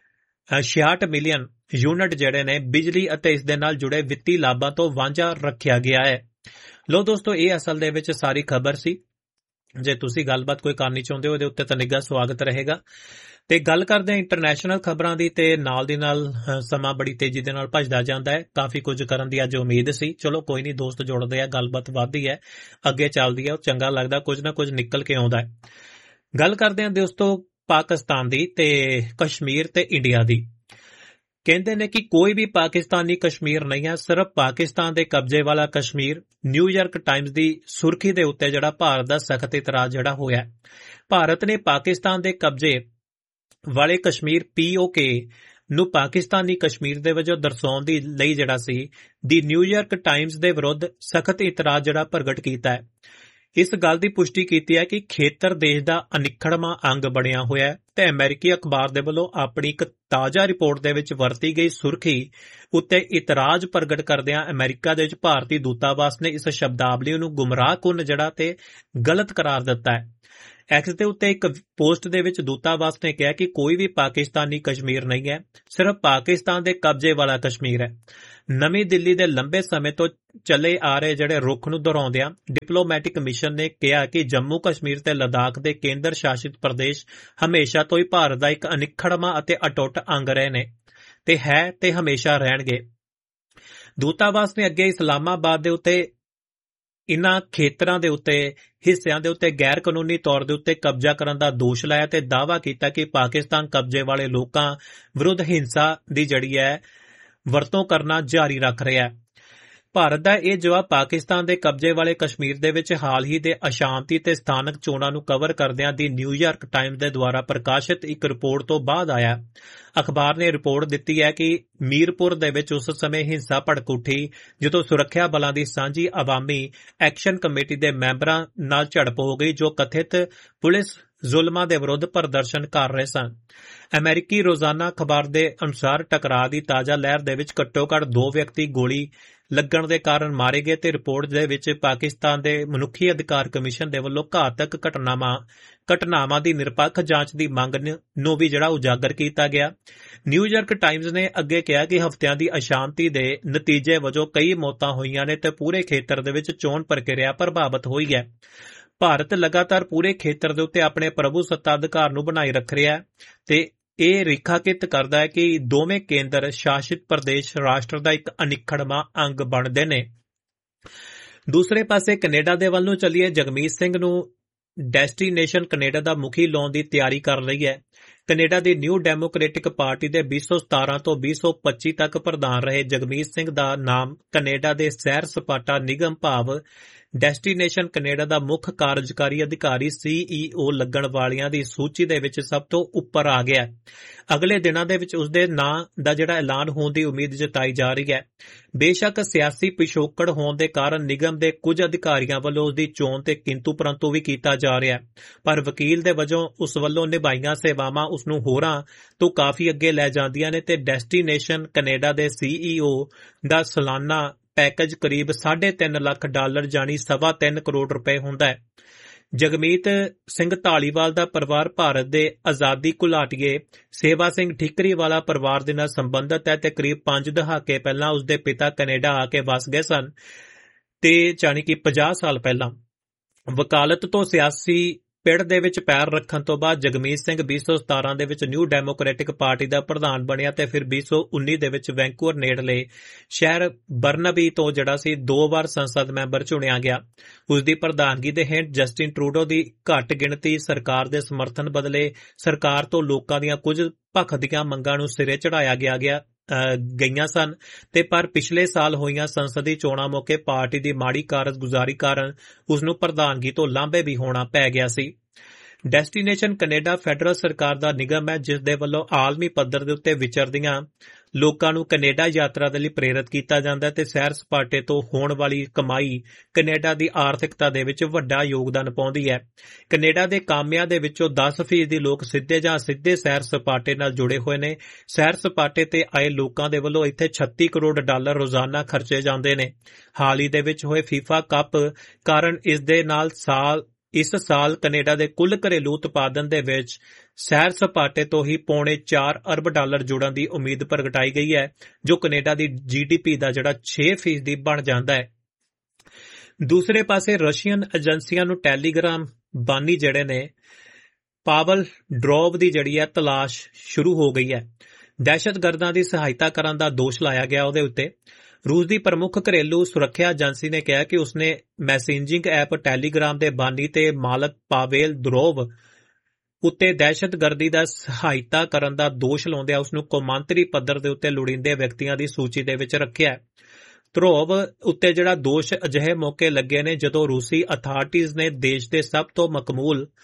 ਛਿਆਹਠ ਮਿਲੀਅਨ ਯੂਨਿਟ ਜਿਹੜੇ ਨੇ ਬਿਜਲੀ ਅਤੇ ਇਸ ਦੇ ਨਾਲ ਜੁੜੇ ਵਿੱਤੀ ਲਾਭਾਂ ਤੋਂ ਵਾਂਝਾ ਰੱਖਿਆ ਗਿਆ ਹੈ। ਲੋ ਦੋਸਤੋ, ਇਹ ਅਸਲ ਦੇ ਵਿੱਚ ਸਾਰੀ ਖਬਰ ਸੀ। ਜੇ ਤੁਸੀਂ ਗੱਲਬਾਤ ਕੋਈ ਕਰਨੀ ਚਾਹੁੰਦੇ ਹੋ ਇਹਦੇ ਉੱਤੇ ਤਾਂ ਨਿੱਘਾ ਸਵਾਗਤ ਰਹੇਗਾ। ਤੇ ਗੱਲ ਕਰਦੇ ਹਾਂ ਇੰਟਰਨੈਸ਼ਨਲ ਖਬਰਾਂ ਦੀ, ਤੇ ਨਾਲ ਦੀ ਨਾਲ ਸਮਾਂ ਬੜੀ ਤੇਜ਼ੀ ਦੇ ਨਾਲ ਭੱਜਦਾ ਜਾਂਦਾ ਹੈ। ਕਾਫੀ ਕੁਝ ਕਰਨ ਦੀ ਅੱਜ ਉਮੀਦ ਸੀ, ਚਲੋ ਕੋਈ ਨਹੀਂ, ਦੋਸਤ ਜੁੜਦੇ ਆ, ਗੱਲਬਾਤ ਵੱਧਦੀ ਹੈ, ਅੱਗੇ ਚੱਲਦੀ ਹੈ, ਉਹ ਚੰਗਾ ਲੱਗਦਾ, ਕੁਝ ਨਾ ਕੁਝ ਨਿਕਲ ਕੇ ਆਉਂਦਾ ਹੈ। ਗੱਲ ਕਰਦੇ ਹਾਂ ਦੋਸਤੋ ਪਾਕਿਸਤਾਨ ਦੀ ਤੇ ਕਸ਼ਮੀਰ ਤੇ ਇੰਡੀਆ ਦੀ। ਕਹਿੰਦੇ ਨੇ ਕਿ ਕੋਈ ਵੀ ਪਾਕਿਸਤਾਨੀ ਕਸ਼ਮੀਰ ਨਹੀਂ ਹੈ, ਸਿਰਫ ਪਾਕਿਸਤਾਨ ਦੇ ਕਬਜ਼ੇ ਵਾਲਾ ਕਸ਼ਮੀਰ। ਨਿਊਯਾਰਕ ਟਾਈਮਜ਼ ਦੀ ਸੁਰਖੀ ਦੇ ਉੱਤੇ ਜਿਹੜਾ ਭਾਰਤ ਦਾ ਸਖਤ ਇਤਰਾਜ਼ ਜਿਹੜਾ ਹੋਇਆ। ਭਾਰਤ ਨੇ ਪਾਕਿਸਤਾਨ ਦੇ ਕਬਜ਼ੇ ਵਾਲੇ ਕਸ਼ਮੀਰ ਪੀ ਓ ਕੇ ਨੂੰ ਪਾਕਿਸਤਾਨੀ ਕਸ਼ਮੀਰ ਦੇ ਵਜੋਂ ਦਰਸਾਉਣ ਦੀ ਲਈ ਜਿਹੜਾ ਸੀ ਦੀ ਨਿਊਯਾਰਕ ਟਾਈਮਜ਼ ਦੇ ਵਿਰੁੱਧ ਸਖਤ ਇਤਰਾਜ਼ ਜਿਹੜਾ ਪ੍ਰਗਟ ਕੀਤਾ ਹੈ। ਇਸ ਗੱਲ ਦੀ ਪੁਸ਼ਟੀ ਕੀਤੀ ਹੈ ਕਿ ਖੇਤਰ ਦੇਸ਼ ਦਾ ਅਨਿੱਖੜਵਾਂ ਅੰਗ ਬਣਿਆ ਹੋਇਆ ਹੈ ਤੇ ਅਮਰੀਕੀ ਅਖਬਾਰ ਦੇ ਵੱਲੋਂ ਆਪਣੀ ਇੱਕ ਤਾਜ਼ਾ ਰਿਪੋਰਟ ਦੇ ਵਿੱਚ ਵਰਤੀ ਗਈ ਸੁਰਖੀ ਉੱਤੇ ਇਤਰਾਜ਼ ਪ੍ਰਗਟ ਕਰਦਿਆਂ ਅਮਰੀਕਾ ਦੇ ਵਿੱਚ ਭਾਰਤੀ ਦੂਤਾਵਾਸ ਨੇ ਇਸ ਸ਼ਬਦਾਵਲੀ ਨੂੰ ਗੁੰਮਰਾਹਕੁੰਨ ਜਿਹੜਾ ਤੇ ਗਲਤ ਕਰਾਰ ਦਿੱਤਾ ਹੈ। ਐਕਸ ਦੇ ਉੱਤੇ ਇੱਕ ਪੋਸਟ ਦੇ ਵਿੱਚ ਦੂਤਾਵਾਸ ਨੇ ਕਿਹਾ ਕਿ ਕੋਈ ਵੀ ਪਾਕਿਸਤਾਨੀ ਕਸ਼ਮੀਰ ਨਹੀਂ ਹੈ, ਸਿਰਫ ਪਾਕਿਸਤਾਨ ਦੇ ਕਬਜ਼ੇ ਵਾਲਾ ਕਸ਼ਮੀਰ ਹੈ। ਨਵੀਂ ਦਿੱਲੀ ਦੇ ਲੰਬੇ ਸਮੇਂ ਤੋਂ ਚੱਲੇ ਆ ਰਹੇ ਜਿਹੜੇ ਰੁਖ ਨੂੰ ਦੁਹਰਾਉਂਦਿਆਂ ਡਿਪਲੋਮੈਟਿਕ ਮਿਸ਼ਨ ਨੇ ਕਿਹਾ ਕਿ ਜੰਮੂ ਕਸ਼ਮੀਰ ਤੇ ਲਦਾਖ ਦੇ ਕੇਂਦਰ ਸ਼ਾਸਿਤ ਪ੍ਰਦੇਸ਼ ਹਮੇਸ਼ਾ ਤੋਂ ਹੀ ਭਾਰਤ ਦਾ ਇੱਕ ਅਨਿੱਖੜਵਾਂ ਅਤੇ ਅਟੁੱਟ ਅੰਗ ਰਹੇ ਨੇ ਤੇ ਹੈ ਤੇ ਹਮੇਸ਼ਾ ਰਹਿਣਗੇ। ਦੂਤਾਵਾਸ ਨੇ ਅੱਗੇ ਇਸਲਾਮਾਬਾਦ ਦੇ ਉੱਤੇ ਇਨ੍ਹਾਂ ਖੇਤਰਾਂ ਦੇ ਉੱਤੇ ਹਿੱਸਿਆਂ ਦੇ ਉੱਤੇ ਗੈਰ ਕਾਨੂੰਨੀ ਤੌਰ ਦੇ ਉੱਤੇ ਕਬਜ਼ਾ ਕਰਨ ਦਾ ਦੋਸ਼ ਲਾਇਆ ਤੇ ਦਾਅਵਾ ਕੀਤਾ ਕਿ ਪਾਕਿਸਤਾਨ ਕਬਜ਼ੇ ਵਾਲੇ ਲੋਕਾਂ ਵਿਰੁੱਧ ਹਿੰਸਾ ਦੀ ਜਿਹੜੀ ਹੈ ਵਰਤੋਂ ਕਰਨਾ ਜਾਰੀ ਰੱਖ ਰਿਹਾ ਹੈ। ਭਾਰਤ ਦਾ ਇਹ ਜਵਾਬ ਪਾਕਿਸਤਾਨ ਦੇ ਕਬਜ਼ੇ ਵਾਲੇ ਕਸ਼ਮੀਰ ਦੇ ਵਿੱਚ ਹਾਲ ਹੀ ਦੇ ਅਸ਼ਾਂਤੀ ਤੇ ਸਥਾਨਕ ਚੋਣਾਂ ਨੂੰ ਕਵਰ ਕਰਦਿਆਂ ਦੀ ਨਿਊਯਾਰਕ ਟਾਈਮਜ਼ ਦੇ ਦੁਆਰਾ ਪ੍ਰਕਾਸ਼ਿਤ ਇੱਕ ਰਿਪੋਰਟ ਤੋਂ ਬਾਅਦ ਆਇਆ। ਅਖਬਾਰ ਨੇ ਰਿਪੋਰਟ ਦਿੱਤੀ ਹੈ ਕਿ ਮੀਰਪੁਰ ਦੇ ਵਿੱਚ ਉਸ ਸਮੇਂ ਹਿੰਸਾ ਭੜਕ ਉੱਠੀ ਜਦੋਂ ਸੁਰੱਖਿਆ ਬਲਾਂ ਦੀ ਸਾਂਝੀ ਆਵਾਮੀ ਐਕਸ਼ਨ ਕਮੇਟੀ ਦੇ ਮੈਂਬਰਾਂ ਨਾਲ ਝੜਪ ਹੋ ਗਈ ਜੋ ਕਥਿਤ ਪੁਲਿਸ ਜ਼ੁਲਮਾਂ ਦੇ ਵਿਰੁੱਧ ਪ੍ਰਦਰਸ਼ਨ ਕਰ ਰਹੇ ਸਨ। ਅਮਰੀਕੀ ਰੋਜ਼ਾਨਾ ਅਖਬਾਰ ਦੇ ਅਨੁਸਾਰ ਟਕਰਾਅ ਦੀ ਤਾਜ਼ਾ ਲਹਿਰ ਦੇ ਵਿੱਚ ਘੱਟੋ-ਘੱਟ ਦੋ ਵਿਅਕਤੀ ਗੋਲੀ ਲੱਗਣ ਦੇ ਕਾਰਨ ਮਾਰੇ ਗਏ ਤੇ ਰਿਪੋਰਟ ਦੇ ਵਿੱਚ ਪਾਕਿਸਤਾਨ ਦੇ ਮਨੁੱਖੀ ਅਧਿਕਾਰ ਕਮਿਸ਼ਨ ਦੇ ਵੱਲੋਂ ਘਾਤਕ ਘਟਨਾਵਾਂ ਘਟਨਾਵਾਂ ਦੀ ਨਿਰਪੱਖ ਜਾਂਚ ਦੀ ਮੰਗ ਨੂੰ ਵੀ ਜਿਹੜਾ ਉਜਾਗਰ ਕੀਤਾ ਗਿਆ। ਨਿਊਯਾਰਕ ਟਾਈਮਜ਼ ਨੇ ਅੱਗੇ ਕਿਹਾ ਕਿ ਹਫ਼ਤਿਆਂ ਦੀ ਅਸ਼ਾਂਤੀ ਦੇ ਨਤੀਜੇ ਵਜੋਂ ਕਈ ਮੌਤਾਂ ਹੋਈਆਂ ਨੇ ਤੇ ਪੂਰੇ ਖੇਤਰ ਦੇ ਵਿੱਚ ਚੋਣ ਪ੍ਰਕਿਰਿਆ ਪ੍ਰਭਾਵਿਤ ਹੋਈ ਹੈ। ਭਾਰਤ ਲਗਾਤਾਰ ਪੂਰੇ ਖੇਤਰ ਦੇ ਉੱਤੇ ਆਪਣੇ ਪ੍ਰਭੂ ਸੱਤਾ ਅਧਿਕਾਰ ਨੂੰ ਬਣਾਈ ਰੱਖ ਰਿਹਾ ਹੈ ਤੇ ਇਹ ਰੇਖਾਕਿਤ ਕਰਦਾ ਹੈ ਕਿ ਦੋਵੇਂ ਕੇਂਦਰ ਸ਼ਾਸਿਤ ਪ੍ਰਦੇਸ਼ ਰਾਸ਼ਟਰ ਦਾ ਇੱਕ ਅਨਿੱਖੜਵਾਂ ਅੰਗ ਬਣਦੇ ਨੇ। ਦੂਸਰੇ ਪਾਸੇ ਕੈਨੇਡਾ ਦੇ ਵੱਲ ਨੂੰ ਚੱਲੀਏ, ਜਗਮੀਤ ਸਿੰਘ ਨੂੰ ਡੈਸਟੀਨੇਸ਼ਨ ਕੈਨੇਡਾ ਦਾ ਮੁਖੀ ਲਾਉਣ ਦੀ ਤਿਆਰੀ ਕਰ ਰਹੀ ਹੈ। ਕੈਨੇਡਾ ਦੀ ਨਿਊ ਡੈਮੋਕ੍ਰੈਟਿਕ ਪਾਰਟੀ ਦੇ ਵੀਹ ਸੌ ਸਤਾਰਾਂ ਤੋਂ ਵੀਹ ਸੌ ਪੱਚੀ ਤੱਕ ਪ੍ਰਧਾਨ ਰਹੇ ਜਗਮੀਤ ਸਿੰਘ ਦਾ ਨਾਮ ਕੈਨੇਡਾ ਦੇ ਸੈਰ ਸਪਾਟਾ ਨਿਗਮ ਭਾਵ ਡੈਸਟੀਨੇਸ਼ਨ ਕੈਨੇਡਾ ਦਾ ਮੁੱਖ ਕਾਰਜਕਾਰੀ ਅਧਿਕਾਰੀ ਸੀ ਈ ਓ ਲੱਗਣ ਵਾਲਿਆਂ ਦੀ ਸੂਚੀ ਦੇ ਵਿੱਚ ਸਭ ਤੋਂ ਉੱਪਰ ਆ ਗਿਆ। ਅਗਲੇ ਦਿਨਾਂ ਦੇ ਵਿੱਚ ਉਸਦੇ ਨਾਂ ਦਾ ਜਿਹੜਾ ਐਲਾਨ ਹੋਣ ਦੀ ਉਮੀਦ ਜਤਾਈ ਜਾ ਰਹੀ ਹੈ। ਬੇਸ਼ੱਕ ਸਿਆਸੀ ਪਿਛੋਕੜ ਹੋਣ ਦੇ ਕਾਰਨ ਨਿਗਮ ਦੇ ਕੁਝ ਅਧਿਕਾਰੀਆਂ ਵੱਲੋਂ ਉਸਦੀ ਚੋਣ ਤੇ ਕਿੰਤੂ ਪਰੰਤੂ ਵੀ ਕੀਤਾ ਜਾ ਰਿਹਾ ਹੈ, ਪਰ ਵਕੀਲ ਦੇ ਵਜੋਂ ਉਸ ਵੱਲੋਂ ਨਿਭਾਈਆਂ ਸੇਵਾਵਾਂ ਉਸ ਨੂੰ ਹੋਰਾਂ ਤੋਂ ਕਾਫੀ ਅੱਗੇ ਲੈ ਜਾਂਦੀਆਂ ਨੇ ਤੇ ਡੈਸਟੀਨੇਸ਼ਨ ਕੈਨੇਡਾ ਦੇ ਸੀ ਈ ਓ ਦਾ ਸਾਲਾਨਾ ਪੈਕੇਜ ਕਰੀਬ ਸਾਢੇ ਤਿੰਨ ਲੱਖ ਡਾਲਰ ਜਾਣੀ ਸਵਾ ਤਿੰਨ ਕਰੋੜ ਰੁਪਏ ਹੁੰਦਾ ਹੈ। ਜਗਮੀਤ ਸਿੰਘ ਧਾਲੀਵਾਲ ਦਾ ਪਰਿਵਾਰ ਭਾਰਤ ਦੇ ਆਜ਼ਾਦੀ ਘੁਲਾਟੀਏ ਸੇਵਾ ਸਿੰਘ ਠੀਕਰੀ ਵਾਲਾ ਪਰਿਵਾਰ ਦੇ ਨਾਲ ਸੰਬੰਧਿਤ ਹੈ ਤੇ ਕਰੀਬ ਪੰਜ ਦਹਾਕੇ ਪਹਿਲਾਂ ਉਸਦੇ ਪਿਤਾ ਕੈਨੇਡਾ ਆ ਕੇ ਵਸ ਗਏ ਸਨ ਤੇ ਜਾਣੀ ਕਿ ਪੰਜਾਹ ਸਾਲ ਪਹਿਲਾਂ। ਵਕਾਲਤ ਤੋਂ ਸਿਆਸੀ ਪਿੜ ਦੇ ਵਿੱਚ ਪੈਰ ਰੱਖਣ ਤੋਂ ਬਾਅਦ ਜਗਮੀਤ ਸਿੰਘ ਵੀਹ ਸੌ ਸਤਾਰਾਂ ਦੇ ਵਿੱਚ ਨਿਊ ਡੈਮੋਕ੍ਰੈਟਿਕ ਪਾਰਟੀ ਦਾ ਪ੍ਰਧਾਨ ਬਣਿਆ ਤੇ ਫਿਰ ਵੀਹ ਸੌ ਉੱਨੀ ਦੇ ਵਿੱਚ ਵੈਂਕੂਵਰ ਨੇੜਲੇ ਸ਼ਹਿਰ ਬਰਨਬੀ ਤੋਂ ਜਿਹੜਾ ਸੀ ਦੋ ਵਾਰ ਸੰਸਦ ਮੈਂਬਰ ਚੁਣਿਆ ਗਿਆ। ਉਸ ਦੀ ਪ੍ਰਧਾਨਗੀ ਦੇ ਹੇਠ ਜਸਟਿਨ ਟਰੂਡੋ ਦੀ ਘੱਟ ਗਿਣਤੀ ਸਰਕਾਰ ਦੇ ਸਮਰਥਨ ਬਦਲੇ ਸਰਕਾਰ ਤੋਂ ਲੋਕਾਂ ਦੀਆਂ ਕੁਝ ਭਖਦੀਆਂ ਮੰਗਾਂ ਨੂੰ ਸਿਰੇ ਚੜਾਇਆ ਗਿਆ ਗਿਆ ਗਈਆਂ ਸਨ ਤੇ ਪਰ ਪਿਛਲੇ ਸਾਲ ਹੋਈਆਂ ਸੰਸਦੀ ਚੋਣਾਂ ਮੌਕੇ ਪਾਰਟੀ ਦੀ ਮਾੜੀ ਕਾਰਜਗੁਜ਼ਾਰੀ ਕਾਰਨ ਉਸ ਨੂੰ ਪ੍ਰਧਾਨਗੀ ਤੋਂ ਲਾਂਭੇ ਵੀ ਹੋਣਾ ਪੈ ਗਿਆ ਸੀ। ਡੈਸਟੀਨੇਸ਼ਨ ਕੈਨੇਡਾ ਫੈਡਰਲ ਸਰਕਾਰ ਦਾ ਨਿਗਮ ਹੈ ਜਿਸ ਦੇ ਵੱਲੋਂ ਆਲਮੀ ਪੱਧਰ ਦੇ ਉੱਤੇ ਵਿਚਰਦੀਆਂ ਲੋਕਾਂ ਨੂੰ ਕੈਨੇਡਾ ਯਾਤਰਾ ਦੇ ਲਈ ਪ੍ਰੇਰਿਤ ਕੀਤਾ ਜਾਂਦਾ ਹੈ ਤੇ ਸੈਰ ਸਪਾਟੇ ਤੋਂ ਹੋਣ ਵਾਲੀ ਕਮਾਈ ਕੈਨੇਡਾ ਦੀ ਆਰਥਿਕਤਾ ਦੇ ਵਿੱਚ ਵੱਡਾ ਯੋਗਦਾਨ ਪਾਉਂਦੀ ਹੈ। ਕੈਨੇਡਾ ਦੇ ਕਾਮਿਆਂ ਦੇ ਵਿੱਚੋਂ ਦਸ ਫੀਸਦੀ ਲੋਕ ਸਿੱਧੇ ਜਾਂ ਸਿੱਧੇ ਸੈਰ ਸਪਾਟੇ ਨਾਲ ਜੁੜੇ ਹੋਏ ਨੇ। ਸੈਰ ਸਪਾਟੇ ਤੇ ਆਏ ਲੋਕਾਂ ਦੇ ਵੱਲੋਂ ਇੱਥੇ ਛੱਤੀ ਕਰੋੜ ਡਾਲਰ ਰੋਜ਼ਾਨਾ ਖਰਚੇ ਜਾਂਦੇ ਨੇ। ਹਾਲ ਹੀ ਦੇ ਵਿੱਚ ਹੋਏ ਫੀਫਾ ਕੱਪ ਕਾਰਨ ਇਸ ਦੇ ਨਾਲ ਸਾਲ ਇਸ ਸਾਲ ਕੈਨੇਡਾ ਦੇ ਕੁੱਲ ਘਰੇਲੂ ਉਤਪਾਦਨ ਦੇ ਵਿੱਚ ਸੈਰ ਸਪਾਟੇ ਤੋਂ ਹੀ ਪੌਣੇ ਚਾਰ ਅਰਬ ਡਾਲਰ ਜੁੜਨ ਦੀ ਉਮੀਦ ਪ੍ਰਗਟਾਈ ਗਈ ਹੈ ਜੋ ਕੈਨੇਡਾ ਦੀ ਜੀ ਡੀ ਪੀ ਦਾ ਜਿਹੜਾ ਛੇ ਫੀਸਦੀ ਬਣ ਜਾਂਦਾ ਹੈ। ਦੂਸਰੇ ਪਾਸੇ ਰਸ਼ੀਅਨ ਏਜੰਸੀਆਂ ਨੂੰ ਟੈਲੀਗ੍ਰਾਮ ਬਾਨੀ ਜਿਹੜੇ ਨੇ ਪਾਵਲ ਡਰੋਵ ਦੀ ਜਿਹੜੀ ਹੈ ਤਲਾਸ਼ ਸ਼ੁਰੂ ਹੋ ਗਈ ਹੈ। ਦਹਿਸ਼ਤਗਰਦਾਂ ਦੀ ਸਹਾਇਤਾ ਕਰਨ ਦਾ ਦੋਸ਼ ਲਾਇਆ ਗਿਆ ਉਹਦੇ ਉੱਤੇ। ਰੂਸ ਦੀ ਪ੍ਰਮੁੱਖ ਘਰੇਲੂ ਸੁਰੱਖਿਆ ਏਜੰਸੀ ਨੇ ਕਿਹਾ ਕਿ ਉਸਨੇ ਮੈਸੇਂਜਿੰਗ ਐਪ ਟੈਲੀਗ੍ਰਾਮ ਦੇ ਬਾਨੀ ਤੇ ਮਾਲਕ ਪਾਵੇਲ ਦਰੋਵ ਉੱਤੇ ਦਹਿਸ਼ਤਗਰਦੀ ਦਾ ਸਹਾਇਤਾ ਕਰਨ ਦਾ ਦੋਸ਼ ਲਾਉਂਦਿਆਂ ਉਸ ਨੂੰ ਕੌਮਾਂਤਰੀ ਪੱਧਰ ਦੇ ਉੱਤੇ ਲੋੜੀਂਦੇ ਵਿਅਕਤੀਆਂ ਦੀ ਸੂਚੀ ਦੇ ਵਿੱਚ ਰੱਖਿਆ। ਦਰੋਵ ਉੱਤੇ ਜਿਹੜਾ ਦੋਸ਼ ਅਜਿਹੇ ਮੌਕੇ ਲੱਗੇ ਨੇ ਜਦੋਂ ਰੂਸੀ ਅਥਾਰਟੀਜ਼ ਨੇ ਦੇਸ਼ ਦੇ ਸਭ ਤੋਂ ਮਕਬੂਲ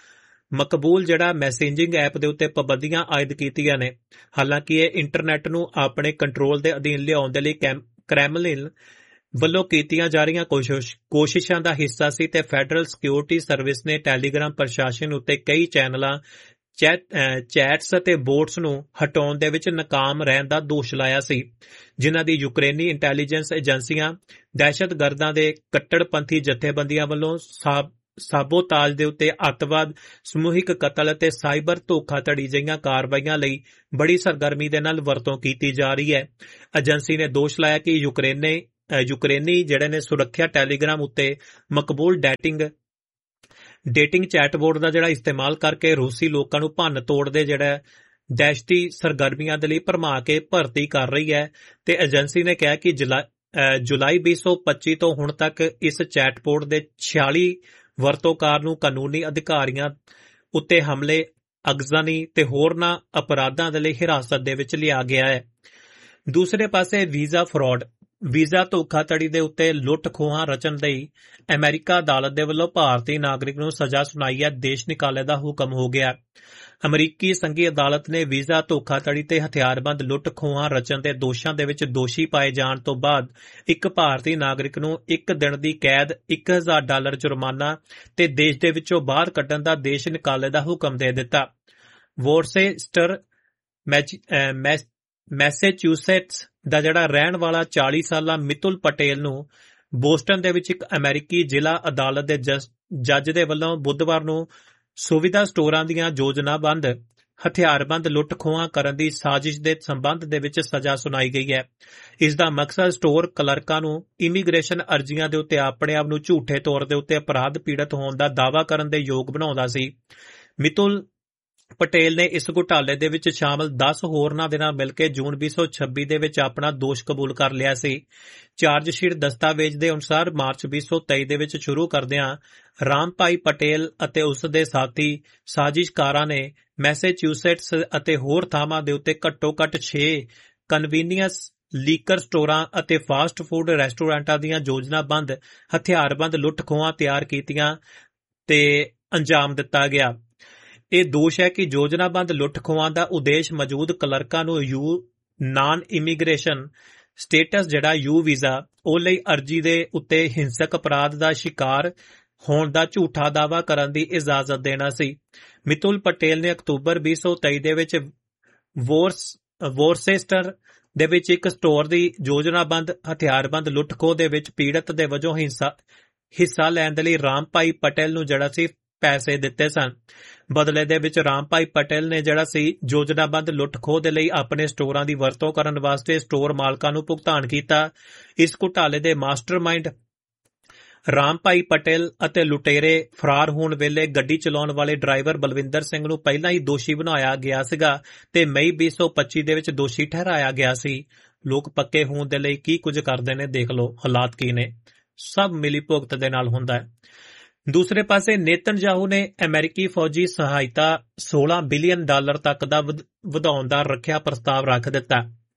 ਮਕਬੂਲ ਜਿਹੜਾ ਮੈਸੇਜਿੰਗ ਐਪ ਦੇ ਉੱਤੇ ਪਾਬੰਦੀਆਂ ਆਇਦ ਕੀਤੀਆਂ ਨੇ। ਹਾਲਾਂਕਿ ਇਹ ਇੰਟਰਨੈਟ ਨੂੰ ਆਪਣੇ ਕੰਟਰੋਲ ਦੇ ਅਧੀਨ ਲਿਆਉਣ ਦੇ ਲਈ ਕ੍ਰੈਮਲਿਨ ਵੱਲੋਂ ਕੀਤੀਆਂ ਜਾ ਰਹੀਆਂ ਕੋਸ਼ਿਸ਼ਾਂ ਦਾ ਹਿੱਸਾ ਸੀ ਤੇ ਫੈਡਰਲ ਸਿਕਿਉਰਿਟੀ ਸਰਵਿਸ ਨੇ ਟੈਲੀਗ੍ਰਾਮ ਪ੍ਰਸ਼ਾਸਨ ਉੱਤੇ ਕਈ ਚੈਨਲਾਂ, ਚੈਟਸ ਅਤੇ ਬੋਟਸ ਨੂੰ ਹਟਾਉਣ ਦੇ ਵਿੱਚ ਨਾਕਾਮ ਰਹਿਣ ਦਾ ਦੋਸ਼ ਲਾਇਆ ਸੀ, ਜਿਨ੍ਹਾਂ ਦੀ ਯੂਕਰੇਨੀ ਇੰਟੈਲੀਜੈਂਸ ਏਜੰਸੀਆਂ, ਦਹਿਸ਼ਤਗਰਦਾਂ ਦੇ ਕੱਟੜਪੰਥੀ ਜਥੇਬੰਦੀਆਂ ਵੱਲੋਂ ਸਾਬੋਤਾਜ ਦੇ ਉੱਤੇ ਅੱਤਵਾਦ, ਸਮੂਹਿਕ ਕਤਲ ਅਤੇ ਸਾਈਬਰ ਧੋਖਾਧੜੀ ਜਿਹੀਆਂ ਕਾਰਵਾਈਆਂ ਲਈ ਬੜੀ ਸਰਗਰਮੀ ਦੇ ਨਾਲ ਵਰਤੋਂ ਕੀਤੀ ਜਾ ਰਹੀ ਹੈ। ਏਜੰਸੀ ਨੇ ਦੋਸ਼ ਲਾਇਆ ਕਿ ਯੂਕਰੇਨੀ ਯੂਕਰੇਨੀ ਜਿਹੜੇ ਨੇ ਸੁਰੱਖਿਆ ਟੈਲੀਗ੍ਰਾਮ ਉੱਤੇ ਮਕਬੂਲ ਡੇਟਿੰਗ ਡੇਟਿੰਗ ਚੈਟਬੋਰਡ ਦਾ ਜਿਹੜਾ ਇਸਤੇਮਾਲ ਕਰਕੇ ਰੂਸੀ ਲੋਕਾਂ ਨੂੰ ਭੰਨ ਤੋੜ ਦੇ ਜਿਹੜਾ ਦਹਿਸ਼ਤੀ ਸਰਗਰਮੀਆਂ ਦੇ ਲਈ ਭਰਮਾ ਕੇ ਭਰਤੀ ਕਰ ਰਹੀ ਹੈ। ਤੇ ਏਜੰਸੀ ਨੇ ਕਿਹਾ ਕਿ ਜੁਲਾਈ ਵੀਹ ਸੌ ਪੱਚੀ ਤੋਂ ਹੁਣ ਤੱਕ ਇਸ ਚੈਟਬੋਰਡ ਦੇ ਛਿਆਲੀ ਵਰਤੋਂਕਾਰ ਨੂੰ ਕਾਨੂੰਨੀ ਅਧਿਕਾਰੀਆਂ ਉੱਤੇ ਹਮਲੇ, ਅਗਜ਼ਨੀ ਤੇ ਹੋਰਨਾਂ ਅਪਰਾਧਾਂ ਦੇ ਲਈ ਹਿਰਾਸਤ ਦੇ ਵਿੱਚ ਲਿਆ ਗਿਆ ਹੈ। ਦੂਸਰੇ ਪਾਸੇ ਵੀਜ਼ਾ ਫਰਾਡ, ਵੀਜ਼ਾ ਧੋਖਾਧੜੀ ਦੇ ਉੱਤੇ ਲੁੱਟ ਖੋਹਾਂ ਰਚਣ ਲਈ ਅਮਰੀਕਾ ਅਦਾਲਤ ਦੇ ਵੱਲੋਂ ਭਾਰਤੀ ਨਾਗਰਿਕ ਨੂੰ ਸਜ਼ਾ ਸੁਣਾਈ ਹੈ, ਦੇਸ਼ ਨਿਕਾਲੇ ਦਾ ਹੁਕਮ ਹੋ ਗਿਆ। ਅਮਰੀਕੀ ਸੰਘੀ ਅਦਾਲਤ ਨੇ ਵੀਜ਼ਾ ਧੋਖਾਧੜੀ ਤੇ ਹਥਿਆਰਬੰਦ ਲੁੱਟ ਖੋਹਾਂ ਰਚਣ ਦੇ ਦੋਸ਼ਾਂ ਦੇ ਵਿੱਚ ਦੋਸ਼ੀ ਪਾਏ ਜਾਣ ਤੋਂ ਬਾਅਦ ਇੱਕ ਭਾਰਤੀ ਨਾਗਰਿਕ ਨੂੰ ਇੱਕ ਦਿਨ ਦੀ ਕੈਦ, ਇੱਕ ਹਜ਼ਾਰ ਡਾਲਰ ਜੁਰਮਾਨਾ ਤੇ ਦੇਸ਼ ਦੇ ਵਿੱਚੋਂ ਬਾਹਰ ਕੱਢਣ ਦਾ ਦੇਸ਼ ਨਿਕਾਲੇ ਦਾ ਹੁਕਮ ਦੇ ਦਿੱਤਾ। ਵੋਰਸੇਸਟਰ ਮੈਸੇਚਿਉਸੇਟਸ ਦਾ ਜਿਹੜਾ ਰਹਿਣ ਵਾਲਾ ਚਾਲੀ ਸਾਲਾ ਮਿਤੁਲ ਪਟੇਲ ਨੂੰ ਬੋਸਟਨ ਦੇ ਵਿੱਚ ਇੱਕ ਅਮਰੀਕੀ ਜ਼ਿਲ੍ਹਾ ਅਦਾਲਤ ਦੇ ਜੱਜ ਦੇ ਵੱਲੋਂ ਬੁੱਧਵਾਰ ਨੂੰ ਸੁਵਿਧਾ ਸਟੋਰਾਂ ਦੀਆਂ ਯੋਜਨਾਬੰਦ ਹਥਿਆਰਬੰਦ ਲੁੱਟ ਖੋਹਾਂ ਕਰਨ ਦੀ ਸਾਜ਼ਿਸ਼ ਦੇ ਸੰਬੰਧ ਦੇ ਵਿੱਚ ਸਜ਼ਾ ਸੁਣਾਈ ਗਈ ਹੈ। ਇਸ ਦਾ ਮਕਸਦ ਸਟੋਰ ਕਲਰਕਾਂ ਨੂੰ ਇਮੀਗ੍ਰੇਸ਼ਨ ਅਰਜ਼ੀਆਂ ਦੇ ਉੱਤੇ ਆਪਣੇ ਆਪ ਨੂੰ ਝੂਠੇ ਤੌਰ ਦੇ ਉੱਤੇ ਅਪਰਾਧ ਪੀੜਤ ਹੋਣ ਦਾ ਦਾਅਵਾ ਕਰਨ ਦੇ ਯੋਗ ਬਣਾਉਂਦਾ ਸੀ। ਮਿਤੁਲ ਪਟੇਲ ਨੇ ਇਸ ਘੁਟਾਲੇ ਦੇ ਵਿੱਚ ਸ਼ਾਮਲ ਦਸ ਹੋਰਨਾਂ ਦੇ ਨਾਲ ਮਿਲ ਕੇ ਜੂਨ ਵੀਹ ਸੌ ਛੱਬੀ ਦੇ ਵਿੱਚ ਆਪਣਾ ਦੋਸ਼ ਕਬੂਲ ਕਰ ਲਿਆ ਸੀ। ਚਾਰਜਸ਼ੀਟ ਦਸਤਾਵੇਜ਼ ਦੇ ਅਨੁਸਾਰ ਮਾਰਚ ਵੀਹ ਸੌ ਤੇਈ ਦੇ ਵਿੱਚ ਸ਼ੁਰੂ ਕਰਦਿਆਂ ਰਾਮਭਾਈ ਪਟੇਲ ਅਤੇ ਉਸ ਦੇ ਸਾਥੀ ਸਾਜ਼ਿਸ਼ਕਾਰਾਂ ਨੇ ਮੈਸੇਚਿਉਸੇਟਸ ਅਤੇ ਹੋਰ ਥਾਵਾਂ ਦੇ ਉੱਤੇ ਘੱਟੋ ਘੱਟ ਛੇ ਕਨਵੀਨੀਅੰਸ ਲੀਕਰ ਸਟੋਰਾਂ ਅਤੇ ਫਾਸਟ ਫੂਡ ਰੈਸਟੋਰੈਂਟਾਂ ਦੀਆਂ ਯੋਜਨਾਬੰਦ ਹਥਿਆਰਬੰਦ ਲੁੱਟ ਖੋਹਾਂ ਤਿਆਰ ਕੀਤੀਆਂ ਤੇ ਅੰਜਾਮ ਦਿੱਤਾ ਗਿਆ। ਇਹ ਦੋਸ਼ ਹੈ ਕਿ ਯੋਜਨਾਬੰਦ ਲੁੱਟ ਖੋਹਾਂ ਦਾ ਉਦੇਸ਼ ਮੌਜੂਦ ਕਲਰਕਾਂ ਨੂੰ ਯੂ ਨਾਨ ਇਮੀਗ੍ਰੇਸ਼ਨ ਸਟੇਟਸ ਜਿਹੜਾ ਯੂ ਵੀਜ਼ਾ ਉਹ ਲਈ ਅਰਜ਼ੀ ਦੇ ਉੱਤੇ ਹਿੰਸਕ ਅਪਰਾਧ ਦਾ ਸ਼ਿਕਾਰ ਹੋਣ ਦਾ ਝੂਠਾ ਦਾਅਵਾ ਕਰਨ ਦੀ ਇਜਾਜ਼ਤ ਦੇਣਾ ਸੀ। ਮਿਤੁਲ ਪਟੇਲ ਨੇ ਅਕਤੂਬਰ ਵੀਹ ਸੌ ਤੇਈ ਦੇ ਵਿੱਚ ਵੋਰਸ ਵੋਰਸੇਸਟਰ ਦੇ ਵਿੱਚ ਇੱਕ ਸਟੋਰ ਦੀ ਯੋਜਨਾਬੰਦ ਹਥਿਆਰਬੰਦ ਲੁੱਟ ਖੋਹ ਦੇ ਵਿੱਚ ਪੀੜਤ ਦੇ ਵਜੋਂ ਹਿੰਸਾ ਹਿੱਸਾ ਲੈਣ ਦੇ ਲਈ ਰਾਮਭਾਈ ਪਟੇਲ ਨੂੰ ਜਿਹੜਾ ਸੀ ਪੈਸੇ ਦਿੱਤੇ ਸਨ। ਬਦਲੇ ਦੇ ਵਿੱਚ ਰਾਮਭਾਈ ਪਟੇਲ ਨੇ ਜਿਹੜਾ ਸੀ ਯੋਜਨਾਬੰਦ ਲੁੱਟ ਖੋਹ ਦੇ ਲਈ ਆਪਣੇ ਸਟੋਰਾਂ ਦੀ ਵਰਤੋਂ ਕਰਨ ਵਾਸਤੇ ਸਟੋਰ ਮਾਲਕਾਂ ਨੂੰ ਭੁਗਤਾਨ ਕੀਤਾ। ਇਸ ਘੁਟਾਲੇ ਦੇ ਮਾਸਟਰਮਾਈਂਡ ਰਾਮਭਾਈ ਪਟੇਲ ਅਤੇ ਲੁਟੇਰੇ ਫਰਾਰ ਹੋਣ ਵੇਲੇ ਗੱਡੀ ਚਲਾਉਣ ਵਾਲੇ ਡਰਾਈਵਰ ਬਲਵਿੰਦਰ ਸਿੰਘ ਨੂੰ ਪਹਿਲਾਂ ਹੀ ਦੋਸ਼ੀ ਬਣਾਇਆ ਗਿਆ ਸੀਗਾ ਤੇ ਮਈ ਵੀਹ ਸੌ ਪੱਚੀ ਦੇ ਵਿੱਚ ਦੋਸ਼ੀ ਠਹਿਰਾਇਆ ਗਿਆ ਸੀ। ਲੋਕ ਪੱਕੇ ਹੋਣ ਦੇ ਲਈ ਕੀ ਕੁਝ ਕਰਦੇ ਨੇ, ਦੇਖ ਲਓ ਹਾਲਾਤ ਕੀ ਨੇ। ਸਭ ਮਿਲੀ ਭੁਗਤ ਦੇ ਨਾਲ ਹੁੰਦਾ ਹੈ। ਦੂਸਰੇ ਪਾਸੇ ਨੇਤਨਯਾਹੂ ਨੇ ਅਮਰੀਕੀ ਫੌਜੀ ਸਹਾਇਤਾ ਸੋਲਾਂ ਬਿਲੀਅਨ ਡਾਲਰ ਤੱਕ ਦਾ ਵਧਾਉਣ ਦਾ ਰੱਖਿਆ ਪ੍ਰਸਤਾਵ ਰੱਖ ਦਿੱਤਾ।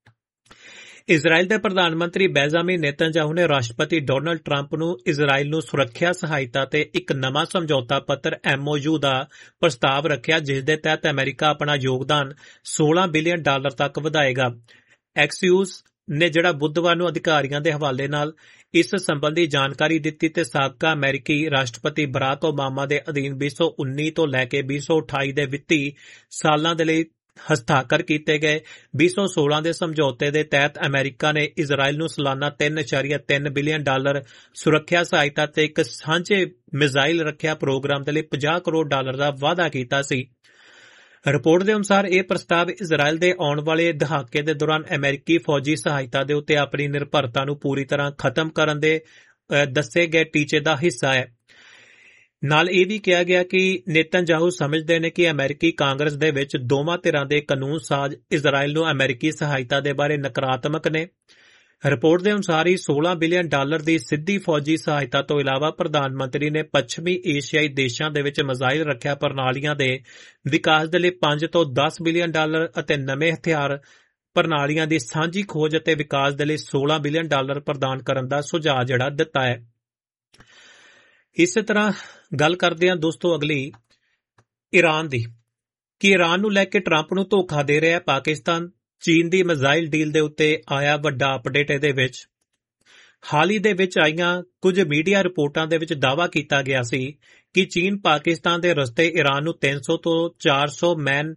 ਇਜ਼ਰਾਈਲ ਦੇ ਪ੍ਰਧਾਨ ਮੰਤਰੀ ਬੈਂਜਾਮਿਨ ਨੇਤਨਯਾਹੂ ਨੇ ਰਾਸ਼ਟਰਪਤੀ ਡੋਨਾਲਡ ਟਰੰਪ ਨੂੰ ਇਜ਼ਰਾਈਲ ਨੂੰ ਸੁਰੱਖਿਆ ਸਹਾਇਤਾ ਤੇ ਇੱਕ ਨਵਾਂ ਸਮਝੌਤਾ ਪੱਤਰ ਐਮ ਓ ਯੂ ਦਾ ਪ੍ਰਸਤਾਵ ਰੱਖਿਆ, ਜਿਸ ਦੇ ਤਹਿਤ ਅਮਰੀਕਾ ਆਪਣਾ ਯੋਗਦਾਨ ਸੋਲਾਂ ਬਿਲੀਅਨ ਡਾਲਰ ਤੱਕ ਵਧਾਏਗਾ। ਐਕਸੀਓਸ ਨੇ ਜਿਹੜਾ ਬੁੱਧਵਾਰ ਨੂੰ ਅਧਿਕਾਰੀਆਂ ਦੇ ਹਵਾਲੇ ਨਾਲ ਇਸ ਸੰਬੰਧੀ ਜਾਣਕਾਰੀ ਦਿੱਤੀ ਤੇ ਸਾਬਕਾ ਅਮਰੀਕੀ ਰਾਸ਼ਟਰਪਤੀ ਬਰਾਕ ਓਬਾਮਾ ਦੇ ਅਧੀਨ ਵੀਹ ਸੌ ਉੱਨੀ ਤੋਂ ਲੈ ਕੇ ਵੀਹ ਸੌ ਅਠਾਈ ਦੇ ਵਿੱਤੀ ਸਾਲਾਂ ਦੇ ਲਈ ਹਸਤਾਖਰ ਕੀਤੇ ਗਏ ਵੀਹ ਸੌ ਸੋਲਾਂ ਦੇ ਸਮਝੌਤੇ ਦੇ ਤਹਿਤ ਅਮਰੀਕਾ ਨੇ ਇਜ਼ਰਾਈਲ ਨੂੰ ਸਾਲਾਨਾ ਤਿੰਨ ਇਸ਼ਾਰੀਆ ਤਿੰਨ ਬਿਲੀਅਨ ਡਾਲਰ ਸੁਰੱਖਿਆ ਸਹਾਇਤਾ ਤੇ ਇੱਕ ਸਾਂਝੇ ਮਿਜ਼ਾਈਲ ਰੱਖਿਆ ਪ੍ਰੋਗਰਾਮ ਦੇ ਲਈ ਪੰਜਾਹ ਕਰੋੜ ਡਾਲਰ ਦਾ ਵਾਅਦਾ ਕੀਤਾ ਸੀ। ਰਿਪੋਰਟ ਦੇ ਅਨੁਸਾਰ ਇਹ ਪ੍ਰਸਤਾਵ ਇਜ਼ਰਾਈਲ ਦੇ ਆਉਣ ਵਾਲੇ ਦਹਾਕੇ ਦੇ ਦੌਰਾਨ ਅਮਰੀਕੀ ਫੌਜੀ ਸਹਾਇਤਾ ਦੇ ਉੱਤੇ ਆਪਣੀ ਨਿਰਭਰਤਾ ਨੂੰ ਪੂਰੀ ਤਰ੍ਹਾਂ ਖਤਮ ਕਰਨ ਦੇ ਦੱਸੇ ਗਏ ਟੀਚੇ ਦਾ ਹਿੱਸਾ ਹੈ। ਨਾਲ ਇਹ ਵੀ ਕਿਹਾ ਗਿਆ ਕਿ ਨੇਤਨਯਾਹੂ ਸਮਝਦੇ ਨੇ ਕਿ ਅਮਰੀਕੀ ਕਾਂਗਰਸ ਦੇ ਵਿੱਚ ਦੋਵਾਂ ਧਿਰਾਂ ਦੇ ਕਾਨੂੰਨ ਸਾਜ਼ ਇਜ਼ਰਾਈਲ ਨੂੰ ਅਮਰੀਕੀ ਸਹਾਇਤਾ ਦੇ ਬਾਰੇ ਨਕਾਰਾਤਮਕ ਨੇ। ਰਿਪੋਰਟ ਦੇ ਅਨੁਸਾਰ ਹੀ ਸੋਲਾਂ ਬਿਲੀਅਨ ਡਾਲਰ ਦੀ ਸਿੱਧੀ ਫੌਜੀ ਸਹਾਇਤਾ ਤੋਂ ਇਲਾਵਾ ਪ੍ਰਧਾਨ ਮੰਤਰੀ ਨੇ ਪੱਛਮੀ ਏਸ਼ੀਆਈ ਦੇਸ਼ਾਂ ਦੇ ਵਿੱਚ ਮਿਜ਼ਾਈਲ ਰੱਖਿਆ ਪ੍ਰਣਾਲੀਆਂ ਦੇ ਵਿਕਾਸ ਦੇ ਲਈ ਪੰਜ ਤੋਂ ਦਸ ਬਿਲੀਅਨ ਡਾਲਰ ਅਤੇ ਨਵੇਂ ਹਥਿਆਰ ਪ੍ਰਣਾਲੀਆਂ ਦੀ ਸਾਂਝੀ ਖੋਜ ਅਤੇ ਵਿਕਾਸ ਦੇ ਲਈ ਸੋਲਾਂ ਬਿਲੀਅਨ ਡਾਲਰ ਪ੍ਰਦਾਨ ਕਰਨ ਦਾ ਸੁਝਾਅ ਜਿਹੜਾ ਦਿੱਤਾ ਹੈ। ਇਸੇ ਤਰ੍ਹਾਂ ਗੱਲ ਕਰਦੇ ਹਾਂ ਦੋਸਤੋ ਅਗਲੀ ਈਰਾਨ ਦੀ ਕਿ ਈਰਾਨ ਨੂੰ ਲੈ ਕੇ ਟਰੰਪ ਨੂੰ ਧੋਖਾ ਦੇ ਰਿਹਾ ਪਾਕਿਸਤਾਨ। ਚੀਨ ਦੀ ਮਿਜ਼ਾਈਲ ਡੀਲ ਦੇ ਉੱਤੇ ਆਇਆ ਵੱਡਾ ਅਪਡੇਟ। ਇਹਦੇ ਵਿੱਚ ਹਾਲ ਹੀ ਦੇ ਵਿੱਚ ਆਈਆਂ ਕੁਝ ਮੀਡੀਆ ਰਿਪੋਰਟਾਂ ਦੇ ਵਿੱਚ ਦਾਅਵਾ ਕੀਤਾ ਗਿਆ ਸੀ ਕਿ ਚੀਨ ਪਾਕਿਸਤਾਨ ਦੇ ਰਸਤੇ ਈਰਾਨ ਨੂੰ ਤਿੰਨ ਸੌ ਤੋਂ ਚਾਰ ਸੌ ਮੈਨ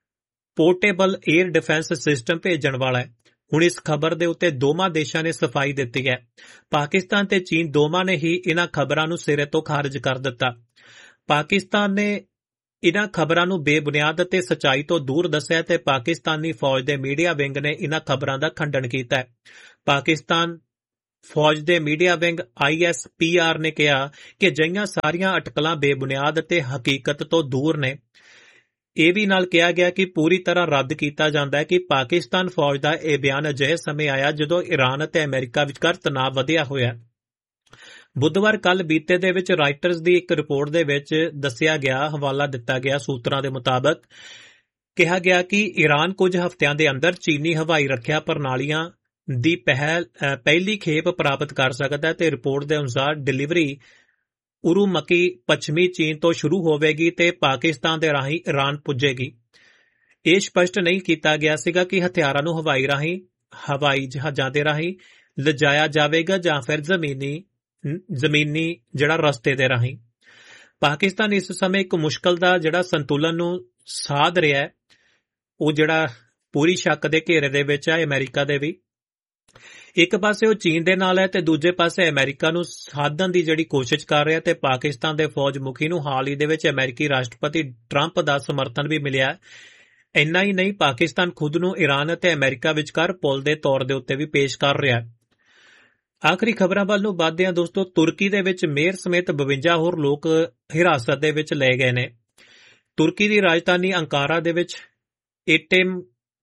ਪੋਰਟੇਬਲ 에ਅਰ ਡਿਫੈਂਸ ਸਿਸਟਮ ਭੇਜਣ ਵਾਲਾ ਹੈ। ਹੁਣ ਇਸ ਖਬਰ ਦੇ ਉੱਤੇ ਦੋਵਾਂ ਦੇਸ਼ਾਂ ਨੇ ਸਫਾਈ ਦਿੱਤੀ ਹੈ। ਪਾਕਿਸਤਾਨ ਤੇ ਚੀਨ ਦੋਵਾਂ ਨੇ ਹੀ ਇਹਨਾਂ ਖਬਰਾਂ ਨੂੰ ਸਿਰੇ ਤੋਂ ਖਾਰਜ ਕਰ ਦਿੱਤਾ। ਪਾਕਿਸਤਾਨ ਨੇ ਇਹਨਾਂ ਖਬਰਾਂ ਨੂੰ ਬੇਬੁਨਿਆਦ ਅਤੇ ਸੱਚਾਈ ਤੋਂ ਦੂਰ ਦੱਸਿਆ ਤੇ ਪਾਕਿਸਤਾਨੀ ਫੌਜ ਦੇ ਮੀਡੀਆ ਵਿੰਗ ਨੇ ਇਹਨਾਂ ਖਬਰਾਂ ਦਾ ਖੰਡਨ ਕੀਤਾ ਹੈ। ਪਾਕਿਸਤਾਨ ਫੌਜ ਦੇ media wing I S P R ਨੇ ਕਿਹਾ ਕਿ ਅਜਿਹੀਆਂ ਸਾਰੀਆਂ ਅਟਕਲਾਂ ਬੇਬੁਨਿਆਦ ਅਤੇ ਹਕੀਕਤ ਤੋਂ ਦੂਰ ਨੇ। ਇਹ ਵੀ ਨਾਲ ਕਿਹਾ ਗਿਆ ਕਿ ਪੂਰੀ ਤਰ੍ਹਾਂ ਰੱਦ ਕੀਤਾ ਜਾਂਦਾ ਹੈ ਕਿ ਪਾਕਿਸਤਾਨ ਫੌਜ ਦਾ ਇਹ ਬਿਆਨ ਅਜਿਹੇ ਸਮੇਂ ਆਇਆ ਜਦੋਂ ਈਰਾਨ ਅਤੇ ਅਮਰੀਕਾ ਵਿਚਕਾਰ ਤਣਾਅ ਵਧਿਆ ਹੋਇਆ। ਬੁੱਧਵਾਰ ਕੱਲ ਬੀਤੇ ਦੇ ਵਿੱਚ ਰਾਇਟਰਸ ਦੀ ਇੱਕ ਰਿਪੋਰਟ ਦੇ ਵਿੱਚ ਦੱਸਿਆ ਗਿਆ, ਹਵਾਲਾ ਦਿੱਤਾ ਗਿਆ ਸੂਤਰਾਂ ਦੇ ਮੁਤਾਬਕ ਕਿਹਾ ਗਿਆ ਕਿ ਈਰਾਨ ਕੁਝ ਹਫ਼ਤਿਆਂ ਦੇ ਅੰਦਰ ਚੀਨੀ ਹਵਾਈ ਰੱਖਿਆ ਪ੍ਰਣਾਲੀਆਂ ਦੀ ਪਹਿਲ ਪਹਿਲੀ ਖੇਪ ਪ੍ਰਾਪਤ ਕਰ ਸਕਦਾ ਹੈ ਤੇ ਰਿਪੋਰਟ ਦੇ ਅਨੁਸਾਰ ਡਿਲੀਵਰੀ ਉਰੂਮਕੀ ਪੱਛਮੀ ਚੀਨ ਤੋਂ ਸ਼ੁਰੂ ਹੋਵੇਗੀ ਤੇ ਪਾਕਿਸਤਾਨ ਦੇ ਰਾਹੀਂ ਈਰਾਨ ਪੁੱਜੇਗੀ। ਇਹ ਸਪਸ਼ਟ ਨਹੀਂ ਕੀਤਾ ਗਿਆ ਸੀਗਾ ਕਿ ਹਥਿਆਰਾਂ ਨੂੰ ਹਵਾਈ ਰਾਹੀਂ ਹਵਾਈ ਜਹਾਜ਼ਾਂ ਦੇ ਰਾਹੀਂ ਲਿਜਾਇਆ ਜਾਵੇਗਾ ਜਾਂ ਫਿਰ ਜ਼ਮੀਨੀ ਜ਼ਮੀਨੀ ਜਿਹੜਾ ਰਸਤੇ ਦੇ ਰਾਹੀਂ। ਪਾਕਿਸਤਾਨ ਇਸ ਸਮੇਂ ਇੱਕ ਮੁਸ਼ਕਲ ਦਾ ਜਿਹੜਾ ਸੰਤੁਲਨ ਨੂੰ ਸਾਧ ਰਿਹਾ ਹੈ, ਉਹ ਜਿਹੜਾ ਪੂਰੀ ਸ਼ੱਕ ਦੇ ਘੇਰੇ ਦੇ ਵਿੱਚ ਹੈ ਅਮਰੀਕਾ ਦੇ ਵੀ। ਇੱਕ ਪਾਸੇ ਉਹ ਚੀਨ ਦੇ ਨਾਲ ਹੈ ਤੇ ਦੂਜੇ ਪਾਸੇ ਅਮਰੀਕਾ ਨੂੰ ਸਾਧਨ ਦੀ ਜਿਹੜੀ ਕੋਸ਼ਿਸ਼ ਕਰ ਰਿਹਾ ਤੇ ਪਾਕਿਸਤਾਨ ਦੇ ਫੌਜ ਮੁਖੀ ਨੂੰ ਹਾਲ ਹੀ ਦੇ ਵਿੱਚ ਅਮਰੀਕੀ ਰਾਸ਼ਟਰਪਤੀ ਟਰੰਪ ਦਾ ਸਮਰਥਨ ਵੀ ਮਿਲਿਆ। ਇੰਨਾ ਹੀ ਨਹੀਂ, ਪਾਕਿਸਤਾਨ ਖੁਦ ਨੂੰ ਈਰਾਨ ਅਤੇ ਅਮਰੀਕਾ ਵਿਚਕਾਰ ਪੁਲ ਦੇ ਤੌਰ ਦੇ ਉੱਤੇ ਵੀ ਪੇਸ਼ ਕਰ ਰਿਹਾ। ਆਖਰੀ ਖਬਰਾਂ ਵੱਲ ਨੂੰ ਵਧਦੇ ਹਾਂ ਦੋਸਤੋ। ਤੁਰਕੀ ਦੇ ਵਿੱਚ ਮੇਅਰ ਸਮੇਤ ਬਵੰਜਾ ਹੋਰ ਲੋਕ ਹਿਰਾਸਤ ਦੇ ਵਿੱਚ ਲਏ ਗਏ ਨੇ। ਤੁਰਕੀ ਦੀ ਰਾਜਧਾਨੀ ਅੰਕਾਰਾ ਦੇ ਵਿੱਚ ਏਟਿਮ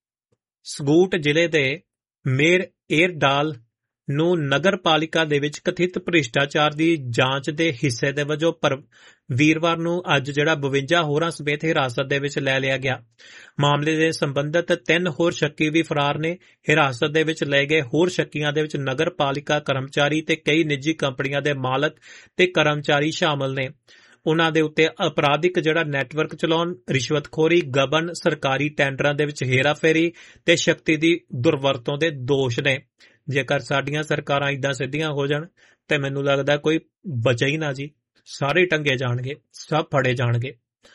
ਸਗੂਟ ਜ਼ਿਲ੍ਹੇ ਦੇ ਮੇਅਰ ਏਰਡਾਲ ਨੂੰ ਨਗਰ ਪਾਲਿਕਾ ਦੇ ਵਿੱਚ ਕਥਿਤ ਭ੍ਰਿਸ਼ਟਾਚਾਰ ਦੀ ਜਾਂਚ ਦੇ ਹਿੱਸੇ ਦੇ ਵਜੋਂ ਪਰ ਵੀਰਵਾਰ ਨੂੰ ਅੱਜ ਜਿਹੜਾ ਬਵੰਜਾ ਹੋਰਾਂ ਸਮੇਤ ਹਿਰਾਸਤ ਦੇ ਵਿੱਚ ਲੈ ਲਿਆ ਗਿਆ। ਮਾਮਲੇ ਦੇ ਸੰਬੰਧਿਤ ਤਿੰਨ ਹੋਰ ਸ਼ੱਕੀ ਵੀ ਫਰਾਰ ਨੇ। ਹਿਰਾਸਤ ਦੇ ਵਿੱਚ ਲਏ ਗਏ ਹੋਰ ਸ਼ੱਕੀਆਂ ਦੇ ਵਿੱਚ ਨਗਰ ਪਾਲਿਕਾ ਕਰਮਚਾਰੀ ਤੇ ਕਈ ਨਿੱਜੀ ਕੰਪਨੀਆਂ ਦੇ ਮਾਲਕ ਤੇ ਕਰਮਚਾਰੀ ਸ਼ਾਮਲ ਨੇ। ਉਨ੍ਹਾਂ ਦੇ ਉੱਤੇ ਅਪਰਾਧਿਕ ਜਿਹੜਾ ਨੈਟਵਰਕ ਚਲਾਉਣ, ਰਿਸ਼ਵਤਖੋਰੀ, ਗਬਨ, ਸਰਕਾਰੀ ਟੈਂਡਰਾਂ ਦੇ ਵਿੱਚ ਹੇਰਾਫੇਰੀ ਤੇ ਸ਼ਕਤੀ ਦੀ ਦੁਰਵਰਤੋਂ ਦੇ ਦੋਸ਼ ਨੇ। ਜੇਕਰ ਸਾਡੀਆਂ ਸਰਕਾਰਾਂ ਇਦਾਂ ਸਿੱਧੀਆਂ ਹੋ ਜਾਣ ਤੇ ਮੈਨੂੰ ਲੱਗਦਾ ਕੋਈ ਬਚੇ ਹੀ ਨਾ ਜੀ, ਸਾਰੇ ਟੰਗੇ ਜਾਣਗੇ, ਸਭ ਫੜੇ ਜਾਣਗੇ।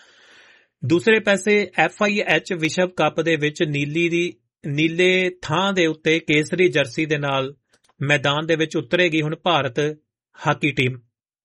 ਦੂਸਰੇ ਪਾਸੇ ਐਫ ਆਈ ਐਚ ਵਿਸ਼ਵ ਕੱਪ ਦੇ ਵਿੱਚ ਨੀਲੀ ਦੀ ਨੀਲੇ ਥਾਂ ਦੇ ਉੱਤੇ ਕੇਸਰੀ ਜਰਸੀ ਦੇ ਨਾਲ ਮੈਦਾਨ ਦੇ ਵਿੱਚ ਉਤਰੇਗੀ ਹੁਣ ਭਾਰਤ ਹਾਕੀ ਟੀਮ।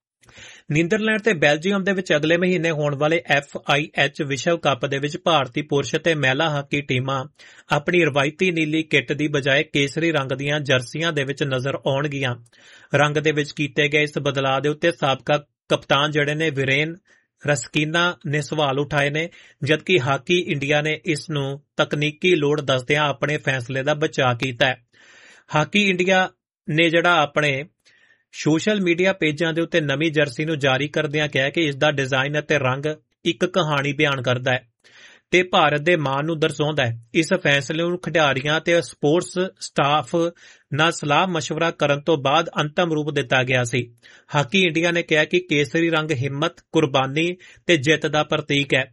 ਨੀਦਰਲੈਂਡ ਤੇ ਬੈਲਜੀਅਮ ਦੇ ਵਿੱਚ ਅਗਲੇ ਮਹੀਨੇ ਹੋਣ ਵਾਲੇ ਐਫ ਆਈ ਐਚ ਵਿਸ਼ਵ ਕੱਪ ਦੇ ਵਿੱਚ ਭਾਰਤੀ ਪੁਰਸ਼ ਤੇ ਮਹਿਲਾ ਹਾਕੀ ਟੀਮਾਂ ਆਪਣੀ ਰਵਾਇਤੀ ਨੀਲੀ ਕਿੱਟ ਦੀ ਬਜਾਏ ਕੇਸਰੀ ਰੰਗ ਦੀਆਂ ਜਰਸੀਆਂ ਦੇ ਵਿੱਚ ਨਜ਼ਰ ਆਉਣਗੀਆਂ। ਰੰਗ ਦੇ ਵਿੱਚ ਕੀਤੇ ਗਏ ਇਸ ਬਦਲਾਅ ਦੇ ਉੱਤੇ ਸਾਬਕਾ ਕਪਤਾਨ ਜਿਹੜੇ ਨੇ ਵੀਰੇਨ ਰਸਕੀਨਾ ਨੇ ਸਵਾਲ ਉਠਾਏ ਨੇ, ਜਦਕਿ ਹਾਕੀ ਇੰਡੀਆ ਨੇ ਇਸ ਨੂੰ ਤਕਨੀਕੀ ਲੋੜ ਦੱਸਦਿਆਂ ਆਪਣੇ ਫੈਸਲੇ ਦਾ ਬਚਾਅ ਕੀਤਾ। ਹਾਕੀ ਇੰਡੀਆ ਨੇ ਜਿਹੜਾ ਆਪਣੇ ਸੋਸ਼ਲ ਮੀਡੀਆ ਪੇਜਾਂ ਦੇ ਉੱਤੇ ਨਵੀਂ ਜਰਸੀ ਨੂੰ ਜਾਰੀ ਕਰਦਿਆਂ ਕਿਹਾ ਕਿ ਇਸ ਦਾ ਡਿਜ਼ਾਈਨ ਅਤੇ ਰੰਗ ਇੱਕ ਕਹਾਣੀ ਬਿਆਨ ਕਰਦਾ ਹੈ ਤੇ ਭਾਰਤ ਦੇ ਮਾਣ ਨੂੰ ਦਰਸਾਉਂਦਾ ਹੈ। ਇਸ ਫੈਸਲੇ ਨੂੰ ਖਿਡਾਰੀਆਂ ਤੇ ਸਪੋਰਟਸ ਸਟਾਫ ਨਾਲ ਸਲਾਹ ਮਸ਼ਵਰਾ ਕਰਨ ਤੋਂ ਬਾਅਦ ਅੰਤਮ ਰੂਪ ਦਿੱਤਾ ਗਿਆ ਸੀ। ਹਾਕੀ ਇੰਡੀਆ ਨੇ ਕਿਹਾ ਕਿ ਕੇਸਰੀ ਰੰਗ ਹਿੰਮਤ, ਕੁਰਬਾਨੀ ਤੇ ਜਿੱਤ ਦਾ ਪ੍ਰਤੀਕ ਹੈ।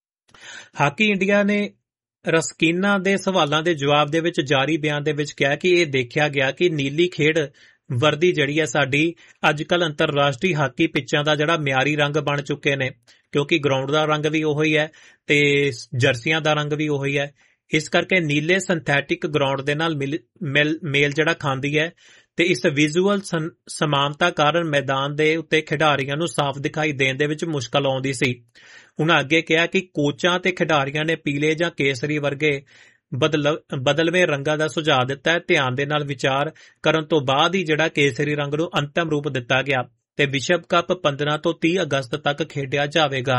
ਹਾਕੀ ਇੰਡੀਆ ਨੇ ਰਸਕੀਨਾ ਦੇ ਸਵਾਲਾਂ ਦੇ ਜਵਾਬ ਦੇ ਵਿੱਚ ਜਾਰੀ ਬਿਆਨ ਦੇ ਵਿੱਚ ਕਿਹਾ ਕਿ ਇਹ ਦੇਖਿਆ ਗਿਆ ਕਿ ਨੀਲੀ ਖੇਡ ਵਰਦੀ ਜਿਹੜੀ ਹੈ ਸਾਡੀ ਅੱਜ ਕੱਲ੍ਹ ਅੰਤਰਰਾਸ਼ਟਰੀ ਹਾਕੀ ਪਿੱਚਾਂ ਦਾ ਜਿਹੜਾ ਮਿਆਰੀ ਰੰਗ ਬਣ ਚੁੱਕੇ ਨੇ, ਕਿਉਂਕਿ ਗਰਾਊਂਡ ਦਾ ਰੰਗ ਵੀ ਉਹੀ ਹੈ ਤੇ ਜਰਸੀਆਂ ਦਾ ਰੰਗ ਵੀ ਉਹੀ ਹੈ। ਇਸ ਕਰਕੇ ਨੀਲੇ ਸਿੰਥੈਟਿਕ ਗਰਾਊਂਡ ਦੇ ਨਾਲ ਮੇਲ ਜਿਹੜਾ ਖਾਂਦੀ ਹੈ ਤੇ ਇਸ ਵਿਜ਼ੂਅਲ ਸਮਾਨਤਾ ਕਾਰਨ ਮੈਦਾਨ ਦੇ ਉੱਤੇ ਖਿਡਾਰੀਆਂ ਨੂੰ ਸਾਫ਼ ਦਿਖਾਈ ਦੇਣ ਦੇ ਵਿੱਚ ਮੁਸ਼ਕਲ ਆਉਂਦੀ ਸੀ। ਉਹਨਾਂ ਅੱਗੇ ਕਿਹਾ ਕਿ ਕੋਚਾਂ ਤੇ ਖਿਡਾਰੀਆਂ ਨੇ ਪੀਲੇ ਜਾਂ ਕੇਸਰੀ ਵਰਗੇ ਬਦਲ ਬਦਲਵੇਂ ਰੰਗਾਂ ਦਾ ਸੁਝਾਅ ਦਿੱਤਾ ਹੈ। ਧਿਆਨ ਦੇ ਨਾਲ ਵਿਚਾਰ ਕਰਨ ਤੋਂ ਬਾਅਦ ਹੀ ਜਿਹੜਾ ਕੇਸਰੀ ਰੰਗ ਨੂੰ ਅੰਤਮ ਰੂਪ ਦਿੱਤਾ ਗਿਆ ਤੇ ਵਿਸ਼ਵ ਕੱਪ ਪੰਦਰਾਂ ਤੋਂ ਤੀਹ ਅਗਸਤ ਤੱਕ ਖੇਡਿਆ ਜਾਵੇਗਾ।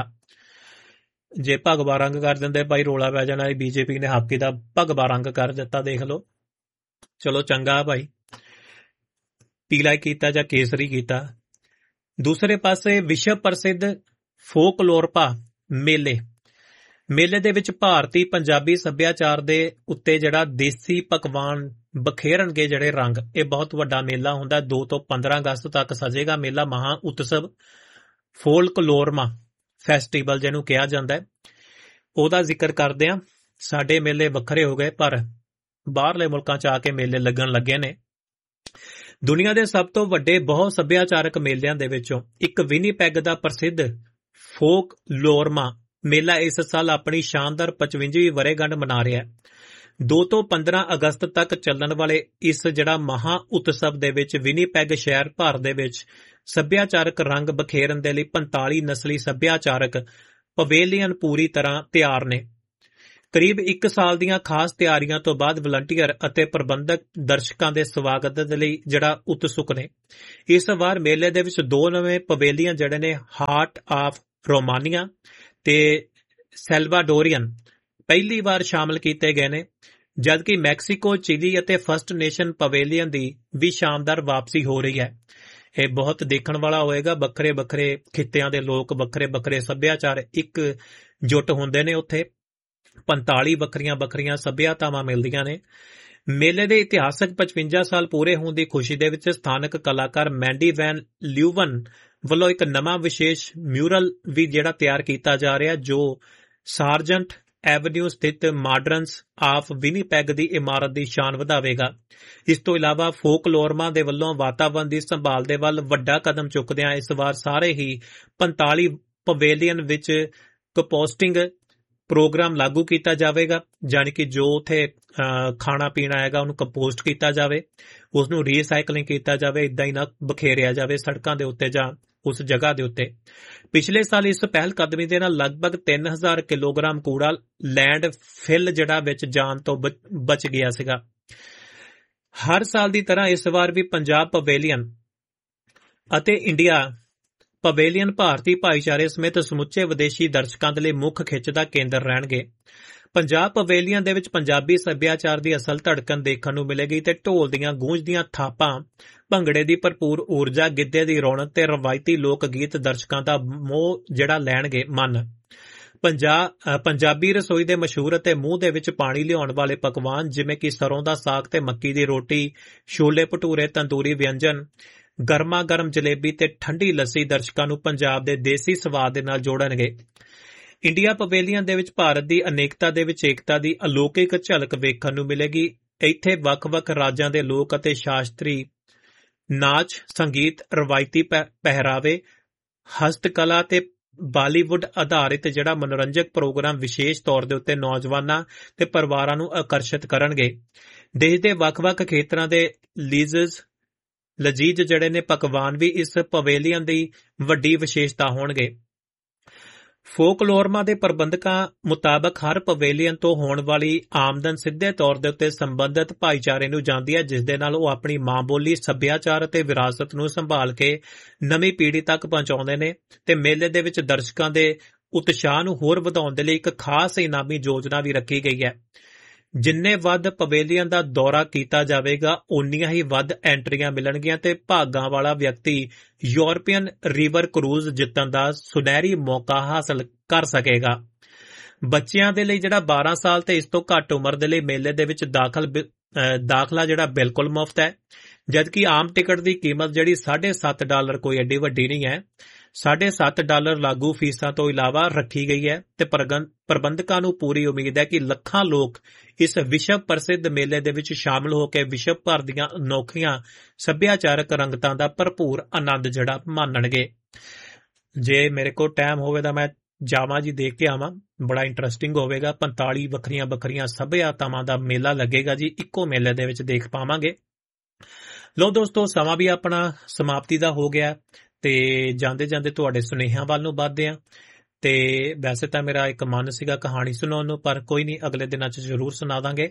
ਜੇ ਭਗਵਾ ਰੰਗ ਕਰ ਦਿੰਦੇ ਭਾਈ ਰੋਲਾ ਪੈ ਜਾਣਾ। ਬੀਜੇਪੀ ਨੇ ਹਾਕੀ ਦਾ ਭਗਵਾ ਰੰਗ ਕਰ ਦਿੱਤਾ, ਦੇਖ ਲਓ। ਚਲੋ ਚੰਗਾ ਭਾਈ, ਪੀਲਾ ਕੀਤਾ ਜਾਂ ਕੇਸਰੀ ਕੀਤਾ। ਦੂਸਰੇ ਪਾਸੇ ਵਿਸ਼ਵ ਪ੍ਰਸਿੱਧ ਫੋਕਲੋਰਪਾ ਮੇਲੇ ਮੇਲੇ ਦੇ ਵਿੱਚ ਭਾਰਤੀ ਪੰਜਾਬੀ ਸੱਭਿਆਚਾਰ ਦੇ ਉੱਤੇ ਜਿਹੜਾ ਦੇਸੀ ਪਕਵਾਨ ਬਖੇਰਨਗੇ ਜਿਹੜੇ ਰੰਗ। ਇਹ ਬਹੁਤ ਵੱਡਾ ਮੇਲਾ ਹੁੰਦਾ, ਦੋ ਤੋਂ ਪੰਦਰਾਂ ਅਗਸਤ ਤੱਕ ਸਜੇਗਾ ਮੇਲਾ। ਮਹਾ ਉਤਸਵ ਫੋਲਕਲੋਰਮਾ ਫੈਸਟੀਵਲ ਜਿਹਨੂੰ ਕਿਹਾ ਜਾਂਦਾ ਹੈ, ਉਹਦਾ ਜ਼ਿਕਰ ਕਰਦੇ ਹਾਂ। ਸਾਡੇ ਮੇਲੇ ਵੱਖਰੇ ਹੋ ਗਏ, ਪਰ ਬਾਹਰਲੇ ਮੁਲਕਾਂ 'ਚ ਆ ਕੇ ਮੇਲੇ ਲੱਗਣ ਲੱਗੇ ਨੇ। ਦੁਨੀਆ ਦੇ ਸਭ ਤੋਂ ਵੱਡੇ ਬਹੁ ਸੱਭਿਆਚਾਰਕ ਮੇਲਿਆਂ ਦੇ ਵਿੱਚੋਂ ਇੱਕ ਵਿਨੀਪੈਗ ਦਾ ਪ੍ਰਸਿੱਧ ਫੋਕ ਲੋਰਮਾ ਮੇਲਾ ਇਸ ਸਾਲ ਆਪਣੀ ਸ਼ਾਨਦਾਰ ਪਚਵੰਜਵੀਂ ਵਰ੍ਹੇਗੰਢ ਮਨਾ ਰਿਹਾ ਹੈ। ਦੋ ਤੋਂ ਪੰਦਰਾਂ ਅਗਸਤ ਤੱਕ ਚੱਲਣ ਵਾਲੇ ਇਸ ਜਿਹੜਾ ਮਹਾ ਉਤਸਵ ਦੇ ਵਿੱਚ ਵਿਨੀਪੈਗ ਸ਼ਹਿਰ ਭਰ ਦੇ ਵਿੱਚ ਸੱਭਿਆਚਾਰਕ ਰੰਗ ਬਖੇਰਨ ਦੇ ਲਈ ਪੰਤਾਲੀ ਨਸਲੀ ਸੱਭਿਆਚਾਰਕ ਪਵੇਲੀਅਨ ਪੂਰੀ ਤਰ੍ਹਾਂ ਤਿਆਰ ਨੇ। ਕਰੀਬ ਇੱਕ ਸਾਲ ਦੀਆਂ ਖਾਸ ਤਿਆਰੀਆਂ ਤੋਂ ਬਾਅਦ ਵਲੰਟੀਅਰ ਅਤੇ ਪ੍ਰਬੰਧਕ ਦਰਸ਼ਕਾਂ ਦੇ ਸਵਾਗਤ ਦੇ ਲਈ ਜਿਹੜਾ ਉਤਸੁਕ ਨੇ। ਇਸ ਵਾਰ ਮੇਲੇ ਦੇ ਵਿੱਚ ਦੋ ਨਵੇਂ ਪਵੇਲੀਅਨ ਜਿਹੜੇ ਨੇ ਹਾਰਟ ਆਫ ਰੋਮਾਨੀਆ ਤੇ ਸੈਲਵਾਡੋਰੀਅਨ ਪਹਿਲੀ ਵਾਰ ਸ਼ਾਮਲ ਕੀਤੇ ਗਏ ਨੇ, ਜਦਕਿ ਮੈਕਸੀਕੋ, ਚਿਲੀ ਅਤੇ ਫਸਟ ਨੇਸ਼ਨ ਪਵੇਲੀਅਨ ਦੀ ਵੀ ਸ਼ਾਨਦਾਰ ਵਾਪਸੀ ਹੋ ਰਹੀ ਹੈ। ਇਹ ਬਹੁਤ ਦੇਖਣ ਵਾਲਾ ਹੋਏਗਾ। ਵੱਖਰੇ ਵੱਖਰੇ ਖਿੱਤਿਆਂ ਦੇ ਲੋਕ, ਵੱਖਰੇ ਵੱਖਰੇ ਸੱਭਿਆਚਾਰ ਇੱਕ ਜੁੱਟ ਹੁੰਦੇ ਨੇ ਉੱਥੇ। ਪੰਤਾਲੀ ਵੱਖਰੀਆਂ ਵੱਖਰੀਆਂ ਸੱਭਿਆਤਾਵਾਂ ਮਿਲਦੀਆਂ ਨੇ। ਮੇਲੇ ਦੇ ਇਤਿਹਾਸਕ ਪਚਵੰਜਾ ਸਾਲ ਪੂਰੇ ਹੋਣ ਦੀ ਖੁਸ਼ੀ ਦੇ ਵਿੱਚ ਸਥਾਨਕ ਕਲਾਕਾਰ ਮੈਂਡੀ ਵੈਨ ਲਿਊਵਨ ਵੱਲੋਂ ਇੱਕ ਨਵਾਂ ਵਿਸ਼ੇਸ਼ ਮਿਊਰਲ ਵੀ ਜਿਹੜਾ ਤਿਆਰ ਕੀਤਾ ਜਾ ਰਿਹਾ, ਜੋ ਸਾਰਜੈਂਟ ਐਵਨਿਊ ਸਥਿਤ ਮਾਡਰਨਸ ਆਫ ਵਿਨੀਪੈਗ ਦੀ ਇਮਾਰਤ ਦੀ ਸ਼ਾਨ ਵਧਾਵੇਗਾ। ਇਸ ਤੋਂ ਇਲਾਵਾ ਫੋਕਲੋਰਮਾ ਦੇ ਵੱਲੋਂ ਵਾਤਾਵਰਣ ਦੀ ਸੰਭਾਲ ਦੇ ਵੱਲ ਵੱਡਾ ਕਦਮ ਚੁੱਕਦਿਆਂ ਇਸ ਵਾਰ ਸਾਰੇ ਹੀ ਪੰਤਾਲੀ ਪਵੇਲੀਅਨ ਵਿੱਚ ਕੰਪੋਸਟਿੰਗ ਪ੍ਰੋਗਰਾਮ ਲਾਗੂ ਕੀਤਾ ਜਾਵੇਗਾ, ਜਾਣੀ ਕਿ ਜੋ ਉੱਥੇ ਖਾਣਾ ਪੀਣਾ ਹੈਗਾ ਉਹਨੂੰ ਕੰਪੋਸਟ ਕੀਤਾ ਜਾਵੇ, ਉਸਨੂੰ ਰੀਸਾਈਕਲਿੰਗ ਕੀਤਾ ਜਾਵੇ, ਇੱਦਾਂ ਹੀ ਨਾ ਬਖੇਰਿਆ ਜਾਵੇ ਸੜਕਾਂ ਦੇ ਉੱਤੇ ਜਾਂ ਉਸ ਜਗ੍ਹਾ ਦੇ ਉੱਤੇ। ਪਿਛਲੇ ਸਾਲ ਇਸ ਪਹਿਲ ਕਦਮੀ ਦੇ ਨਾਲ ਲਗਭਗ ਤਿੰਨ ਹਜ਼ਾਰ ਕਿਲੋਗ੍ਰਾਮ ਕੂੜਾ ਲੈਂਡ ਫਿਲ ਜਿਹੜਾ ਵਿੱਚ ਜਾਣ ਤੋਂ ਬਚ ਗਿਆ ਸੀਗਾ। ਹਰ ਸਾਲ ਦੀ ਤਰ੍ਹਾਂ ਇਸ ਵਾਰ ਵੀ ਪੰਜਾਬ ਪਵੇਲੀਅਨ ਅਤੇ ਇੰਡੀਆ ਪਵੇਲੀਅਨ ਭਾਰਤੀ ਭਾਈਚਾਰੇ ਸਮੇਤ ਸਮੁੱਚੇ ਵਿਦੇਸ਼ੀ ਦਰਸ਼ਕਾਂ ਦੇ ਲਈ ਮੁੱਖ ਖਿੱਚ ਦਾ ਕੇਂਦਰ ਰਹਿਣਗੇ। ਪੰਜਾਬ ਪਵੇਲੀਅਨ ਦੇ ਵਿੱਚ ਪੰਜਾਬੀ ਸੱਭਿਆਚਾਰ ਦੀ ਅਸਲ ਧੜਕਣ ਦੇਖਣ ਨੂੰ ਮਿਲੇਗੀ ਤੇ ਢੋਲ ਦੀਆਂ ਗੂੰਜਦੀਆਂ ਥਾਪਾਂ, ਭੰਗੜੇ ਦੀ ਭਰਪੂਰ ਊਰਜਾ, ਗਿੱਧੇ ਦੀ ਰੌਣਕ ਤੇ ਰਵਾਇਤੀ ਲੋਕ ਗੀਤ ਦਰਸ਼ਕਾਂ ਦਾ ਮੋਹ ਜਿਹੜਾ ਲੈਣਗੇ ਮਨ। ਪੰਜਾਬ ਪੰਜਾਬੀ ਰਸੋਈ ਦੇ ਮਸ਼ਹੂਰ ਅਤੇ ਮੂੰਹ ਦੇ ਵਿੱਚ ਪਾਣੀ ਲਿਆਉਣ ਵਾਲੇ ਪਕਵਾਨ ਜਿਵੇਂ ਕਿ ਸਰੋਂ ਦਾ ਸਾਗ ਤੇ ਮੱਕੀ ਦੀ ਰੋਟੀ, ਛੋਲੇ ਭਟੂਰੇ, ਤੰਦੂਰੀ ਵਿਅੰਜਨ, ਗਰਮਾ ਗਰਮ ਜਲੇਬੀ ਤੇ ਠੰਡੀ ਲੱਸੀ ਦਰਸ਼ਕਾਂ ਨੂੰ ਪੰਜਾਬ ਦੇ ਦੇਸੀ ਸਵਾਦ ਦੇ ਨਾਲ ਜੋੜਨਗੇ। ਇੰਡੀਆ ਪਵੇਲੀਅਨ ਦੇ ਵਿੱਚ ਭਾਰਤ ਦੀ ਅਨੇਕਤਾ ਦੇ ਵਿੱਚ ਏਕਤਾ ਦੀ ਅਲੌਕਿਕ ਝਲਕ ਵੇਖਣ ਨੂੰ ਮਿਲੇਗੀ। ਇੱਥੇ ਵੱਖ-ਵੱਖ ਰਾਜਾਂ ਦੇ ਲੋਕ ਅਤੇ ਸ਼ਾਸਤਰੀ ਨਾਚ, ਸੰਗੀਤ, ਰਵਾਇਤੀ ਪਹਿਰਾਵੇ, ਹਸਤਕਲਾ ਤੇ ਬਾਲੀਵੁੱਡ ਆਧਾਰਿਤ ਜਿਹੜਾ ਮਨੋਰੰਜਕ ਪ੍ਰੋਗਰਾਮ ਵਿਸ਼ੇਸ਼ ਤੌਰ ਦੇ ਉੱਤੇ ਨੌਜਵਾਨਾਂ ਤੇ ਪਰਿਵਾਰਾਂ ਨੂੰ ਆਕਰਸ਼ਿਤ ਕਰਨਗੇ। ਦੇਸ਼ ਦੇ ਵੱਖ-ਵੱਖ ਖੇਤਰਾਂ ਦੇ ਲੀਜ਼ਜ਼ ਲਜੀਜ਼ ਜਿਹੜੇ ਨੇ ਪਕਵਾਨ ਵੀ ਇਸ ਪਵੇਲੀਅਨ ਦੀ ਵੱਡੀ ਵਿਸ਼ੇਸ਼ਤਾ ਹੋਣਗੇ। ਫੋਕਲੋਰਮਾ ਦੇ ਪ੍ਰਬੰਧਕਾਂ ਮੁਤਾਬਕ ਹਰ ਪਵੇਲੀਅਨ ਤੋਂ ਹੋਣ ਵਾਲੀ ਆਮਦਨ ਸਿੱਧੇ ਤੌਰ ਦੇ ਉੱਤੇ ਸੰਬੰਧਿਤ ਭਾਈਚਾਰੇ ਨੂੰ ਜਾਂਦੀ ਹੈ, ਜਿਸ ਦੇ ਨਾਲ ਉਹ ਆਪਣੀ ਮਾਂ ਬੋਲੀ, ਸੱਭਿਆਚਾਰ ਅਤੇ ਵਿਰਾਸਤ ਨੂੰ ਸੰਭਾਲ ਕੇ ਨਵੀਂ ਪੀੜ੍ਹੀ ਤੱਕ ਪਹੁੰਚਾਉਂਦੇ ਨੇ ਤੇ ਮੇਲੇ ਦੇ ਵਿੱਚ ਦਰਸ਼ਕਾਂ ਦੇ ਉਤਸ਼ਾਹ ਨੂੰ ਹੋਰ ਵਧਾਉਣ ਦੇ ਲਈ ਇੱਕ ਖਾਸ ਇਨਾਮੀ ਯੋਜਨਾ ਵੀ ਰੱਖੀ ਗਈ ਹੈ। ਜਿੰਨੇ ਵੱਧ ਪਵੇਲੀਅਨ ਦਾ ਦੌਰਾ ਕੀਤਾ ਜਾਵੇਗਾ, ਓਨੀਆਂ ਹੀ ਵੱਧ ਐਂਟਰੀਆਂ ਮਿਲਣਗੀਆਂ ਤੇ ਭਾਗਾਂ ਵਾਲਾ ਵਿਅਕਤੀ ਯੂਰਪੀਅਨ ਰਿਵਰ ਕਰੂਜ਼ ਜਿੱਤਣ ਦਾ ਸੁਨਹਿਰੀ ਮੌਕਾ ਹਾਸਲ ਕਰ ਸਕੇਗਾ। ਬੱਚਿਆਂ ਦੇ ਲਈ ਜਿਹੜਾ ਬਾਰਾਂ ਸਾਲ ਤੇ ਇਸ ਤੋਂ ਘੱਟ ਉਮਰ ਦੇ ਲਈ ਮੇਲੇ ਦੇ ਵਿੱਚ ਦਾਖਲ ਦਾਖਲਾ ਜਿਹੜਾ ਬਿਲਕੁਲ ਮੁਫਤ ਹੈ, ਜਦਕਿ ਆਮ ਟਿਕਟ ਦੀ ਕੀਮਤ ਜਿਹੜੀ ਸਾਢੇ ਸੱਤ ਡਾਲਰ ਕੋਈ ਐਡੀ ਵੱਡੀ ਨਹੀਂ ਹੈ। ਸਾਢੇ ਸੱਤ ਡਾਲਰ ਲਾਗੂ ਫੀਸਾਂ ਤੋਂ ਇਲਾਵਾ ਰੱਖੀ ਗਈ ਹੈ ਤੇ ਪ੍ਰਬੰਧਕਾਂ ਨੂੰ ਪੂਰੀ ਉਮੀਦ ਹੈ ਕਿ ਲੱਖਾਂ ਲੋਕ ਇਸ ਵਿਸ਼ਵ ਪ੍ਰਸਿੱਧ ਮੇਲੇ ਦੇ ਵਿੱਚ ਸ਼ਾਮਲ ਹੋ ਕੇ ਵਿਸ਼ਵ ਭਰ ਦੀਆਂ ਅਨੋਖੀਆਂ ਸੱਭਿਆਚਾਰਕ ਰੰਗਤਾਂ ਦਾ ਭਰਪੂਰ ਆਨੰਦ ਜਿਹੜਾ ਮਾਣਨਗੇ। ਜੇ ਮੇਰੇ ਕੋਲ ਟਾਈਮ ਹੋਵੇ ਤਾਂ ਮੈਂ ਜਾਵਾਂ ਜੀ, ਦੇਖ ਕੇ ਆਵਾਂ, ਬੜਾ ਇੰਟਰਸਟਿੰਗ ਹੋਵੇਗਾ। ਪੰਤਾਲੀ ਵੱਖਰੀਆਂ ਵੱਖਰੀਆਂ ਸੱਭਿਆਤਾਵਾਂ ਦਾ ਮੇਲਾ ਲੱਗੇਗਾ ਜੀ, ਇੱਕੋ ਮੇਲੇ ਦੇ ਵਿੱਚ ਦੇਖ ਪਾਵਾਂਗੇ। ਲੋ ਦੋਸਤੋ, ਸਮਾਂ ਵੀ ਆਪਣਾ ਸਮਾਪਤੀ ਦਾ ਹੋ ਗਿਆ ਤੇ ਜਾਂਦੇ ਜਾਂਦੇ ਤੁਹਾਡੇ ਸੁਨੇਹਿਆਂ ਵੱਲ ਨੂੰ ਵੱਧਦੇ ਆ। ਤੇ ਵੈਸੇ ਤਾਂ ਮੇਰਾ ਇੱਕ ਮਨ ਸੀਗਾ ਕਹਾਣੀ ਸੁਣਾਉਣ ਨੂੰ, ਪਰ ਕੋਈ ਨਹੀਂ, ਅਗਲੇ ਦਿਨਾਂ 'ਚ ਜ਼ਰੂਰ ਸੁਣਾ ਦਾਂਗੇ।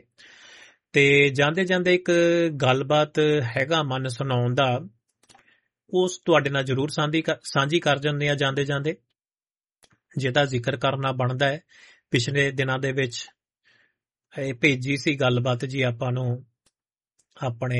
ਤੇ ਜਾਂਦੇ ਜਾਂਦੇ ਇੱਕ ਗੱਲਬਾਤ ਹੈਗਾ ਮਨ ਸੁਣਾਉਣ ਦਾ, ਉਸ ਤੁਹਾਡੇ ਨਾਲ ਜ਼ਰੂਰ ਸਾਂਝੀ ਸਾਂਝੀ ਕਰ ਜਾਂਦੇ ਆ ਜਾਂਦੇ ਜਾਂਦੇ, ਜਿਹਦਾ ਜ਼ਿਕਰ ਕਰਨਾ ਬਣਦਾ ਹੈ। ਪਿਛਲੇ ਦਿਨਾਂ ਦੇ ਵਿੱਚ ਇਹ ਭੇਜੀ ਸੀ ਗੱਲਬਾਤ ਜੀ ਆਪਾਂ ਨੂੰ ਆਪਣੇ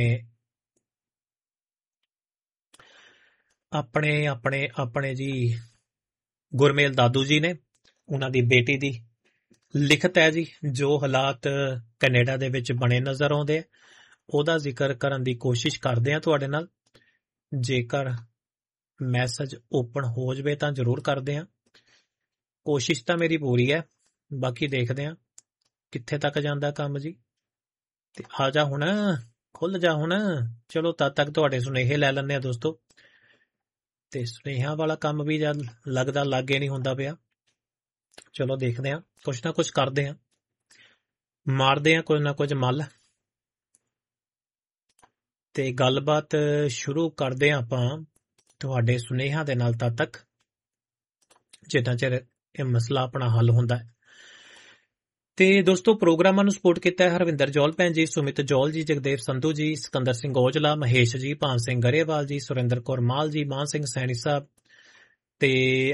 ਆਪਣੇ ਆਪਣੇ ਆਪਣੇ ਜੀ ਗੁਰਮੇਲ ਦਾਦੂ ਜੀ ਨੇ, ਉਹਨਾਂ ਦੀ ਬੇਟੀ ਦੀ ਲਿਖਤ ਹੈ ਜੀ, ਜੋ ਹਾਲਾਤ ਕੈਨੇਡਾ ਦੇ ਵਿੱਚ ਬਣੇ ਨਜ਼ਰ ਆਉਂਦੇ, ਉਹਦਾ ਜ਼ਿਕਰ ਕਰਨ ਦੀ ਕੋਸ਼ਿਸ਼ ਕਰਦੇ ਆ ਤੁਹਾਡੇ ਨਾਲ। ਜੇਕਰ ਮੈਸੇਜ ਓਪਨ ਹੋ ਜਾਵੇ ਤਾਂ ਜ਼ਰੂਰ ਕਰਦੇ ਆ। ਕੋਸ਼ਿਸ਼ ਤਾਂ ਮੇਰੀ ਪੂਰੀ ਹੈ, ਬਾਕੀ ਦੇਖਦੇ ਆ ਕਿੱਥੇ ਤੱਕ ਜਾਂਦਾ ਕੰਮ ਜੀ। ਤੇ ਆ ਜਾ ਹੁਣ, ਖੁੱਲ ਜਾ ਹੁਣ। ਚਲੋ ਤਦ ਤੱਕ ਤੁਹਾਡੇ ਸੁਨੇਹੇ ਲੈ ਲੈਂਦੇ ਆ ਦੋਸਤੋ। ਤੇ ਸੁਨੇਹਿਆਂ ਵਾਲਾ ਕੰਮ ਵੀ ਜਦ ਲੱਗਦਾ ਲਾਗੇ ਨਹੀਂ ਹੁੰਦਾ ਪਿਆ। ਚਲੋ ਦੇਖਦੇ ਆ, ਕੁਛ ਨਾ ਕੁਛ ਕਰਦੇ ਆ, ਮਾਰਦੇ ਆ ਕੁਝ ਨਾ ਕੁਝ ਮੱਲ, ਤੇ ਗੱਲਬਾਤ ਸ਼ੁਰੂ ਕਰਦੇ ਆ ਆਪਾਂ ਤੁਹਾਡੇ ਸੁਨੇਹਿਆਂ ਦੇ ਨਾਲ ਤਦ ਤੱਕ ਜਿੰਨਾ ਚਿਰ ਇਹ ਮਸਲਾ ਆਪਣਾ ਹੱਲ ਹੁੰਦਾ ਹੈ। ਤੇ ਦੋਸਤੋ ਪ੍ਰੋਗਰਾਮਾਂ ਨੂੰ ਸਪੋਰਟ ਕੀਤਾ ਹੈ ਹਰਵਿੰਦਰ ਜੌਲ ਭੈਣ ਜੀ, ਸੁਮਿਤ ਜੌਲ ਜੀ, ਜਗਦੇਵ ਸੰਧੂ ਜੀ, ਸਿਕੰਦਰ ਸਿੰਘ ਔਜਲਾ, ਮਹੇਸ਼ ਜੀ, ਭਾਨ ਸਿੰਘ ਗਰੇਵਾਲ ਜੀ, ਸੁਰਿੰਦਰ ਕੌਰ ਮਾਲ ਜੀ, ਮਾਨ ਸਿੰਘ ਸੈਣੀ ਸਾਹਿਬ, ਤੇ